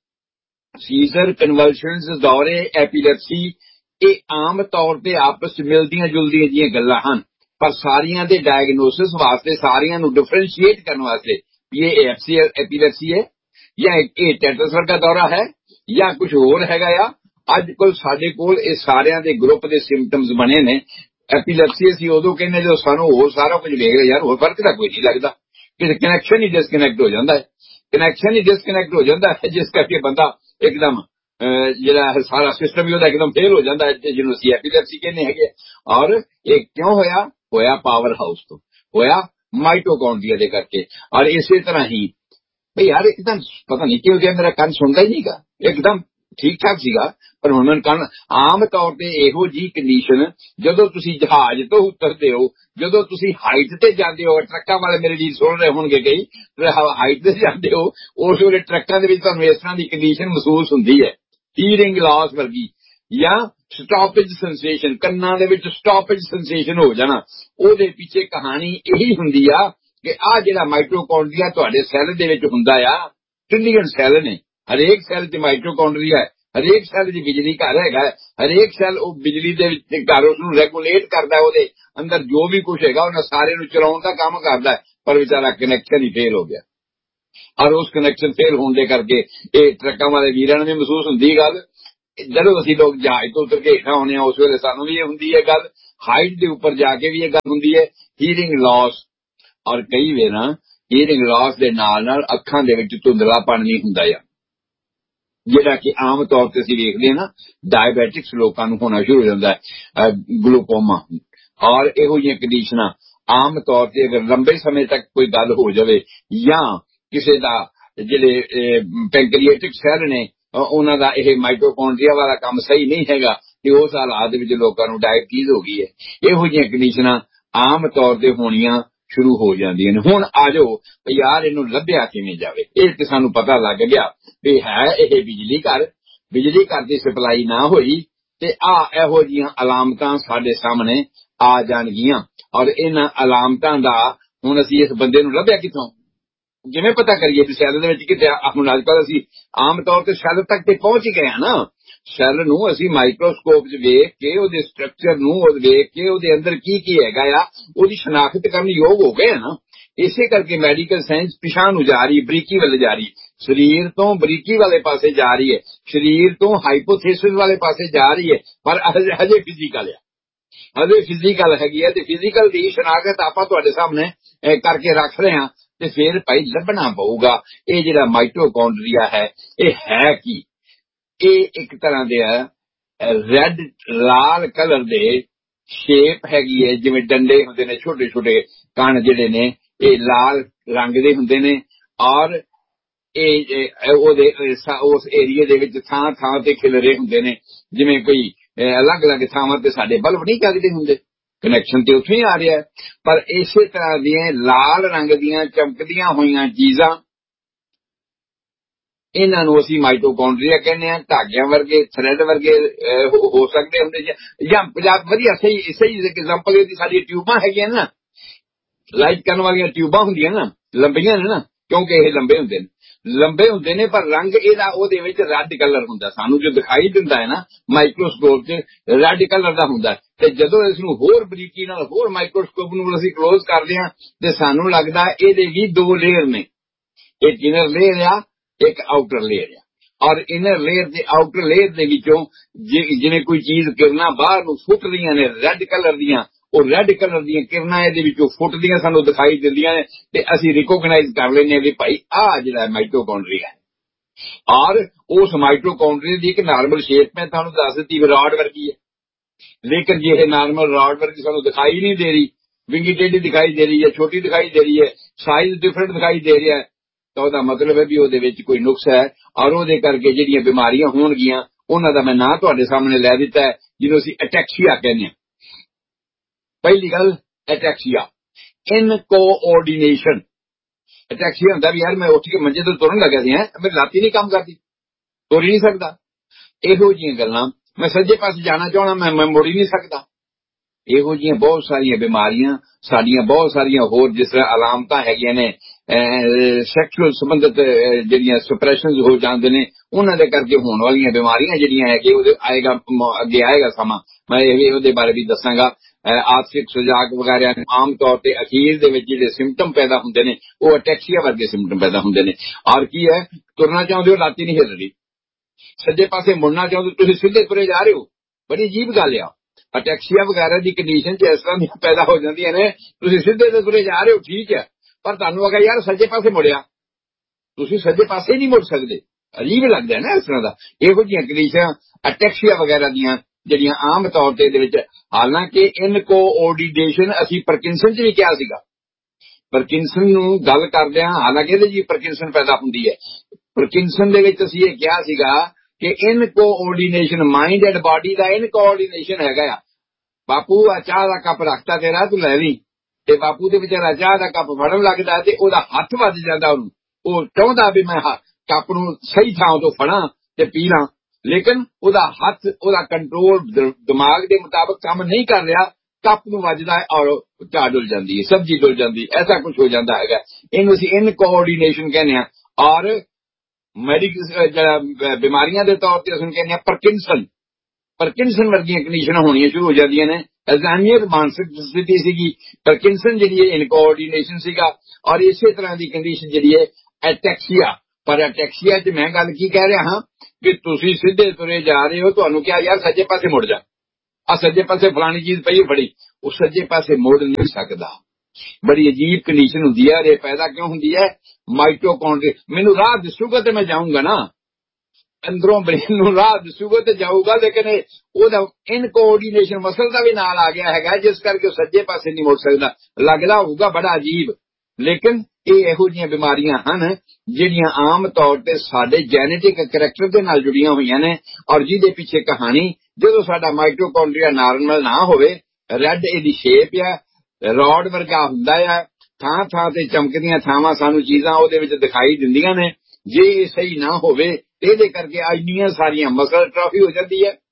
ਸੀਜ਼ਰ, ਕਨਵਲਸ਼ਨਸ, ਦੌਰੇ, ਐਪੀਲੈਪਸੀ, ਇਹ ਆਮ ਤੌਰ ਤੇ ਆਪਸ ਚ ਮਿਲਦੀਆਂ ਜੁਲਦੀਆਂ ਜਿਹੀਆਂ ਗੱਲਾਂ ਹਨ, ਪਰ ਸਾਰੀਆਂ ਦੇ ਡਾਇਗਨੋਸਿਸ ਵਾਸਤੇ, ਸਾਰਿਆਂ ਨੂੰ ਡਿਫਰੈਂਸ਼ੀਏਟ ਕਰਨ ਵਾਸਤੇ ਇਹ ਐਪੀਲੈਪਸੀ ਹੈ ਜਾਂ ਇਹ ਟੈਟਸ ਵਰਗਾ ਦੌਰਾ ਹੈ ਜਾਂ ਕੁਝ ਹੋਰ ਹੈਗਾ ਆ। ਅੱਜ ਕੋਲ ਸਾਡੇ ਕੋਲ ਇਹ ਸਾਰਿਆਂ ਦੇ ਗਰੁੱਪ ਦੇ ਸਿੰਪਟਮਸ ਬਣੇ ਨੇ। ਐਪੀਲੈਪਸੀ ਅਸੀਂ ਉਦੋਂ ਕਹਿੰਦੇ ਜਦੋਂ ਸਾਨੂੰ ਹੋਰ ਸਾਰਾ ਕੁਝ ਵੇਖ ਲਿਆ, ਯਾਰ ਹੋਰ ਫਰਕ ਤਾਂ ਕੋਈ ਨਹੀਂ ਲੱਗਦਾ, ਕਿ ਕਨੈਕਸ਼ਨ ਹੀ ਡਿਸਕਨੈਕਟ ਹੋ ਜਾਂਦਾ ਹੈ, ਕਨੈਕਸ਼ਨ ਹੀ ਡਿਸਕਨੈਕਟ ਹੋ ਜਾਂਦਾ ਹੈ, ਜਿਸ ਕਰਕੇ ਬੰਦਾ ਇੱਕਦਮ ਜਿਹੜਾ ਸਾਰਾ ਸਿਸਟਮ ਹੀ ਉਹਦਾ ਇੱਕਦਮ ਫੇਲ ਹੋ ਜਾਂਦਾ ਹੈ, ਜਿਹਨੂੰ ਅਸੀਂ ਐਪੀਲੈਪਸੀ ਕਹਿੰਦੇ ਹੈਗੇ। ਔਰ ਇਹ ਕਿਉਂ ਹੋਇਆ ਪਾਵਰ ਹਾਊਸ ਤੋਂ, ਹੋਇਆ ਮਾਈਟੋਕੌਂਡਰੀਆ ਦੇ ਕਰਕੇ। ਔਰ ਇਸੇ ਤਰ੍ਹਾਂ ਹੀ ਬਈ ਯਾਰ ਇੱਕਦਮ ਪਤਾ ਨਹੀਂ ਕਿਉਂ ਗਿਆ, ਮੇਰਾ ਕੰਨ ਸੁਣਦਾ ਹੀ ਨਹੀਂਗਾ, ਇੱਕਦਮ ਠੀਕ ਠਾਕ ਸੀਗਾ, ਪਰ ਹੁਣ ਮੈਨੂੰ ਕੰਨ। ਆਮ ਤੌਰ ਤੇ ਇਹੋ ਜਿਹੀ ਕੰਡੀਸ਼ਨ ਜਦੋਂ ਤੁਸੀਂ ਜਹਾਜ਼ ਤੋਂ ਉਤਰਦੇ ਹੋ, ਜਦੋਂ ਤੁਸੀਂ ਹਾਈਟ ਤੇ ਜਾਂਦੇ ਹੋ, ਟਰੱਕਾਂ ਵਾਲੇ ਮੇਰੇ ਵੀਰ ਸੁਣ ਰਹੇ ਹੋਣਗੇ ਕਈ, ਹਾਈਟ ਤੇ ਜਾਂਦੇ ਹੋ, ਉਸ ਵੇਲੇ ਟਰੱਕਾਂ ਦੇ ਵਿੱਚ ਤੁਹਾਨੂੰ ਇਸ ਤਰ੍ਹਾਂ ਦੀ ਕੰਡੀਸ਼ਨ ਮਹਿਸੂਸ ਹੁੰਦੀ ਹੈ, ਹੀਅਰਿੰਗ ਲਾਸ ਵਰਗੀ, ਜਾਂ ਸਟਾਪੇਜ ਸੈਂਸੇਸ਼ਨ, ਕੰਨਾਂ ਦੇ ਵਿੱਚ ਸਟਾਪੇਜ ਸੈਂਸੇਸ਼ਨ ਹੋ ਜਾਣਾ। ਉਹਦੇ ਪਿੱਛੇ ਕਹਾਣੀ ਇਹੀ ਹੁੰਦੀ ਆ ਕਿ ਆਹ ਜਿਹੜਾ ਮਾਈਟੋਕੌਂਡਰੀਆ ਤੁਹਾਡੇ ਸੈੱਲ ਦੇ ਵਿੱਚ ਹੁੰਦਾ ਆ, ਟ੍ਰਿਲੀਅਨ ਸੈੱਲ ਨੇ, ਹਰੇਕ ਸੈੱਲ 'ਚ ਮਾਈਟੋਕੌਂਡਰੀਆ ਹੈ, ਹਰੇਕ ਸੈੱਲ 'ਚ ਬਿਜਲੀ ਘਰ ਹੈਗਾ, ਹਰੇਕ ਸੈੱਲ ਉਹ ਬਿਜਲੀ ਦੇ ਵਿੱਚ ਘਰ ਉਸਨੂੰ ਰੈਗੂਲੇਟ ਕਰਦਾ, ਉਹਦੇ ਅੰਦਰ ਜੋ ਵੀ ਕੁਝ ਹੈਗਾ ਉਹਨਾਂ ਸਾਰੇ ਨੂੰ ਚਲਾਉਣ ਦਾ ਕੰਮ ਕਰਦਾ, ਪਰ ਵਿਚਾਰਾ ਕਨੈਕਸ਼ਨ ਹੀ ਫੇਲ ਹੋ ਗਿਆ। ਔਰ ਉਸ ਕਨੈਕਸ਼ਨ ਫੇਲ ਹੋਣ ਦੇ ਕਰਕੇ ਇਹ ਟਰੱਕਾਂ ਵਾਲੇ ਵੀਰਾਂ ਨੂੰ ਵੀ ਮਹਿਸੂਸ ਹੁੰਦੀ ਗੱਲ। ਜਦੋਂ ਅਸੀਂ ਲੋਕ ਜਹਾਜ਼ ਤੋਂ ਉਤਰ ਕੇ ਹੇਠਾਂ ਆਉਂਦੇ ਹਾਂ, ਉਸ ਵੇਲੇ ਸਾਨੂੰ ਵੀ ਇਹ ਹੁੰਦੀ ਹੈ ਗੱਲ, ਹਾਈਟ ਦੇ ਉੱਪਰ ਜਾ ਕੇ ਵੀ ਇਹ ਗੱਲ ਹੁੰਦੀ ਹੈ, ਹੀਅਰਿੰਗ ਲਾਸ। ਔਰ ਕਈ ਵਾਰ ਹੀਅਰਿੰਗ ਲਾਸ ਦੇ ਨਾਲ ਨਾਲ ਅੱਖਾਂ ਦੇ ਵਿੱਚ ਧੁੰਦਲਾਪਣ ਵੀ ਹੁੰਦਾ ਆ, ਜਿਹੜਾ ਕਿ ਆਮ ਤੌਰ ਤੇ ਅਸੀਂ ਵੇਖਦੇ ਹਾਂ ਨਾ, ਡਾਇਬੈਟਿਕਸ ਲੋਕਾਂ ਨੂੰ ਹੋਣਾ ਸ਼ੁਰੂ ਹੋ ਜਾਂਦਾ ਹੈ, ਗਲੂਕੋਮਾ। ਔਰ ਇਹੋ ਜਿਹੀਆਂ ਕੰਡੀਸ਼ਨਾਂ ਆਮ ਤੌਰ ਤੇ ਅਗਰ ਲੰਬੇ ਸਮੇਂ ਤੱਕ ਕੋਈ ਗੱਲ ਹੋ ਜਾਵੇ, ਜਾਂ ਕਿਸੇ ਦਾ ਜਿਹੜੇ ਪੈਂਕਰੀਏਟਿਕ ਸੈੱਲ ਨੇ ਉਹਨਾਂ ਦਾ ਇਹ ਮਾਈਟੋਕੌਂਡਰੀਆ ਵਾਲਾ ਕੰਮ ਸਹੀ ਨਹੀਂ ਹੈਗਾ, ਤੇ ਉਸ ਹਾਲਾਤ ਦੇ ਵਿੱਚ ਲੋਕਾਂ ਨੂੰ ਡਾਇਬਟੀਜ਼ ਹੋ ਗਈ ਹੈ। ਇਹੋ ਜਿਹੀਆਂ ਕੰਡੀਸ਼ਨਾਂ ਆਮ ਤੌਰ ਤੇ ਹੋਣੀਆਂ ਸ਼ੁਰੂ ਹੋ ਜਾਂਦੀਆਂ ਨੇ। ਹੁਣ ਆ ਜਾਓ ਯਾਰ ਇਹਨੂੰ ਲੱਭਿਆ ਕਿਵੇਂ ਜਾਵੇ। ਇਹ ਤੇ ਸਾਨੂੰ ਪਤਾ ਲੱਗ ਗਿਆ ਵੀ ਹੈ ਇਹ ਬਿਜਲੀ ਘਰ ਦੀ ਸਪਲਾਈ ਨਾ ਹੋਈ ਤੇ ਇਹੋ ਜਿਹੀਆਂ ਅਲਾਮਤਾਂ ਸਾਡੇ ਸਾਹਮਣੇ ਆ ਜਾਣਗੀਆਂ। ਔਰ ਇਹਨਾਂ ਅਲਾਮਤਾਂ ਦਾ ਹੁਣ ਅਸੀਂ ਇਸ ਬੰਦੇ ਨੂੰ ਲੱਭਿਆ ਕਿੱਥੋਂ, ਕਿਵੇਂ ਪਤਾ ਕਰੀਏ ਵੀ ਸੈੱਲ ਦੇ ਵਿੱਚ ਕਿਤੇ। ਹੁਣ ਅੱਜ ਕੱਲ੍ਹ ਅਸੀਂ ਆਮ ਤੌਰ ਤੇ ਸੈੱਲ ਤੱਕ ਤੇ ਪਹੁੰਚ ਹੀ ਗਏ ਹਾਂ ਨਾ, ਸੈੱਲ ਨੂੰ ਅਸੀਂ ਮਾਈਕਰੋਸਕੋਪ 'ਚ ਵੇਖ ਕੇ ਉਹਦੇ ਸਟਰਕਚਰ ਨੂੰ ਵੇਖ ਕੇ ਉਹਦੇ ਅੰਦਰ ਕੀ ਕੀ ਹੈਗਾ ਆ ਉਹਦੀ ਸ਼ਨਾਖਤ ਕਰਨ ਯੋਗ ਹੋ ਗਏ ਨਾ। ਇਸੇ ਕਰਕੇ ਮੈਡੀਕਲ ਸਾਇੰਸ ਪਿਛਾਂਹ ਨੂੰ ਜਾ ਰਹੀ, ਬਰੀਕੀ ਵੱਲ ਜਾ ਰਹੀ, ਸਰੀਰ ਤੋਂ ਬਰੀਕੀ ਵਾਲੇ ਪਾਸੇ ਜਾ ਰਹੀ ਹੈ, ਸਰੀਰ ਤੋਂ ਹਾਈਪੋਥੇਸਿਸ ਵਾਲੇ ਪਾਸੇ ਜਾ ਰਹੀ ਹੈ, ਪਰ ਹਜੇ ਫਿਜ਼ੀਕਲ ਆ, ਹਜੇ ਫਿਜ਼ੀਕਲ ਹੈਗੀ ਹੈ। ਤੇ ਫਿਜ਼ੀਕਲ ਦੀ ਸ਼ਨਾਖਤ ਆਪਾਂ ਤੁਹਾਡੇ ਸਾਹਮਣੇ ਕਰਕੇ ਰੱਖ ਰਹੇ ਹਾਂ, ਤੇ ਫਿਰ ਭਾਈ ਲੱਭਣਾ ਪਊਗਾ ਇਹ ਜਿਹੜਾ ਮਾਈਟੋਕੌਂਡਰੀਆ ਹੈ ਇਹ ਹੈ ਕੀ। ਇਹ ਇੱਕ ਤਰ੍ਹਾਂ ਦੇ ਰੈੱਡ ਲਾਲ ਕਲਰ ਦੇ ਸ਼ੇਪ ਹੈਗੀ ਹੈ, ਜਿਵੇਂ ਡੰਡੇ ਹੁੰਦੇ ਨੇ, ਛੋਟੇ ਛੋਟੇ ਕਣ ਜਿਹੜੇ ਨੇ ਇਹ ਲਾਲ ਰੰਗ ਦੇ ਹੁੰਦੇ ਨੇ। ਔਰ ਇਹ ਉਹਦੇ ਉਸ ਏਰੀਏ ਦੇ ਵਿੱਚ ਥਾਂ ਥਾਂ ਤੇ ਖਿਲਰੇ ਹੁੰਦੇ ਨੇ, ਜਿਵੇਂ ਕੋਈ ਅਲੱਗ ਅਲੱਗ ਥਾਵਾਂ ਤੇ ਸਾਡੇ ਬਲਬ ਨਹੀਂ ਜਗਦੇ ਹੁੰਦੇ, ਕਨੈਕਸ਼ਨ ਤੇ ਉੱਥੋਂ ਹੀ ਆ ਰਿਹਾ। ਪਰ ਇਸੇ ਤਰ੍ਹਾਂ ਦੀਆਂ ਲਾਲ ਰੰਗ ਦੀਆਂ ਚਮਕਦੀਆਂ ਹੋਈਆਂ ਚੀਜ਼ਾਂ, ਇਹਨਾਂ ਨੂੰ ਅਸੀਂ ਮਾਈਟੋਕੌਂਡਰੀਆ ਕਹਿੰਦੇ ਹਾਂ। ਧਾਗਿਆਂ ਵਰਗੇ, ਥਰੈਡ ਵਰਗੇ ਹੋ ਸਕਦੇ ਹੁੰਦੇ, ਜਾਂ ਪੰਜਾਬ ਵਧੀਆ ਸਹੀ ਐਗਜ਼ਾਮਪਲ ਇਹਦੀ ਸਾਡੀ ਟਿਊਬਾਂ ਹੈਗੀਆਂ ਨਾ, ਲਾਈਟ ਕਰਨ ਵਾਲੀਆਂ ਟਿਊਬਾਂ ਹੁੰਦੀਆਂ ਨਾ, ਲੰਬੀਆਂ ਨੇ ਨਾ, ਕਿਉਂਕਿ ਇਹ ਲੰਬੇ ਹੁੰਦੇ ਨੇ, ਪਰ ਰੰਗ ਇਹਦਾ ਉਹਦੇ ਵਿੱਚ ਰੈੱਡ ਕਲਰ ਹੁੰਦਾ, ਸਾਨੂੰ ਜੋ ਦਿਖਾਈ ਦਿੰਦਾ ਹੈ ਨਾ ਮਾਈਕਰੋਸਕੋਪ 'ਚ ਰੈੱਡ ਕਲਰ ਦਾ ਹੁੰਦਾ। ਤੇ ਜਦੋਂ ਇਸ ਨੂੰ ਹੋਰ ਬਰੀਕੀ ਨਾਲ, ਹੋਰ ਮਾਈਕਰੋਸਕੋਪ ਨੂੰ ਅਸੀਂ ਕਲੋਜ਼ ਕਰਦੇ ਹਾਂ ਤੇ ਸਾਨੂੰ ਲੱਗਦਾ ਇਹਦੇ ਵੀ ਦੋ ਲੇਅਰ ਨੇ, ਇੱਕ ਇਨਰ ਲੇਅਰ ਆ, ਇੱਕ ਆਊਟਰ ਲੇਅਰ ਆ। ਔਰ ਇਨਰ ਲੇਅਰ ਤੇ ਆਊਟਰ ਲੇਅਰ ਦੇ ਵਿੱਚੋਂ ਜਿਵੇਂ ਕੋਈ ਚੀਜ਼ ਕਿਰਨਾਂ ਬਾਹਰ ਨੂੰ ਫੁੱਟ ਰਹੀਆਂ ਨੇ ਰੈੱਡ ਕਲਰ ਦੀਆਂ, ਉਹ ਰੈੱਡ ਕਲਰ ਦੀਆਂ ਕਿਰਨਾਂ ਇਹਦੇ ਵਿੱਚੋਂ ਫੁੱਟਦੀਆਂ ਸਾਨੂੰ ਦਿਖਾਈ ਦਿੰਦੀਆਂ ਨੇ, ਤੇ ਅਸੀਂ ਰਿਕੋਗਨਾਈਜ਼ ਕਰ ਲੈਂਦੇ ਹਾਂ ਵੀ ਭਾਈ ਆਹ ਜਿਹੜਾ ਮਾਈਟੋਕੌਂਡਰੀਆ ਹੈ। ਔਰ ਉਸ ਮਾਈਟੋਕੌਂਡਰੀਆ ਦੀ ਇੱਕ ਨਾਰਮਲ ਸ਼ੇਪ ਮੈਂ ਤੁਹਾਨੂੰ ਦੱਸ ਦਿੱਤੀ ਰॉड ਵਰਗੀ ਹੈ, ਲੇਕਿਨ ਜੇ ਇਹ ਨਾਰਮਲ ਰॉड ਵਰਗੀ ਸਾਨੂੰ ਦਿਖਾਈ ਨਹੀਂ ਦੇ ਰਹੀ, ਵਿੰਗੀ ਟੇਢੀ ਦਿਖਾਈ ਦੇ ਰਹੀ ਹੈ, ਛੋਟੀ ਦਿਖਾਈ ਦੇ ਰਹੀ ਹੈ, ਸਾਈਜ਼ ਡਿਫਰੈਂਟ ਦਿਖਾਈ ਦੇ ਰਿਹਾ ਹੈ, ਤਾਂ ਉਹਦਾ ਮਤਲਬ ਹੈ ਵੀ ਉਹਦੇ ਵਿੱਚ ਕੋਈ ਨੁਕਸ ਹੈ। ਔਰ ਉਹਦੇ ਕਰਕੇ ਜਿਹੜੀਆਂ ਬਿਮਾਰੀਆਂ ਹੋਣਗੀਆਂ ਉਹਨਾਂ ਦਾ ਮੈਂ ਨਾਂ ਤੁਹਾਡੇ ਸਾਹਮਣੇ ਲੈ ਦਿੱਤਾ ਹੈ, ਜਿਹਨੂੰ ਅਸੀਂ ਅਟੈਕਸੀਆ ਕਹਿੰਦੇ ਹਾਂ। ਪਹਿਲੀ ਗੱਲ ਅਟੈਕਸੀਆ, ਇਨਕੋਆਰਡੀਨੇਸ਼ਨ। ਅਟੈਕਸੀਆ ਹੁੰਦਾ ਵੀ ਯਾਰ ਮੈਂ ਉੱਠ ਕੇ ਮੰਜੇ ਤੋਂ ਤੁਰਨ ਲੱਗਿਆ ਸੀ, ਮੇਰੀ ਲੱਤ ਹੀ ਨਹੀਂ ਕੰਮ ਕਰਦੀ, ਤੁਰ ਹੀ ਨਹੀਂ ਸਕਦਾ। ਇਹੋ ਜਿਹੀਆਂ ਗੱਲਾਂ, ਮੈਂ ਸੱਜੇ ਪਾਸੇ ਜਾਣਾ ਚਾਹਣਾ, ਮੈਂ ਮੁੜ ਹੀ ਨਹੀਂ ਸਕਦਾ, ਇਹੋ ਜਿਹੀਆਂ ਬਹੁਤ ਸਾਰੀਆਂ ਬਿਮਾਰੀਆਂ ਸਾਡੀਆਂ, ਬਹੁਤ ਸਾਰੀਆਂ ਹੋਰ ਜਿਸ ਤਰ੍ਹਾਂ ਅਲਾਮਤਾਂ ਹੈਗੀਆਂ ਨੇ, ਸੈਕਸ਼ੂਅਲ ਸੰਬੰਧਿਤ ਜਿਹੜੀਆਂ ਸਪਰੈਸ਼ਨਸ ਹੋ ਜਾਂਦੇ ਨੇ, ਉਹਨਾਂ ਦੇ ਕਰਕੇ ਹੋਣ ਵਾਲੀਆਂ ਬਿਮਾਰੀਆਂ ਜਿਹੜੀਆਂ ਹੈਗੇ ਉਹਦੇ ਆਏਗਾ, ਅੱਗੇ ਆਏਗਾ ਸਮਾਂ, ਮੈਂ ਇਹ ਉਹਦੇ ਬਾਰੇ ਵੀ ਦੱਸਾਂਗਾ। ਆਰਥਿਕ ਸੁਜਾਗ ਵਗੈਰਾ ਆਮ ਤੌਰ ਤੇ ਅਖੀਰ ਦੇ ਵਿੱਚ ਜਿਹੜੇ ਸਿੰਪਟਮ ਪੈਦਾ ਹੁੰਦੇ ਨੇ ਉਹ ਅਟੈਕਸੀਆ ਵਰਗੇ ਸਿੰਪਟਮ ਪੈਦਾ ਹੁੰਦੇ ਨੇ। ਔਰ ਕੀ ਹੈ, ਤੁਰਨਾ ਚਾਹੁੰਦੇ ਹੋ ਲਾਤੀ ਨਹੀਂ ਹਿੱਲ ਰਹੀ, ਸੱਜੇ ਪਾਸੇ ਮੁੜਨਾ ਚਾਹੁੰਦੇ ਤੁਸੀਂ ਸਿੱਧੇ ਤੁਰੇ ਜਾ ਰਹੇ ਹੋ, ਬੜੀ ਅਜੀਬ ਗੱਲ ਆ। ਅਟੈਕਸੀਆ ਵਗੈਰਾ ਦੀ ਕੰਡੀਸ਼ਨ ਚ ਇਸ ਤਰ੍ਹਾਂ ਦੀਆਂ ਪੈਦਾ ਹੋ ਜਾਂਦੀਆਂ ਨੇ, ਤੁਸੀਂ ਸਿੱਧੇ ਤੇ ਤੁਰੇ ਜਾ ਰਹੇ ਹੋ ਠੀਕ ਹੈ, ਪਰ ਤੁਹਾਨੂੰ ਅਗਰ ਯਾਰ ਸੱਜੇ ਪਾਸੇ ਮੁੜਿਆ, ਤੁਸੀਂ ਸੱਜੇ ਪਾਸੇ ਨਹੀਂ ਮੁੜ ਸਕਦੇ, ਅਜੀਬ ਲੱਗਦਾ ਨਾ ਇਸ ਤਰ੍ਹਾਂ ਦਾ। ਇਹੋ ਜਿਹੀਆਂ ਕੰਡੀਸ਼ਨਾਂ ਅਟੈਕਸੀਆ ਵਗੈਰਾ ਦੀਆਂ ਜਿਹੜੀਆਂ ਆਮ ਤੌਰ ਤੇ ਇਹਦੇ ਵਿੱਚ, ਹਾਲਾਂਕਿ ਇਨਕੋਆਰਡੀਨੇਸ਼ਨ ਅਸੀਂ ਪਾਰਕਿੰਸਨ ਚ ਵੀ ਕਿਹਾ ਸੀਗਾ, ਪਾਰਕਿੰਸਨ ਨੂੰ ਗੱਲ ਕਰਦੇ ਹਾਂ, ਹਾਲਾਂਕਿ ਇਹਦੇ ਜੀ ਪਾਰਕਿੰਸਨ ਪੈਦਾ ਹੁੰਦੀ ਹੈ। ਪਾਰਕਿੰਸਨ ਦੇ ਵਿੱਚ ਅਸੀਂ ਇਹ ਕਿਹਾ ਸੀਗਾ ਕਿ ਇਨਕੋਆਰਡੀਨੇਸ਼ਨ ਮਾਈਂਡ ਐਂਡ ਬਾਡੀ ਦਾ ਇਨਕੋਆਰਡੀਨੇਸ਼ਨ ਹੈਗਾ ਆ। ਬਾਪੂ ਆ ਚਾਹ ਦਾ ਕੱਪ ਰੱਖਤਾ ਤੇਰਾ, ਤੂੰ ਲੈ ਲਈ, ਤੇ ਬਾਪੂ ਦੇ ਵਿਚਾਰਾ ਚਾਹ ਦਾ ਕੱਪ ਫੜਨ ਲੱਗਦਾ ਤੇ ਉਹਦਾ ਹੱਥ ਵੱਜ ਜਾਂਦਾ ਉਹਨੂੰ, ਉਹ ਚਾਹੁੰਦਾ ਵੀ ਮੈਂ ਕੱਪ ਨੂੰ ਸਹੀ ਥਾਂ ਤੋਂ ਫੜਾਂ ਤੇ ਪੀ ਲਾਂ, ਲੇਕਿਨ ਉਹਦਾ ਹੱਥ, ਉਹਦਾ ਕੰਟਰੋਲ ਦਿਮਾਗ ਦੇ ਮੁਤਾਬਕ ਕੰਮ ਨਹੀਂ ਕਰ ਰਿਹਾ, ਕੱਪ ਨੂੰ ਵੱਜਦਾ ਹੈ ਔਰ ਚਾਹ ਡੁੱਲ ਜਾਂਦੀ ਹੈ, ਸਬਜ਼ੀ ਡੁੱਲ ਜਾਂਦੀ ਹੈ, ਐਸਾ ਕੁਝ ਹੋ ਜਾਂਦਾ ਹੈਗਾ। ਇਹਨੂੰ ਅਸੀਂ ਇਨਕੋਆਰਡੀਨੇਸ਼ਨ ਕਹਿੰਦੇ ਹਾਂ। ਔਰ ਮੈਡੀਕਲ ਬਿਮਾਰੀਆਂ ਦੇ ਤੌਰ ਤੇ ਅਸੀਂ ਕਹਿੰਦੇ ਹਾਂ ਪਾਰਕਿੰਸਨ ਵਰਗੀਆਂ ਕੰਡੀਸ਼ਨਾਂ ਹੋਣੀਆਂ ਸ਼ੁਰੂ ਹੋ ਜਾਂਦੀਆਂ ਨੇ। ਅਲਜ਼ਾਈਮਰ ਮਾਨਸਿਕ ਸਥਿਤੀ ਸੀਗੀ, ਪਾਰਕਿੰਸਨ ਜਿਹੜੀ ਹੈ ਇਨਕੋਆਰਡੀਨੇਸ਼ਨ ਸੀਗਾ, ਔਰ ਇਸੇ ਤਰ੍ਹਾਂ ਦੀ ਕੰਡੀਸ਼ਨ ਜਿਹੜੀ ਹੈ ਐਟੈਕਸੀਆ। ਪਰ ਐਟੈਕਸੀਆ 'ਚ ਮੈਂ ਗੱਲ ਕੀ ਕਹਿ ਰਿਹਾ ਹਾਂ ਕਿ ਤੁਸੀਂ ਸਿੱਧੇ ਤੁਰੇ ਜਾ ਰਹੇ ਹੋ, ਤੁਹਾਨੂੰ ਕਿਹਾ ਯਾਰ ਸੱਜੇ ਪਾਸੇ ਮੁੜ ਜਾ, ਆ ਸੱਜੇ ਪਾਸੇ ਫਲਾਣੀ ਚੀਜ਼ ਪਈ ਫੜੀ, ਉਹ ਸੱਜੇ ਪਾਸੇ ਮੁੜ ਨਹੀਂ ਸਕਦਾ। ਬੜੀ ਅਜੀਬ ਕੰਡੀਸ਼ਨ ਹੁੰਦੀ ਹੈ। ਇਹ ਪੈਦਾ ਕਿਉਂ ਹੁੰਦੀ ਹੈ? ਮਾਈਟੋਕੌਂਡਰੀਆ, ਮੈਨੂੰ ਰਾਹ ਦਿਸੂਗਾ ਤੇ ਮੈਂ ਜਾਊਂਗਾ ਨਾ, ਅੰਦਰੋਂ ਬ੍ਰੇਨ ਨੂੰ ਰਾਹ ਦਿਸੂਗਾ ਤੇ ਜਾਊਗਾ, ਲੇਕਿਨ ਉਹਦਾ ਇਨਕੋਆਰਡੀਨੇਸ਼ਨ ਮਸਲ ਦਾ ਵੀ ਨਾਲ ਆ ਗਿਆ ਹੈਗਾ, ਜਿਸ ਕਰਕੇ ਉਹ ਸੱਜੇ ਪਾਸੇ ਨਹੀਂ ਮੁੜ ਸਕਦਾ। ਲੱਗਦਾ ਹੋਊਗਾ ਬੜਾ ਅਜੀਬ, ਲੇਕਿਨ ਇਹ ਇਹੋ ਜਿਹੀਆਂ ਬਿਮਾਰੀਆਂ ਹਨ ਜਿਹੜੀਆਂ ਆਮ ਤੌਰ ਤੇ ਸਾਡੇ ਜੈਨੇਟਿਕ ਕਰੈਕਟਰ ਦੇ ਨਾਲ ਜੁੜੀਆਂ ਹੋਈਆਂ ਨੇ, ਔਰ ਜਿਹਦੇ ਪਿੱਛੇ ਕਹਾਣੀ, ਜਦੋਂ ਸਾਡਾ ਮਾਈਟੋਕੌਂਡਰੀਆ ਨਾਰਮਲ ਨਾ ਹੋਵੇ, ਰੈੱਡ ਇਹਦੀ ਸ਼ੇਪ ਆ, ਰੋਡ ਵਰਗਾ ਹੁੰਦਾ ਆ, ਥਾਂ ਥਾਂ ਤੇ ਚਮਕਦੀਆਂ ਥਾਵਾਂ ਸਾਨੂੰ ਚੀਜ਼ਾਂ ਉਹਦੇ ਵਿੱਚ ਦਿਖਾਈ ਦਿੰਦੀਆਂ ਨੇ। ਜੇ ਇਹ ਸਹੀ ਨਾ ਹੋਵੇ ਇਹਦੇ ਕਰਕੇ ਇੰਨੀਆਂ ਸਾਰੀਆਂ ਮਸਲ ਅਟ੍ਰੋਫੀ ਹੋ ਜਾਂਦੀ ਹੈ,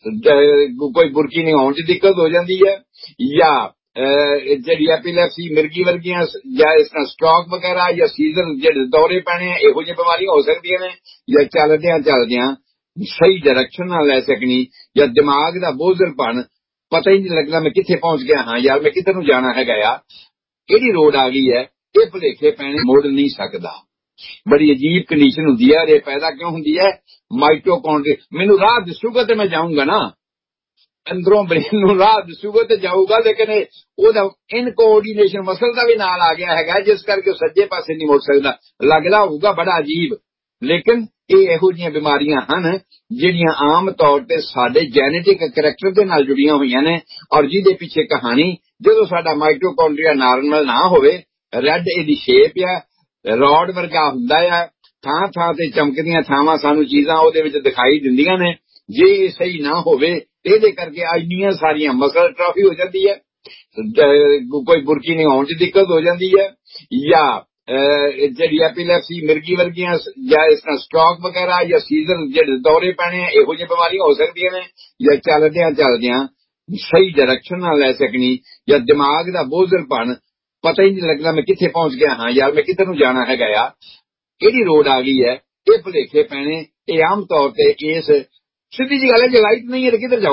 ਕੋਈ ਬੁਰਕੀ ਨਹੀਂ ਹੋਣ 'ਚ ਦਿੱਕਤ ਹੋ ਜਾਂਦੀ ਹੈ, ਜਾਂ ਜਿਹੜੀ ਐਪੀਲੈਪਸੀ, ਮਿਰਗੀ ਵਰਗੀਆਂ, ਜਾਂ ਇਸ ਤਰ੍ਹਾਂ ਸਟ੍ਰੋਕ ਵਗੈਰਾ, ਜਾਂ ਸੀਜ਼ਰ ਜਿਹੜੇ ਦੌਰੇ ਪੈਣੇ, ਇਹੋ ਜਿਹੀਆਂ ਬਿਮਾਰੀਆਂ ਹੋ ਸਕਦੀਆਂ ਨੇ। ਜਾਂ ਚੱਲਦਿਆਂ ਸਹੀ ਡਾਇਰੈਕਸ਼ਨ ਨਾਲ ਲੈ ਸਕਣੀ, ਜਾਂ ਦਿਮਾਗ ਦਾ ਬੋਝਲਪਣ, ਪਤਾ ਹੀ ਨਹੀਂ ਲੱਗਦਾ ਮੈਂ ਕਿੱਥੇ ਪਹੁੰਚ ਗਿਆ ਹਾਂ, ਯਾਰ ਮੈਂ ਕਿੱਧਰ ਨੂੰ ਜਾਣਾ ਹੈਗਾ ਆ, ਕਿਹੜੀ ਰੋਡ ਆ ਗਈ ਹੈ, ਇਹ ਭੁਲੇਖੇ ਪੈਣੇ, ਮੁੜ ਨਹੀਂ ਸਕਦਾ। ਬੜੀ ਅਜੀਬ ਕੰਡੀਸ਼ਨ ਹੁੰਦੀ ਹੈ। ਇਹ ਪੈਦਾ ਕਿਉਂ ਹੁੰਦੀ ਹੈ? ਮਾਈਟੋਕੌਂਡਰੀਆ, ਮੈਨੂੰ ਰਾਹ ਦਿਸੂਗਾ ਤੇ ਮੈਂ ਜਾਊਂਗਾ ਨਾ, ਅੰਦਰੋਂ ਬ੍ਰੇਨ ਨੂੰ ਰਾਹ ਦਿਸੂਗਾ ਤੇ ਜਾਊਗਾ, ਲੇਕਿਨ ਉਹਦਾ ਇਨਕੋਆਰਡੀਨੇਸ਼ਨ ਮਸਲ ਦਾ ਵੀ ਨਾਲ ਆ ਗਿਆ ਹੈਗਾ, ਜਿਸ ਕਰਕੇ ਉਹ ਸੱਜੇ ਪਾਸੇ ਨਹੀਂ ਮੁੜ ਸਕਦਾ। ਲੱਗਦਾ ਹੋਊਗਾ ਬੜਾ ਅਜੀਬ, ਲੇਕਿਨ ਇਹ ਇਹੋ ਜਿਹੀਆਂ ਬਿਮਾਰੀਆਂ ਹਨ ਜਿਹੜੀਆਂ ਆਮ ਤੌਰ ਤੇ ਸਾਡੇ ਜੈਨੇਟਿਕ ਕਰੈਕਟਰ ਦੇ ਨਾਲ ਜੁੜੀਆਂ ਹੋਈਆਂ ਨੇ, ਔਰ ਜਿਹਦੇ ਪਿੱਛੇ ਕਹਾਣੀ, ਜਦੋਂ ਸਾਡਾ ਮਾਈਟੋਕੌਂਡਰੀਆ ਨਾਰਮਲ ਨਾ ਹੋਵੇ, ਰੈੱਡ ਇਹਦੀ ਸ਼ੇਪ ਆ, ਰੋਡ ਵਰਗਾ ਹੁੰਦਾ ਆ, ਥਾਂ ਥਾਂ ਤੇ ਚਮਕਦੀਆਂ ਥਾਵਾਂ ਸਾਨੂੰ ਚੀਜ਼ਾਂ ਉਹਦੇ ਵਿੱਚ ਦਿਖਾਈ ਦਿੰਦੀਆਂ ਨੇ। ਜੇ ਇਹ ਸਹੀ ਨਾ ਹੋਵੇ ਇਹਦੇ ਕਰਕੇ ਇੰਨੀਆਂ ਸਾਰੀਆਂ ਮਸਲ ਅਟ੍ਰੋਫੀ ਹੋ ਜਾਂਦੀ ਹੈ, ਕੋਈ ਬੁਰਕੀ ਨਹੀਂ ਹੋਣ 'ਚ ਦਿੱਕਤ ਹੋ ਜਾਂਦੀ ਹੈ, ਜਾਂ ਜਿਹੜੀ ਐਪੀਲੈਪਸੀ, ਮਿਰਗੀ ਵਰਗੀਆਂ, ਜਾਂ ਇਸ ਤਰ੍ਹਾਂ ਸਟ੍ਰੋਕ ਵਗੈਰਾ, ਜਾਂ ਸੀਜ਼ਰ ਜਿਹੜੇ ਦੌਰੇ ਪੈਣੇ, ਇਹੋ ਜਿਹੀਆਂ ਬਿਮਾਰੀਆਂ ਹੋ ਸਕਦੀਆਂ ਨੇ। ਜਾਂ ਚੱਲਦਿਆਂ ਸਹੀ ਡਾਇਰੈਕਸ਼ਨ ਨਾਲ ਲੈ ਸਕਣੀ, ਜਾਂ ਦਿਮਾਗ ਦਾ ਬੋਝਲਪਣ, ਪਤਾ ਹੀ ਨਹੀਂ ਲੱਗਦਾ ਮੈਂ ਕਿੱਥੇ ਪਹੁੰਚ ਗਿਆ ਹਾਂ, ਯਾਰ ਮੈਂ ਕਿੱਧਰ ਨੂੰ ਜਾਣਾ ਹੈਗਾ ਆ, ਕਿਹੜੀ ਰੋਡ ਆ ਗਈ ਹੈ, ਇਹ ਭੁਲੇਖੇ ਪੈਣੇ, ਇਹ ਆਮ ਤੌਰ ਤੇ ਇਸ ਸਿੱਧੀ ਜਿਹੀ ਗੱਲ ਹੈ, ਜੇ ਲਾਈਟ ਨਹੀਂ ਹੈ ਤਾਂ ਕਿੱਧਰ ਜਾਓ।